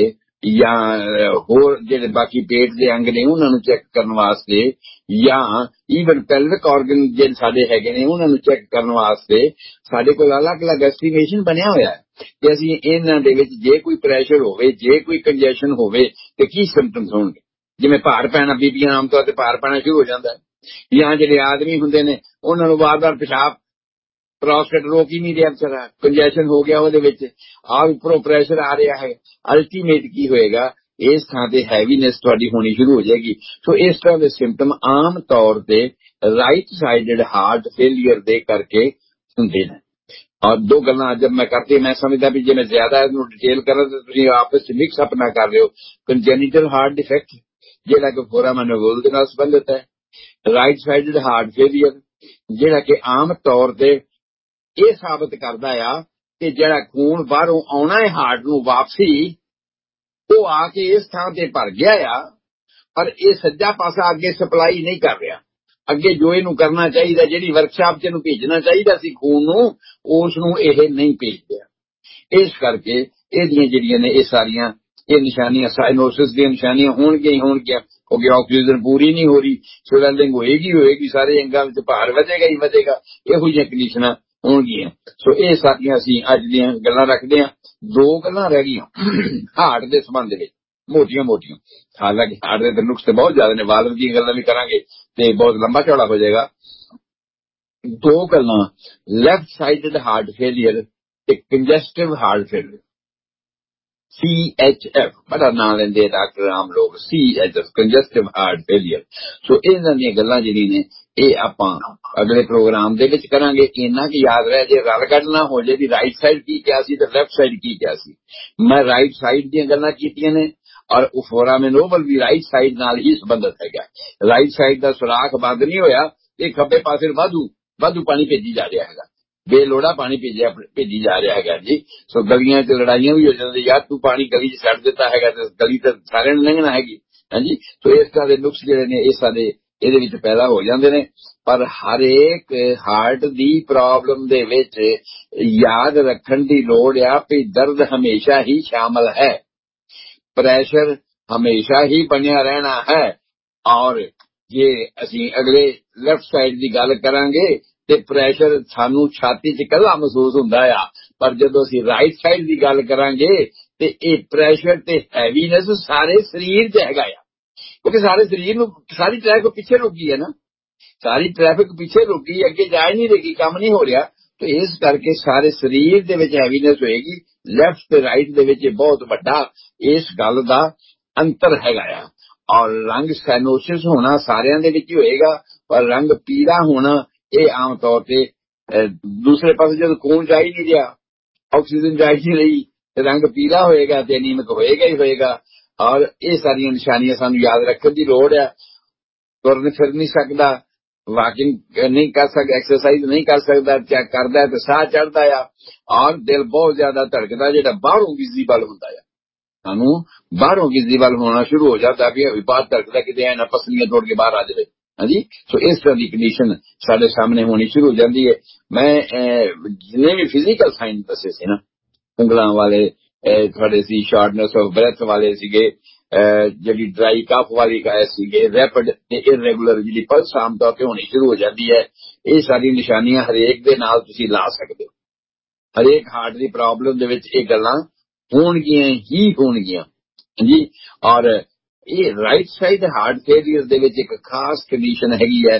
ਜਾਂ ਹੋਰ ਜਿਹੜੇ ਬਾਕੀ ਪੇਟ ਦੇ ਅੰਗ ਨੇ ਉਹਨਾਂ ਨੂੰ ਚੈੱਕ ਕਰਨ ਵਾਸਤੇ, ਜਾਂ ਈਵਨ ਪੈਲਵਿਕ ਆਰਗਨ ਜਿਹੜੇ ਸਾਡੇ ਹੈਗੇ ਨੇ ਉਹਨਾਂ ਨੂੰ ਚੈੱਕ ਕਰਨ ਵਾਸਤੇ ਸਾਡੇ ਕੋਲ ਅਲੱਗ-ਅਲੱਗ ਐਸਟੀਮੇਸ਼ਨ ਬਣਿਆ ਹੋਇਆ ਹੈ ਕਿ ਅਸੀਂ ਇਹਨਾਂ ਦੇ ਵਿੱਚ ਜੇ ਕੋਈ ਪ੍ਰੈਸ਼ਰ ਹੋਵੇ, ਜੇ ਕੋਈ ਕੰਜੈਸ਼ਨ ਹੋਵੇ ਤੇ ਕੀ ਸਿੰਪਟਮਸ ਹੋਣਗੇ। ਜਿਵੇਂ ਭਾਰ ਪੈਣਾ, ਬੀਬੀਆਂ ਆਮ ਤੌਰ ਤੇ ਭਾਰ ਪੈਣਾ ਸ਼ੁਰੂ ਹੋ ਜਾਂਦਾ ਹੈ, ਜਾਂ ਜਿਹੜੇ ਆਦਮੀ ਹੁੰਦੇ ਨੇ ਉਹਨਾਂ ਨੂੰ ਵਾਰ-ਵਾਰ ਪਿਸ਼ਾਬ, ਪ੍ਰੋਸਟੇਟ ਰੋਕ ਹੀ ਨਹੀਂ ਰਿਹਾ ਵਿਚਾਰਾ, ਕੰਜੈਸ਼ਨ ਹੋ ਗਿਆ ਉਹਦੇ ਵਿੱਚ, ਉੱਪਰੋਂ ਪ੍ਰੈਸ਼ਰ ਆ ਰਿਹਾ ਹੈ। ਅਲਟੀਮੇਟ ਕੀ ਹੋਏਗਾ, ਇਸ ਥਾਂ ਤੇ ਹੈਵੀਨੈਸ ਤੁਹਾਡੀ ਹੋਣੀ ਸ਼ੁਰੂ ਹੋ ਜਾਏਗੀ। ਸੋ ਇਸ ਤਰ੍ਹਾਂ ਦੇ ਸਿੰਪਟਮ ਆਮ ਤੌਰ ਤੇ ਰਾਈਟ ਸਾਈਡਡ ਹਾਰਟ ਫੇਲਿਅਰ ਦੇ ਕਰਕੇ ਹੁੰਦੇ ਨੇ। ਔਰ ਦੋ ਗੱਲਾਂ ਜਦ ਮੈਂ ਕਰਤੀ, ਮੈਂ ਸਮਝਦਾ ਵੀ ਜੇ ਮੈਂ ਜ਼ਿਆਦਾ ਇਹਨੂੰ ਡਿਟੇਲ ਕਰਾਂ ਤਾਂ ਤੁਸੀਂ ਆਪਸ ਚ ਮਿਕਸ ਅਪ ਨਾ ਕਰ ਲਿਓ। ਕੰਜੈਨੀਟਲ ਹਾਰਟ ਡਿਫੈਕਟ ਜਿਹੜਾ ਕਿ ਫੋਰਾਮਨ ਨੋਵਲ ਦੇ ਨਾਲ ਸੰਬੰਧਿਤ ਹੈ, ਰਾਈਟ ਸਾਈਡਡ ਹਾਰਟ ਫੇਲਿਅਰ ਜਿਹੜਾ ਕਿ ਆਮ ਤੌਰ ਤੇ ਇਹ ਸਾਬਤ ਕਰਦਾ ਆ ਕਿ ਜਿਹੜਾ ਖੂਨ ਬਾਹਰੋਂ ਆਉਣਾ ਹੈ ਹਾਰਟ ਨੂੰ ਵਾਪਸੀ, ਉਹ ਆ ਕੇ ਇਸ ਥਾਂ ਤੇ ਭਰ ਗਿਆ ਆ, ਪਰ ਇਹ ਸੱਜਾ ਪਾਸਾ ਅੱਗੇ ਸਪਲਾਈ ਨਹੀਂ ਕਰ ਰਿਹਾ। ਅੱਗੇ ਜੋ ਇਹਨੂੰ ਕਰਨਾ ਚਾਹੀਦਾ, ਜਿਹੜੀ ਵਰਕਸ਼ਾਪ ਚ ਇਹਨੂੰ ਭੇਜਣਾ ਚਾਹੀਦਾ ਸੀ ਖੂਨ ਨੂੰ, ਉਸ ਨੂੰ ਇਹ ਨਹੀਂ ਭੇਜਦਾ। ਇਸ ਕਰਕੇ ਇਹਦੀਆਂ ਜਿਹੜੀਆਂ ਨੇ ਇਹ ਸਾਰੀਆਂ ਇਹ ਨਿਸ਼ਾਨੀਆਂ ਸਾਈਨੋਸਿਸ ਦੀਆਂ ਨਿਸ਼ਾਨੀਆਂ ਹੋਣਗੀਆਂ ਹੀ ਹੋਣਗੀਆਂ, ਕਿਉਂਕਿ ਆਕਸੀਜਨ ਪੂਰੀ ਨਹੀਂ ਹੋ ਰਹੀ, ਸਵੈਲਿੰਗ ਹੋਏਗੀ, ਸਾਰੇ ਅੰਗਾਂ ਵਿੱਚ ਭਾਰ ਵਧੇਗਾ ਹੀ ਵਧੇਗਾ, ਇਹੋ ਜਿਹੀਆਂ ਕੰਡੀਸ਼ਨਾਂ ਹੋਣਗੀਆਂ। ਸੋ ਇਹ ਸਾਰੀਆਂ ਅਸੀਂ ਅੱਜ ਦੀਆਂ ਗੱਲਾਂ ਰੱਖਦੇ ਹਾਂ। ਦੋ ਗੱਲਾਂ ਰਹਿ ਗਈਆਂ ਹਾਰਟ ਦੇ ਸੰਬੰਧ ਵਿੱਚ, ਮੋਟੀਆਂ। ਹਾਲਾਂਕਿ ਹਾਰਟ ਦੇ ਨੁਕਸ ਤੇ ਬਹੁਤ ਜ਼ਿਆਦਾ ਨੇ, ਵਾਲਵ ਦੀਆਂ ਗੱਲਾਂ ਵੀ ਕਰਾਂਗੇ ਤੇ ਬਹੁਤ ਲੰਬਾ ਚੌੜਾ ਹੋ ਜਾਏਗਾ। ਦੋ ਗੱਲਾਂ, ਲੈਫਟ ਸਾਈਡਡ ਹਾਰਟ ਫੇਲਿਅਰ ਤੇ ਕੰਜੈਸਟਿਵ ਹਾਰਟ ਫੇਲਿਅਰ, CHF ਬੜਾ ਨਾਂ ਲੈਂਦੇ ਡਾਕਟਰ ਆਮ ਲੋਕ, CHF ਕੰਜੈਸਟਿਵ ਹਾਰਟ ਫੇਲਿਅਰ। ਸੋ ਇਹਨਾਂ ਦੀਆਂ ਗੱਲਾਂ ਜਿਹੜੀਆਂ ਨੇ ਇਹ ਆਪਾਂ ਅਗਲੇ ਪ੍ਰੋਗਰਾਮ ਦੇ ਵਿੱਚ ਕਰਾਂਗੇ। ਇੰਨਾ ਕਿ ਯਾਦ ਰਹਿ ਜੇ, ਰਲ ਕੱਢ ਨਾ ਹੋ ਜੇ ਵੀ ਰਾਈਟ ਸਾਈਡ ਕੀ ਕਿਹਾ ਸੀ ਤੇ ਲੈਫਟ ਸਾਈਡ ਕੀ ਕਿਹਾ ਸੀ। ਮੈਂ ਰਾਈਟ ਸਾਈਡ ਦੀਆਂ ਗੱਲਾਂ ਕੀਤੀਆਂ ਨੇ, ਔਰ ਫੋਰਾਮਨ ਨੋਵਲ ਵੀ ਰਾਈਟ ਸਾਈਡ ਨਾਲ ਹੀ ਸੰਬੰਧਿਤ ਹੈਗਾ। ਰਾਈਟ ਸਾਈਡ ਦਾ ਸੁਰਾਖ ਬੰਦ ਨਹੀਂ ਹੋਇਆ, ਇਹ ਖੱਬੇ ਪਾਸੇ ਵਾਧੂ ਪਾਣੀ ਭੇਜੀ ਜਾ ਰਿਹਾ ਹੈਗਾ, ਬੇਲੋੜਾ ਪਾਣੀ ਭੇਜੀ ਜਾ ਰਿਹਾ ਹੈਗਾ ਜੀ। ਸੋ ਗਲੀਆਂ 'ਚ ਲੜਾਈਆਂ ਵੀ ਹੋ ਜਾਂਦੀਆਂ, ਯਾਰ ਤੂੰ ਪਾਣੀ ਗਲੀ 'ਚ ਛੱਡ ਦਿੱਤਾ ਹੈਗਾ ਤੇ ਗਲੀ ਤਾਂ ਸਾਰਿਆਂ ਨੂੰ ਲੰਘਣਾ ਹੈਗੀ, ਹਾਂਜੀ। ਸੋ ਇਸ ਤਰ੍ਹਾਂ ਦੇ ਨੁਕਸ ਜਿਹੜੇ ਨੇ ਇਹ ਸਾਡੇ ਇਹਦੇ ਵਿੱਚ ਪੈਦਾ ਹੋ ਜਾਂਦੇ ਨੇ। ਪਰ ਹਰੇਕ ਹਾਰਟ ਦੀ ਪ੍ਰੋਬਲਮ ਦੇ ਵਿੱਚ ਯਾਦ ਰੱਖਣ ਦੀ ਲੋੜ ਆ ਕਿ ਦਰਦ ਹਮੇਸ਼ਾ ਹੀ ਸ਼ਾਮਲ ਹੈ, ਪ੍ਰੈਸ਼ਰ ਹਮੇਸ਼ਾ ਹੀ ਬਣਿਆ ਰਹਿਣਾ ਹੈ। ਔਰ ਜੇ ਅਸੀਂ ਅਗਲੇ ਲੈਫਟ ਸਾਈਡ ਦੀ ਗੱਲ ਕਰਾਂਗੇ ਤੇ ਪ੍ਰੈਸ਼ਰ ਸਾਨੂੰ ਛਾਤੀ 'ਚ ਇਕੱਲਾ ਮਹਿਸੂਸ ਹੁੰਦਾ ਆ, ਪਰ ਜਦੋਂ ਅਸੀਂ ਰਾਈਟ ਸਾਈਡ ਦੀ ਗੱਲ ਕਰਾਂਗੇ ਤੇ ਇਹ ਪ੍ਰੈਸ਼ਰ ਤੇ ਹੈਵੀਨੈਸ ਸਾਰੇ ਸਰੀਰ 'ਚ ਹੈਗਾ ਆ, ਕਿਉਂਕਿ ਸਾਰੇ ਸਰੀਰ ਨੂੰ ਸਾਰੀ ਟ੍ਰੈਫਿਕ ਪਿੱਛੇ ਰੁਕੀ ਹੈ ਨਾ, ਸਾਰੀ ਟ੍ਰੈਫਿਕ ਪਿੱਛੇ ਰੁਕੀ, ਅੱਗੇ ਜਾ ਹੀ ਨਹੀਂ ਰਹੀ, ਕੰਮ ਨਹੀਂ ਹੋ ਰਿਹਾ। ਤੇ ਇਸ ਕਰਕੇ ਸਾਰੇ ਸਰੀਰ ਦੇ ਵਿੱਚ ਹੈਵੀਨੈਸ ਹੋਏਗੀ। ਲੈਫਟ ਤੇ ਰਾਈਟ ਦੇ ਵਿੱਚ ਬਹੁਤ ਵੱਡਾ ਇਸ ਗੱਲ ਦਾ ਅੰਤਰ ਹੈਗਾ ਆ। ਔਰ ਰੰਗ ਸਾਈਨੋਸਿਸ ਹੋਣਾ ਸਾਰਿਆਂ ਦੇ ਵਿੱਚ ਹੀ ਹੋਏਗਾ, ਪਰ ਰੰਗ ਪੀਲਾ ਹੋਣਾ ਇਹ ਆਮ ਤੌਰ ਤੇ ਦੂਸਰੇ ਪਾਸੇ ਜਦੋਂ ਖੂਨ ਜਾ ਹੀ ਨਹੀਂ ਰਿਹਾ, ਆਕਸੀਜਨ ਜਾ ਹੀ ਨਹੀਂ ਰਹੀ, ਤੇ ਰੰਗ ਪੀਲਾ ਹੋਏਗਾ ਤੇ ਅਨੀਮਿਕ ਹੋਏਗਾ ਹੀ ਹੋਏਗਾ। ਔਰ ਇਹ ਸਾਰੀਆਂ ਨਿਸ਼ਾਨੀਆਂ ਸਾਨੂੰ ਯਾਦ ਰੱਖਣ ਦੀ ਲੋੜ ਆ। ਤੁਰ ਫਿਰ ਨਹੀਂ ਸਕਦਾ, ਵਾਕਿੰਗ ਨਹੀਂ ਕਰ ਸਕਦਾ, ਐਕਸਰਸਾਈਜ਼ ਨਹੀਂ ਕਰ ਸਕਦਾ, ਚੈੱਕ ਕਰਦਾ ਤੇ ਸਾਹ ਚੜਦਾ ਆ, ਔਰ ਦਿਲ ਬਹੁਤ ਜ਼ਿਆਦਾ ਧੜਕਦਾ ਜਿਹੜਾ ਬਾਹਰੋਂ ਵਿਜ਼ੀਬਲ ਹੁੰਦਾ ਆ। ਸਾਨੂੰ ਬਾਹਰੋਂ ਕਿਸੇ ਵੱਲ ਹੋਣਾ ਸ਼ੁਰੂ ਹੋ ਜਾਂਦਾ ਵੀ ਵਿਪਾਤ ਧੜਕਦਾ ਕਿਤੇ ਐ ਨਾ ਪਸਲੀਆਂ ਤੋੜ ਕੇ ਬਾਹਰ ਆ ਜਾਵੇ। ਹਾਂਜੀ, ਸੋ ਇਸ ਤਰ੍ਹਾਂ ਦੀ ਕੰਡੀਸ਼ਨ ਸਾਡੇ ਸਾਹਮਣੇ ਹੋਣੀ ਸ਼ੁਰੂ ਹੋ ਜਾਂਦੀ ਹੈ। ਮੈਂ ਜਿੰਨੇ ਵੀ ਫਿਜ਼ੀਕਲ ਸਾਈਨ ਦੱਸੇ ਸੀ ਨਾ, ਉਂਗਲਾਂ ਵਾਲੇ ਤੁਹਾਡੇ ਸੀ, ਸ਼ਾਰਟਨੈਸ ਆਫ ਬ੍ਰੈਥ ਵਾਲੇ ਸੀਗੇ, ਜਿਹੜੀ ਡਰਾਈ ਕਫ ਵਾਲੀ ਸੀਗੇ, ਰੈਪਿਡ ਤੇ ਇਰੈਗੂਲਰ ਜਿਹੜੀ ਪਲਸ ਆਮ ਤੌਰ ਤੇ ਹੋਣੀ ਸ਼ੁਰੂ ਹੋ ਜਾਂਦੀ ਹੈ। ਇਹ ਸਾਰੀ ਨਿਸ਼ਾਨੀਆਂ ਹਰੇਕ ਦੇ ਨਾਲ ਤੁਸੀਂ ਲਾ ਸਕਦੇ ਹੋ। ਹਰੇਕ ਹਾਰਟ ਦੀ ਪ੍ਰੋਬਲਮ ਦੇ ਵਿੱਚ ਇਹ ਗੱਲਾਂ ਹੋਣਗੀਆਂ ਹੀ ਹੋਣਗੀਆਂ ਜੀ। ਔਰ ਇਹ ਰਾਈਟ ਸਾਈਡ ਹਾਰਟ ਫੇਲੀਅਰ ਦੇ ਵਿੱਚ ਇੱਕ ਖਾਸ ਕੰਡੀਸ਼ਨ ਹੈਗੀ ਹੈ,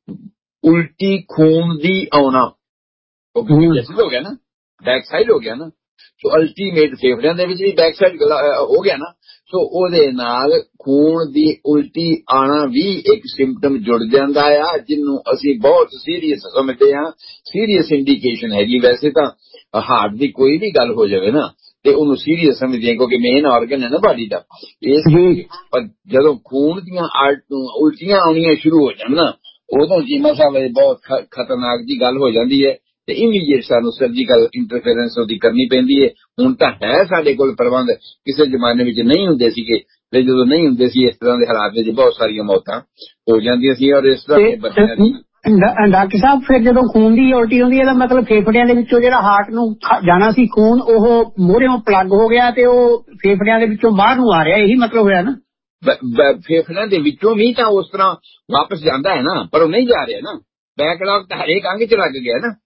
ਉਲਟੀ ਖੂਨ ਦੀ ਆਉਣਾ। ਉਹ ਹੋ ਗਿਆ ਨਾ, ਬੈਕ ਸਾਈਡ ਹੋ ਗਿਆ ਨਾ, ਸੋ ਅਲਟੀਮੇਟ ਫੇਫੜਿਆਂ ਦੇ ਵਿੱਚ ਵੀ ਬੈਕ ਸਾਈਡ ਹੋ ਗਿਆ ਨਾ, ਸੋ ਉਹਦੇ ਨਾਲ ਖੂਨ ਦੀ ਉਲਟੀ ਆਣਾ ਵੀ ਇੱਕ ਸਿੰਪਟਮ ਜੁੜ ਜਾਂਦਾ ਆ, ਜਿਹਨੂੰ ਅਸੀਂ ਬਹੁਤ ਸੀਰੀਅਸ ਸਮਝਦੇ ਹਾਂ, ਸੀਰੀਅਸ ਇੰਡੀਕੇਸ਼ਨ ਹੈਗੀ। ਵੈਸੇ ਤਾਂ ਹਾਰਟ ਦੀ ਕੋਈ ਵੀ ਗੱਲ ਹੋ ਜਾਵੇ ਨਾ ਤੇ ਉਹਨੂੰ ਸੀਰੀਅਸ ਸਮਝਦੇ, ਕਿਉਂਕਿ ਮੇਨ ਆਰਗਨ ਹੈ ਨਾ ਬਾਡੀ ਦਾ। ਇਸ ਪਰ ਜਦੋਂ ਖੂਨ ਦੀਆਂ ਉਲਟੀਆਂ ਆਉਣੀਆਂ ਸ਼ੁਰੂ ਹੋ ਜਾਣ ਨਾ, ਉਦੋਂ ਜੀਮਾ ਸਾਹਿਬ ਬਹੁਤ ਖਤਰਨਾਕ ਜੀ ਗੱਲ ਹੋ ਜਾਂਦੀ ਹੈ ਤੇ ਇਮੀਡੀਏਟ ਸਾਨੂੰ ਸਰਜੀਕਲ ਇੰਟਰਫੇਰੈਂਸ ਉਹਦੀ ਕਰਨੀ ਪੈਂਦੀ ਹੈ। ਹੁਣ ਤਾਂ ਹੈ ਸਾਡੇ ਕੋਲ ਪ੍ਰਬੰਧ, ਕਿਸੇ ਜ਼ਮਾਨੇ ਵਿੱਚ ਨਹੀਂ ਹੁੰਦੇ ਸੀਗੇ, ਤੇ ਜਦੋਂ ਨਹੀਂ ਹੁੰਦੇ ਸੀ ਇਸ ਤਰ੍ਹਾਂ ਦੇ ਹਾਲਾਤ ਵਿੱਚ ਬਹੁਤ ਸਾਰੀਆਂ ਮੌਤਾਂ ਹੋ ਜਾਂਦੀਆਂ ਸੀ। ਔਰ ਇਸ ਤਰ੍ਹਾਂ ਦੇ ਬੱਚਿਆਂ ਦੀ
ਡਾਕਟਰ ਸਾਹਿਬ ਫਿਰ ਜਦੋਂ ਖੂਨ ਦੀ ਉਲਟੀ ਹੁੰਦੀ ਹੈ ਇਹਦਾ ਮਤਲਬ ਫੇਫੜਿਆਂ ਦੇ ਵਿੱਚੋਂ ਜਿਹੜਾ ਹਾਰਟ ਨੂੰ ਜਾਣਾ ਸੀ ਖੂਨ, ਉਹ ਮੋਹਰਿਓਂ ਪਲੱਗ ਹੋ ਗਿਆ ਤੇ ਉਹ ਫੇਫੜਿਆਂ ਦੇ ਵਿੱਚੋਂ ਬਾਹਰ ਨੂੰ ਆ ਰਿਹਾ, ਇਹੀ ਮਤਲਬ ਹੋਇਆ ਨਾ?
ਫੇਫੜਿਆਂ ਦੇ ਵਿੱਚੋਂ ਵੀ ਤਾਂ ਉਸ ਤਰ੍ਹਾਂ ਵਾਪਸ ਜਾਂਦਾ ਹੈ ਨਾ, ਪਰ ਉਹ ਨਹੀਂ ਜਾ ਰਿਹਾ ਨਾ, ਬੈਕਲੌਗ ਤਾਂ ਹਰੇਕ ਅੰਗ ਚ ਲੱਗ ਗਿਆ ਨਾ।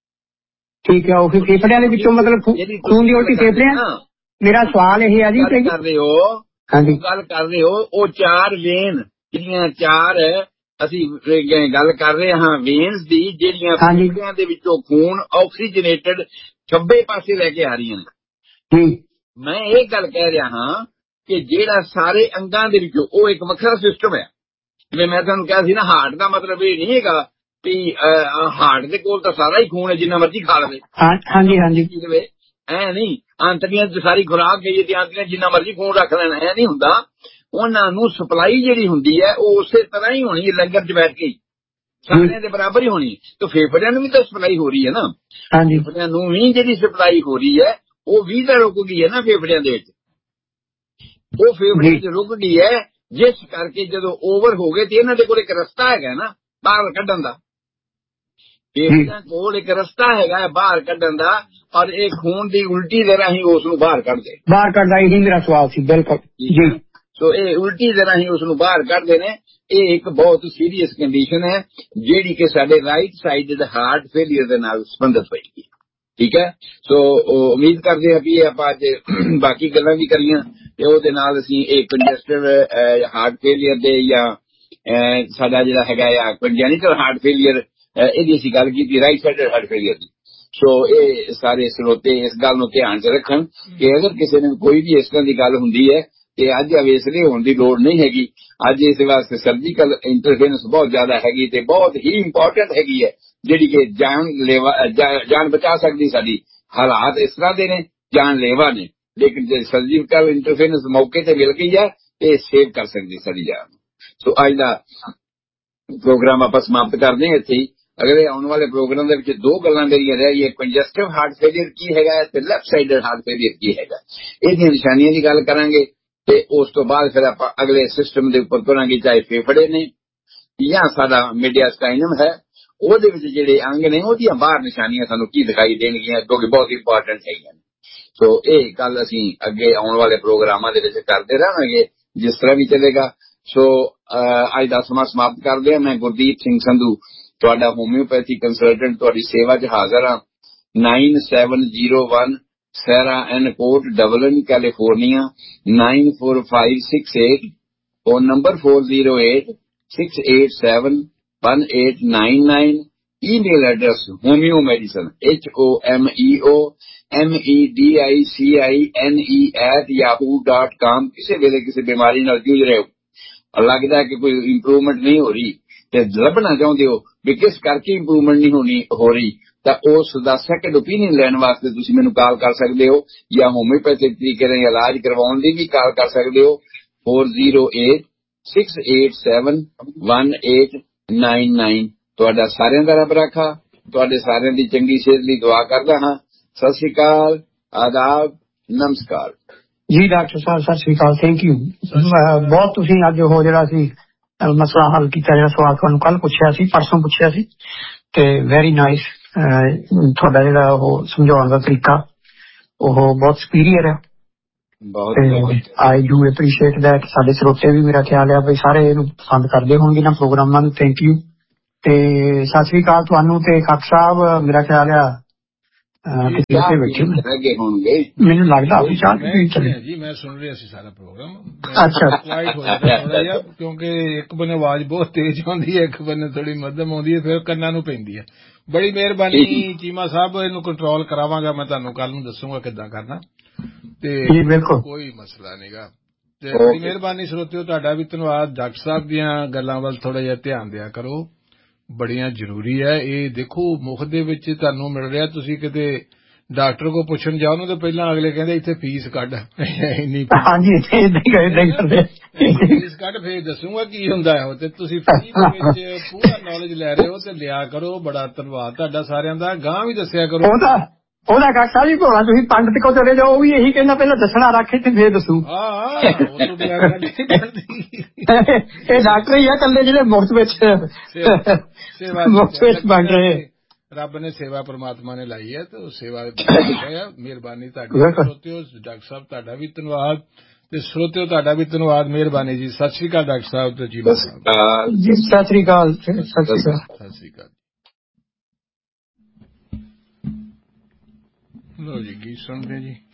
ਠੀਕ ਹੈ, ਉਹ ਫਿਰ ਫੇਫੜਿਆਂ ਦੇ ਵਿੱਚੋਂ ਮਤਲਬ ਖੂਨ ਦੀ ਉਲਟੀ ਫੇਫੜਿਆਂ। ਮੇਰਾ ਸਵਾਲ ਇਹ ਹੈ ਜੀ,
ਕਰ ਰਹੇ ਹੋ ਗੱਲ ਕਰ ਰਹੇ ਹੋ, ਉਹ ਚਾਰ ਵੇਨ ਜਿਹੜੀਆਂ ਚਾਰ ਅਸੀਂ ਗੱਲ ਕਰ ਰਹੇ ਹਾਂ ਵੇਨਸ ਦੀ, ਜਿਹੜੀਆਂ ਫੇਫੜਿਆਂ ਦੇ ਵਿੱਚੋਂ ਖੂਨ ਆਕਸੀਜਨੇਟਡ ਖੱਬੇ ਪਾਸੇ ਲੈ ਕੇ ਆ ਰਹੀਆਂ ਨੇ। ਮੈਂ ਇਹ ਗੱਲ ਕਹਿ ਰਿਹਾ ਹਾਂ ਕਿ ਜਿਹੜਾ ਸਾਰੇ ਅੰਗਾਂ ਦੇ ਵਿੱਚੋਂ ਉਹ ਇੱਕ ਵੱਖਰਾ ਸਿਸਟਮ ਹੈ। ਜਿਵੇਂ ਮੈਂ ਤੁਹਾਨੂੰ ਕਿਹਾ ਸੀ ਨਾ, ਹਾਰਟ ਦਾ ਮਤਲਬ ਇਹ ਨਹੀਂ ਹੈਗਾ ਵੀ ਹਾਰਟ ਦੇ ਕੋਲ ਤਾਂ ਸਾਰਾ ਹੀ ਖੂਨ ਹੈ, ਜਿੰਨਾ ਮਰਜ਼ੀ ਖਾ ਲਵੇ। ਹਾਂਜੀ, ਐ ਨਹੀਂ ਆਂਤੜੀਆਂ ਚ ਸਾਰੀ ਖੁਰਾਕ ਗਈ ਤੇ ਆਂਤੜੀਆਂ ਜਿੰਨਾ ਮਰਜ਼ੀ ਖੂਨ ਰੱਖ ਲੈਣਾ, ਐ ਨਹੀਂ ਹੁੰਦਾ। ਉਹਨਾਂ ਨੂੰ ਸਪਲਾਈ ਜਿਹੜੀ ਹੁੰਦੀ ਹੈ ਉਹ ਉਸੇ ਤਰ੍ਹਾਂ ਹੀ ਹੋਣੀ ਹੈ, ਲੰਗਰ ਚ ਬੈਠ ਕੇ ਸਾਰਿਆਂ ਦੇ ਬਰਾਬਰ ਹੀ ਹੋਣੀ। ਤੇ ਫੇਫੜਿਆਂ ਨੂੰ ਵੀ ਤਾਂ ਸਪਲਾਈ ਹੋ ਰਹੀ ਹੈ ਨਾ, ਫੇਫੜਿਆਂ ਨੂੰ ਵੀ ਜਿਹੜੀ ਸਪਲਾਈ ਹੋ ਰਹੀ ਹੈ ਉਹ ਵੀ ਤਾਂ ਰੁਕ ਗਈ ਹੈ ਨਾ ਫੇਫੜਿਆਂ ਦੇ ਵਿੱਚ, ਉਹ ਫੇਫੜਿਆਂ ਚ ਰੁਕ ਗਈ ਹੈ, ਜਿਸ ਕਰਕੇ ਜਦੋਂ ਓਵਰ ਹੋ ਗਏ ਤੇ ਇਹਨਾਂ ਦੇ ਕੋਲ ਇੱਕ ਰਸਤਾ ਹੈਗਾ ਨਾ ਬਾਹਰ ਕੱਢਣ ਦਾ। ਫੇਫੜਿਆਂ ਕੋਲ ਇੱਕ ਰਸਤਾ ਹੈਗਾ ਬਾਹਰ ਕੱਢਣ ਦਾ, ਔਰ ਇਹ ਖੂਨ ਦੀ ਉਲਟੀ ਦੇ ਰਾਹੀਂ ਉਸ ਨੂੰ ਬਾਹਰ ਕੱਢਦਾ।
ਇਹੀ ਮੇਰਾ ਸਵਾਲ ਸੀ। ਬਿਲਕੁਲ ਜੀ।
ਸੋ ਇਹ ਉਲਟੀ ਦੇ ਰਾਹੀਂ ਉਸ ਨੂੰ ਬਾਹਰ ਕੱਢਦੇ ਨੇ। ਇਹ ਇੱਕ ਬਹੁਤ ਸੀਰੀਅਸ ਕੰਡੀਸ਼ਨ ਹੈ ਜਿਹੜੀ ਕਿ ਸਾਡੇ ਰਾਈਟ ਸਾਈਡ ਦੇ ਹਾਰਟ ਫੇਲੀਅਰ ਦੇ ਨਾਲ ਸੰਬੰਧਿਤ ਹੋਏਗੀ। ਠੀਕ ਹੈ, ਸੋ ਉਮੀਦ ਕਰਦੇ ਹਾਂ ਵੀ ਆਪਾਂ ਅੱਜ ਬਾਕੀ ਗੱਲਾਂ ਵੀ ਕਰੀਆਂ ਤੇ ਉਹਦੇ ਨਾਲ ਅਸੀਂ ਇਹ ਕੰਜੈਸਟਿਵ ਹਾਰਟ ਫੇਲੀਅਰ ਦੇ ਜਾਂ ਸਾਡਾ ਜਿਹੜਾ ਹੈਗਾ ਆ ਕੰਜੈਨੀਟਲ ਹਾਰਟ ਫੇਲੀਅਰ, ਇਹਦੀ ਅਸੀਂ ਗੱਲ ਕੀਤੀ ਰਾਈਟ ਸਾਈਡਡ ਹਾਰਟ ਫੇਲੀਅਰ ਦੀ। ਸੋ ਇਹ ਸਾਰੇ ਸਰੋਤੇ ਇਸ ਗੱਲ ਨੂੰ ਧਿਆਨ ਚ ਰੱਖਣ ਕਿ ਅਗਰ ਕਿਸੇ ਨੂੰ ਕੋਈ ਵੀ ਇਸ ਤਰ੍ਹਾਂ ਦੀ ਗੱਲ ਹੁੰਦੀ ਹੈ ਤੇ ਅੱਜ ਅਵੇਸਲੇ ਹੋਣ ਦੀ ਲੋੜ ਨਹੀਂ ਹੈਗੀ। ਅੱਜ ਇਸ ਵਾਸਤੇ ਸਰਜੀਕਲ ਇੰਟਰਫੇਰੈਂਸ ਬਹੁਤ ਜ਼ਿਆਦਾ ਹੈਗੀ ਤੇ ਬਹੁਤ ਹੀ ਇੰਪੋਰਟੈਂਟ ਹੈਗੀ ਹੈ, ਜਿਹੜੀ ਕਿ ਜਾਨ ਬਚਾ ਸਕਦੀ। ਸਾਡੀ ਹਾਲਾਤ ਇਸ ਤਰ੍ਹਾਂ ਦੇ ਨੇ, ਜਾਨਲੇਵਾ ਨੇ, ਲੇਕਿਨ ਜੇ ਸਰਜੀਕਲ ਇੰਟਰਫੇਰੈਂਸ ਮੌਕੇ ਤੇ ਮਿਲ ਗਈ ਹੈ ਤੇ ਸੇਵ ਕਰ ਸਕਦੀ ਸਾਡੀ ਜਾਨ। ਸੋ ਅੱਜ ਦਾ ਪ੍ਰੋਗਰਾਮ ਆਪਾਂ ਸਮਾਪਤ ਕਰਦੇ ਹਾਂ ਇੱਥੇ ਹੀ। ਅਗਲੇ ਆਉਣ ਵਾਲੇ ਪ੍ਰੋਗਰਾਮ ਦੇ ਵਿੱਚ ਦੋ ਗੱਲਾਂ ਮੇਰੀਆਂ ਰਹਿ ਗਈਆਂ, ਕੰਜੈਸਟਿਵ ਹਾਰਟ ਫੇਲੀਅਰ ਕੀ ਹੈਗਾ ਤੇ ਲੈਫਟ ਸਾਈਡਡ ਹਾਰਟ ਫੇਲੀਅਰ ਕੀ ਹੈਗਾ, ਇਹਦੀਆਂ ਨਿਸ਼ਾਨੀਆਂ ਦੀ ਗੱਲ ਕਰਾਂਗੇ। ਤੇ ਉਸ ਤੋਂ ਬਾਅਦ ਫਿਰ ਆਪਾਂ ਅਗਲੇ ਸਿਸਟਮ ਦੇ ਉੱਪਰ ਤੁਰਾਂਗੇ, ਚਾਹੇ ਫੇਫੜੇ ਨੇ ਜਾਂ ਸਾਡਾ ਮੀਡੀਆਸਟਾਈਨਮ ਹੈ, ਉਹਦੇ ਵਿੱਚ ਜਿਹੜੇ ਅੰਗ ਨੇ ਉਹਦੀਆਂ ਬਾਹਰ ਨਿਸ਼ਾਨੀਆਂ ਸਾਨੂੰ ਕੀ ਦਿਖਾਈ ਦੇਣਗੀਆਂ, ਕਿਉਂਕਿ ਬਹੁਤ ਇੰਪੋਰਟੈਂਟ ਹੈਗੀਆਂ। ਸੋ ਇਹ ਗੱਲ ਅਸੀਂ ਅੱਗੇ ਆਉਣ ਵਾਲੇ ਪ੍ਰੋਗਰਾਮਾਂ ਦੇ ਵਿੱਚ ਕਰਦੇ ਰਹਾਂਗੇ, ਜਿਸ ਤਰ੍ਹਾਂ ਵੀ ਚੱਲੇਗਾ। ਸੋ ਅੱਜ ਦਾ ਸਮਾਂ ਸਮਾਪਤ ਕਰਦੇ ਹਾਂ। ਮੈਂ ਗੁਰਦੀਪ ਸਿੰਘ ਸੰਧੂ, ਤੁਹਾਡਾ ਹੋਮਿਓਪੈਥੀ ਕੰਸਲਟੈਂਟ, ਤੁਹਾਡੀ ਸੇਵਾ 'ਚ ਹਾਜ਼ਰ ਹਾਂ। 9701 ਸੈਰਾ ਐਨ ਕੋਟ, Dublin, California 94568। Phone number 4086871899। Email address homeomedicine HOMEOMEDICINE@yahoo.com। ਕਿਸੇ ਵੇਲੇ ਕਿਸੇ ਬਿਮਾਰੀ ਨਾਲ ਜੂਝ ਰਹੇ ਹੋ, ਲੱਗਦਾ ਕਿ ਕੋਈ ਇੰਪਰੂਵਮੈਂਟ ਨਹੀਂ ਹੋ ਰਹੀ ਤੇ ਲੱਭਣਾ ਚਾਹੁੰਦੇ ਹੋ ਵੀ ਕਿਸ ਕਰਕੇ ਇੰਪਰੂਵਮੈਂਟ ਨਹੀਂ ਹੋ ਰਹੀ, ਤਾਂ ਉਸ ਦਾ ਸੈਕੰਡ ਓਪੀਨੀਅਨ ਲੈਣ ਵਾਸਤੇ ਤੁਸੀਂ ਮੈਨੂੰ ਕਾਲ ਕਰ ਸਕਦੇ ਹੋ, ਜਾਂ ਹੋਮਿਓਪੈਥਿਕ ਤਰੀਕੇ ਨਾਲ ਇਲਾਜ ਕਰਵਾਉਣ ਦੀ ਵੀ ਕਾਲ ਕਰ ਸਕਦੇ ਹੋ। 4086871899। ਤੁਹਾਡਾ ਸਾਰਿਆਂ ਦਾ ਰੱਬ ਰਾਖਾ, ਤੁਹਾਡੇ ਸਾਰਿਆਂ ਦੀ ਚੰਗੀ ਸਿਹਤ ਲਈ ਦੁਆ ਕਰਦਾ ਹਾਂ। ਸਤਿ ਸ੍ਰੀ ਅਕਾਲ, ਆਦਾਬ, ਨਮਸਕਾਰ
ਜੀ doctor Sahib Sat Sri Akal, thank you ਬਹੁਤ। ਤੁਸੀਂ ਅੱਜ ਉਹ ਜਿਹੜਾ ਸੀ ਮਸਲਾ ਹੱਲ ਕੀਤਾ, ਜਿਹੜਾ ਸਵਾਲ ਤੁਹਾਨੂੰ ਕੱਲ ਪੁੱਛਿਆ ਸੀ, ਪਰਸੋਂ ਪੁੱਛਿਆ ਸੀ, ਤੇ ਵੈਰੀ ਨਾਈਸ। ਤੁਹਾਡਾ ਜਿਹੜਾ ਉਹ ਸਮਝਾਉਣ ਦਾ ਤਰੀਕਾ ਉਹ ਬਹੁਤ ਸੁਪੀਰੀਅਰ ਹੈ। I do appreciate that. ਸਾਡੇ ਸਰੋਤੇ ਵੀ ਮੇਰਾ ਖਿਆਲ ਹੈ ਵੀ ਸਾਰੇ ਇਹਨੂੰ ਪਸੰਦ ਕਰਦੇ ਹੋਣਗੇ ਨਾ ਪ੍ਰੋਗਰਾਮਾਂ ਨੂੰ। ਥੈਂਕ ਯੂ ਤੇ ਸਤਿ ਸ੍ਰੀ ਅਕਾਲ ਤੁਹਾਨੂੰ ਤੇ ਕਾਕਾ ਸਾਹਿਬ। ਮੇਰਾ ਖਿਆਲ ਆ ਬੈਠੇ ਹੋਣਗੇ, ਮੈਨੂੰ ਲੱਗਦਾ ਆਪਣੀ ਚਾਹ
ਜੀ। ਮੈਂ ਸੁਣ ਰਿਹਾ ਸੀ ਸਾਰਾ ਪ੍ਰੋਗਰਾਮ। ਅੱਛਾ, ਕਿਉਂਕਿ ਇੱਕ ਬੰਨੇ ਆਵਾਜ਼ ਬਹੁਤ ਤੇਜ਼ ਆਉਂਦੀ ਹੈ, ਇੱਕ ਬੰਨੇ ਥੋੜੀ ਮੱਧਮ ਆਉਂਦੀ ਹੈ, ਫਿਰ ਕੰਨਾਂ ਨੂੰ ਪੈਂਦੀ ਹੈ। ਬੜੀ ਮਿਹਰਬਾਨੀ ਚੀਮਾ ਸਾਹਿਬ, ਇਹਨੂੰ ਕੰਟਰੋਲ ਕਰਾਵਾਂਗਾ ਮੈਂ, ਤੁਹਾਨੂੰ ਕੱਲ ਨੂੰ ਦੱਸੂਗਾ ਕਿੱਦਾਂ ਕਰਨਾ, ਤੇ ਕੋਈ ਮਸਲਾ ਨਹੀਂਗਾ। ਤੇ ਬੜੀ ਮਿਹਰਬਾਨੀ ਸਰੋਤਿਓ, ਤੁਹਾਡਾ ਵੀ ਧੰਨਵਾਦ। ਡਾਕਟਰ ਸਾਹਿਬ ਦੀਆਂ ਗੱਲਾਂ ਵੱਲ ਥੋੜਾ ਜਿਹਾ ਧਿਆਨ ਦਿਆ ਕਰੋ, ਬੜੀਆਂ ਜ਼ਰੂਰੀ ਹੈ ਇਹ। ਦੇਖੋ ਮੁਫਤ ਦੇ ਵਿੱਚ ਤੁਹਾਨੂੰ ਮਿਲ ਰਿਹਾ, ਤੁਸੀਂ ਕਿਤੇ ਡਾਕਟਰ ਕੋਲ ਪੁੱਛਣ ਜਾਓ ਨਾ ਤਾਂ ਪਹਿਲਾਂ ਅਗਲੇ ਕਹਿੰਦੇ ਇੱਥੇ ਫੀਸ ਕੱਢ, ਇੰਨੀ ਫੀਸ ਕੱਢ, ਫੇਰ ਦੱਸੂਗਾ ਕੀ ਹੁੰਦਾ ਹੈ। ਤੇ ਤੁਸੀਂ ਫ੍ਰੀ ਦੇ ਵਿੱਚ ਪੂਰਾ ਨੌਲੇਜ ਲੈ ਰਹੇ ਹੋ ਤੇ ਲਿਆ ਕਰੋ। ਬੜਾ ਧੰਨਵਾਦ ਤੁਹਾਡਾ ਸਾਰਿਆਂ ਦਾ। ਗਾਂ ਵੀ ਦੱਸਿਆ ਕਰੋ।
ਉਹਦਾ ਕਾਕਾ ਜੀ ਭੋਲਾ, ਤੁਸੀਂ ਪੰਡਤ ਕੋਲ ਚਲੇ ਜਾਓ, ਉਹ ਵੀ ਇਹੀ ਕਹਿੰਦਾ ਪਹਿਲਾਂ ਦੱਸਣਾ ਰੱਖੇ ਤੇ ਫੇਰ ਦੱਸੂ। ਇਹ ਡਾਕਟਰ ਹੀ ਆ ਇਕੱਲੇ ਜਿਹੜੇ ਮੁਫਤ ਵਿੱਚ ਬਣ ਰਹੇ।
ਰੱਬ ਨੇ ਸੇਵਾ ਪ੍ਰਮਾਤਮਾ ਨੇ ਲਾਈ ਹੈ ਤੇ ਉਹ ਸੇਵਾ ਮਿਹਰਬਾਨੀ ਤੁਹਾਡੀ। ਸਰੋਤਿਓ ਡਾਕਟਰ ਸਾਹਿਬ ਤੁਹਾਡਾ ਵੀ ਧੰਨਵਾਦ, ਤੇ ਸਰੋਤਿਓ ਤੁਹਾਡਾ ਵੀ ਧੰਨਵਾਦ, ਮਿਹਰਬਾਨੀ ਜੀ। ਸਤਿ ਸ੍ਰੀ ਅਕਾਲ ਡਾਕਟਰ ਸਾਹਿਬ ਤੇ ਜੀਵਾ ਸਾਹਿਬ
ਜੀ। ਸਤਿ ਸ੍ਰੀ ਅਕਾਲ।
ਸਤਿ ਸ੍ਰੀ ਅਕਾਲ। ਲੋ ਜੀ, ਗੀਤ ਸੁਣਦੇ ਜੀ।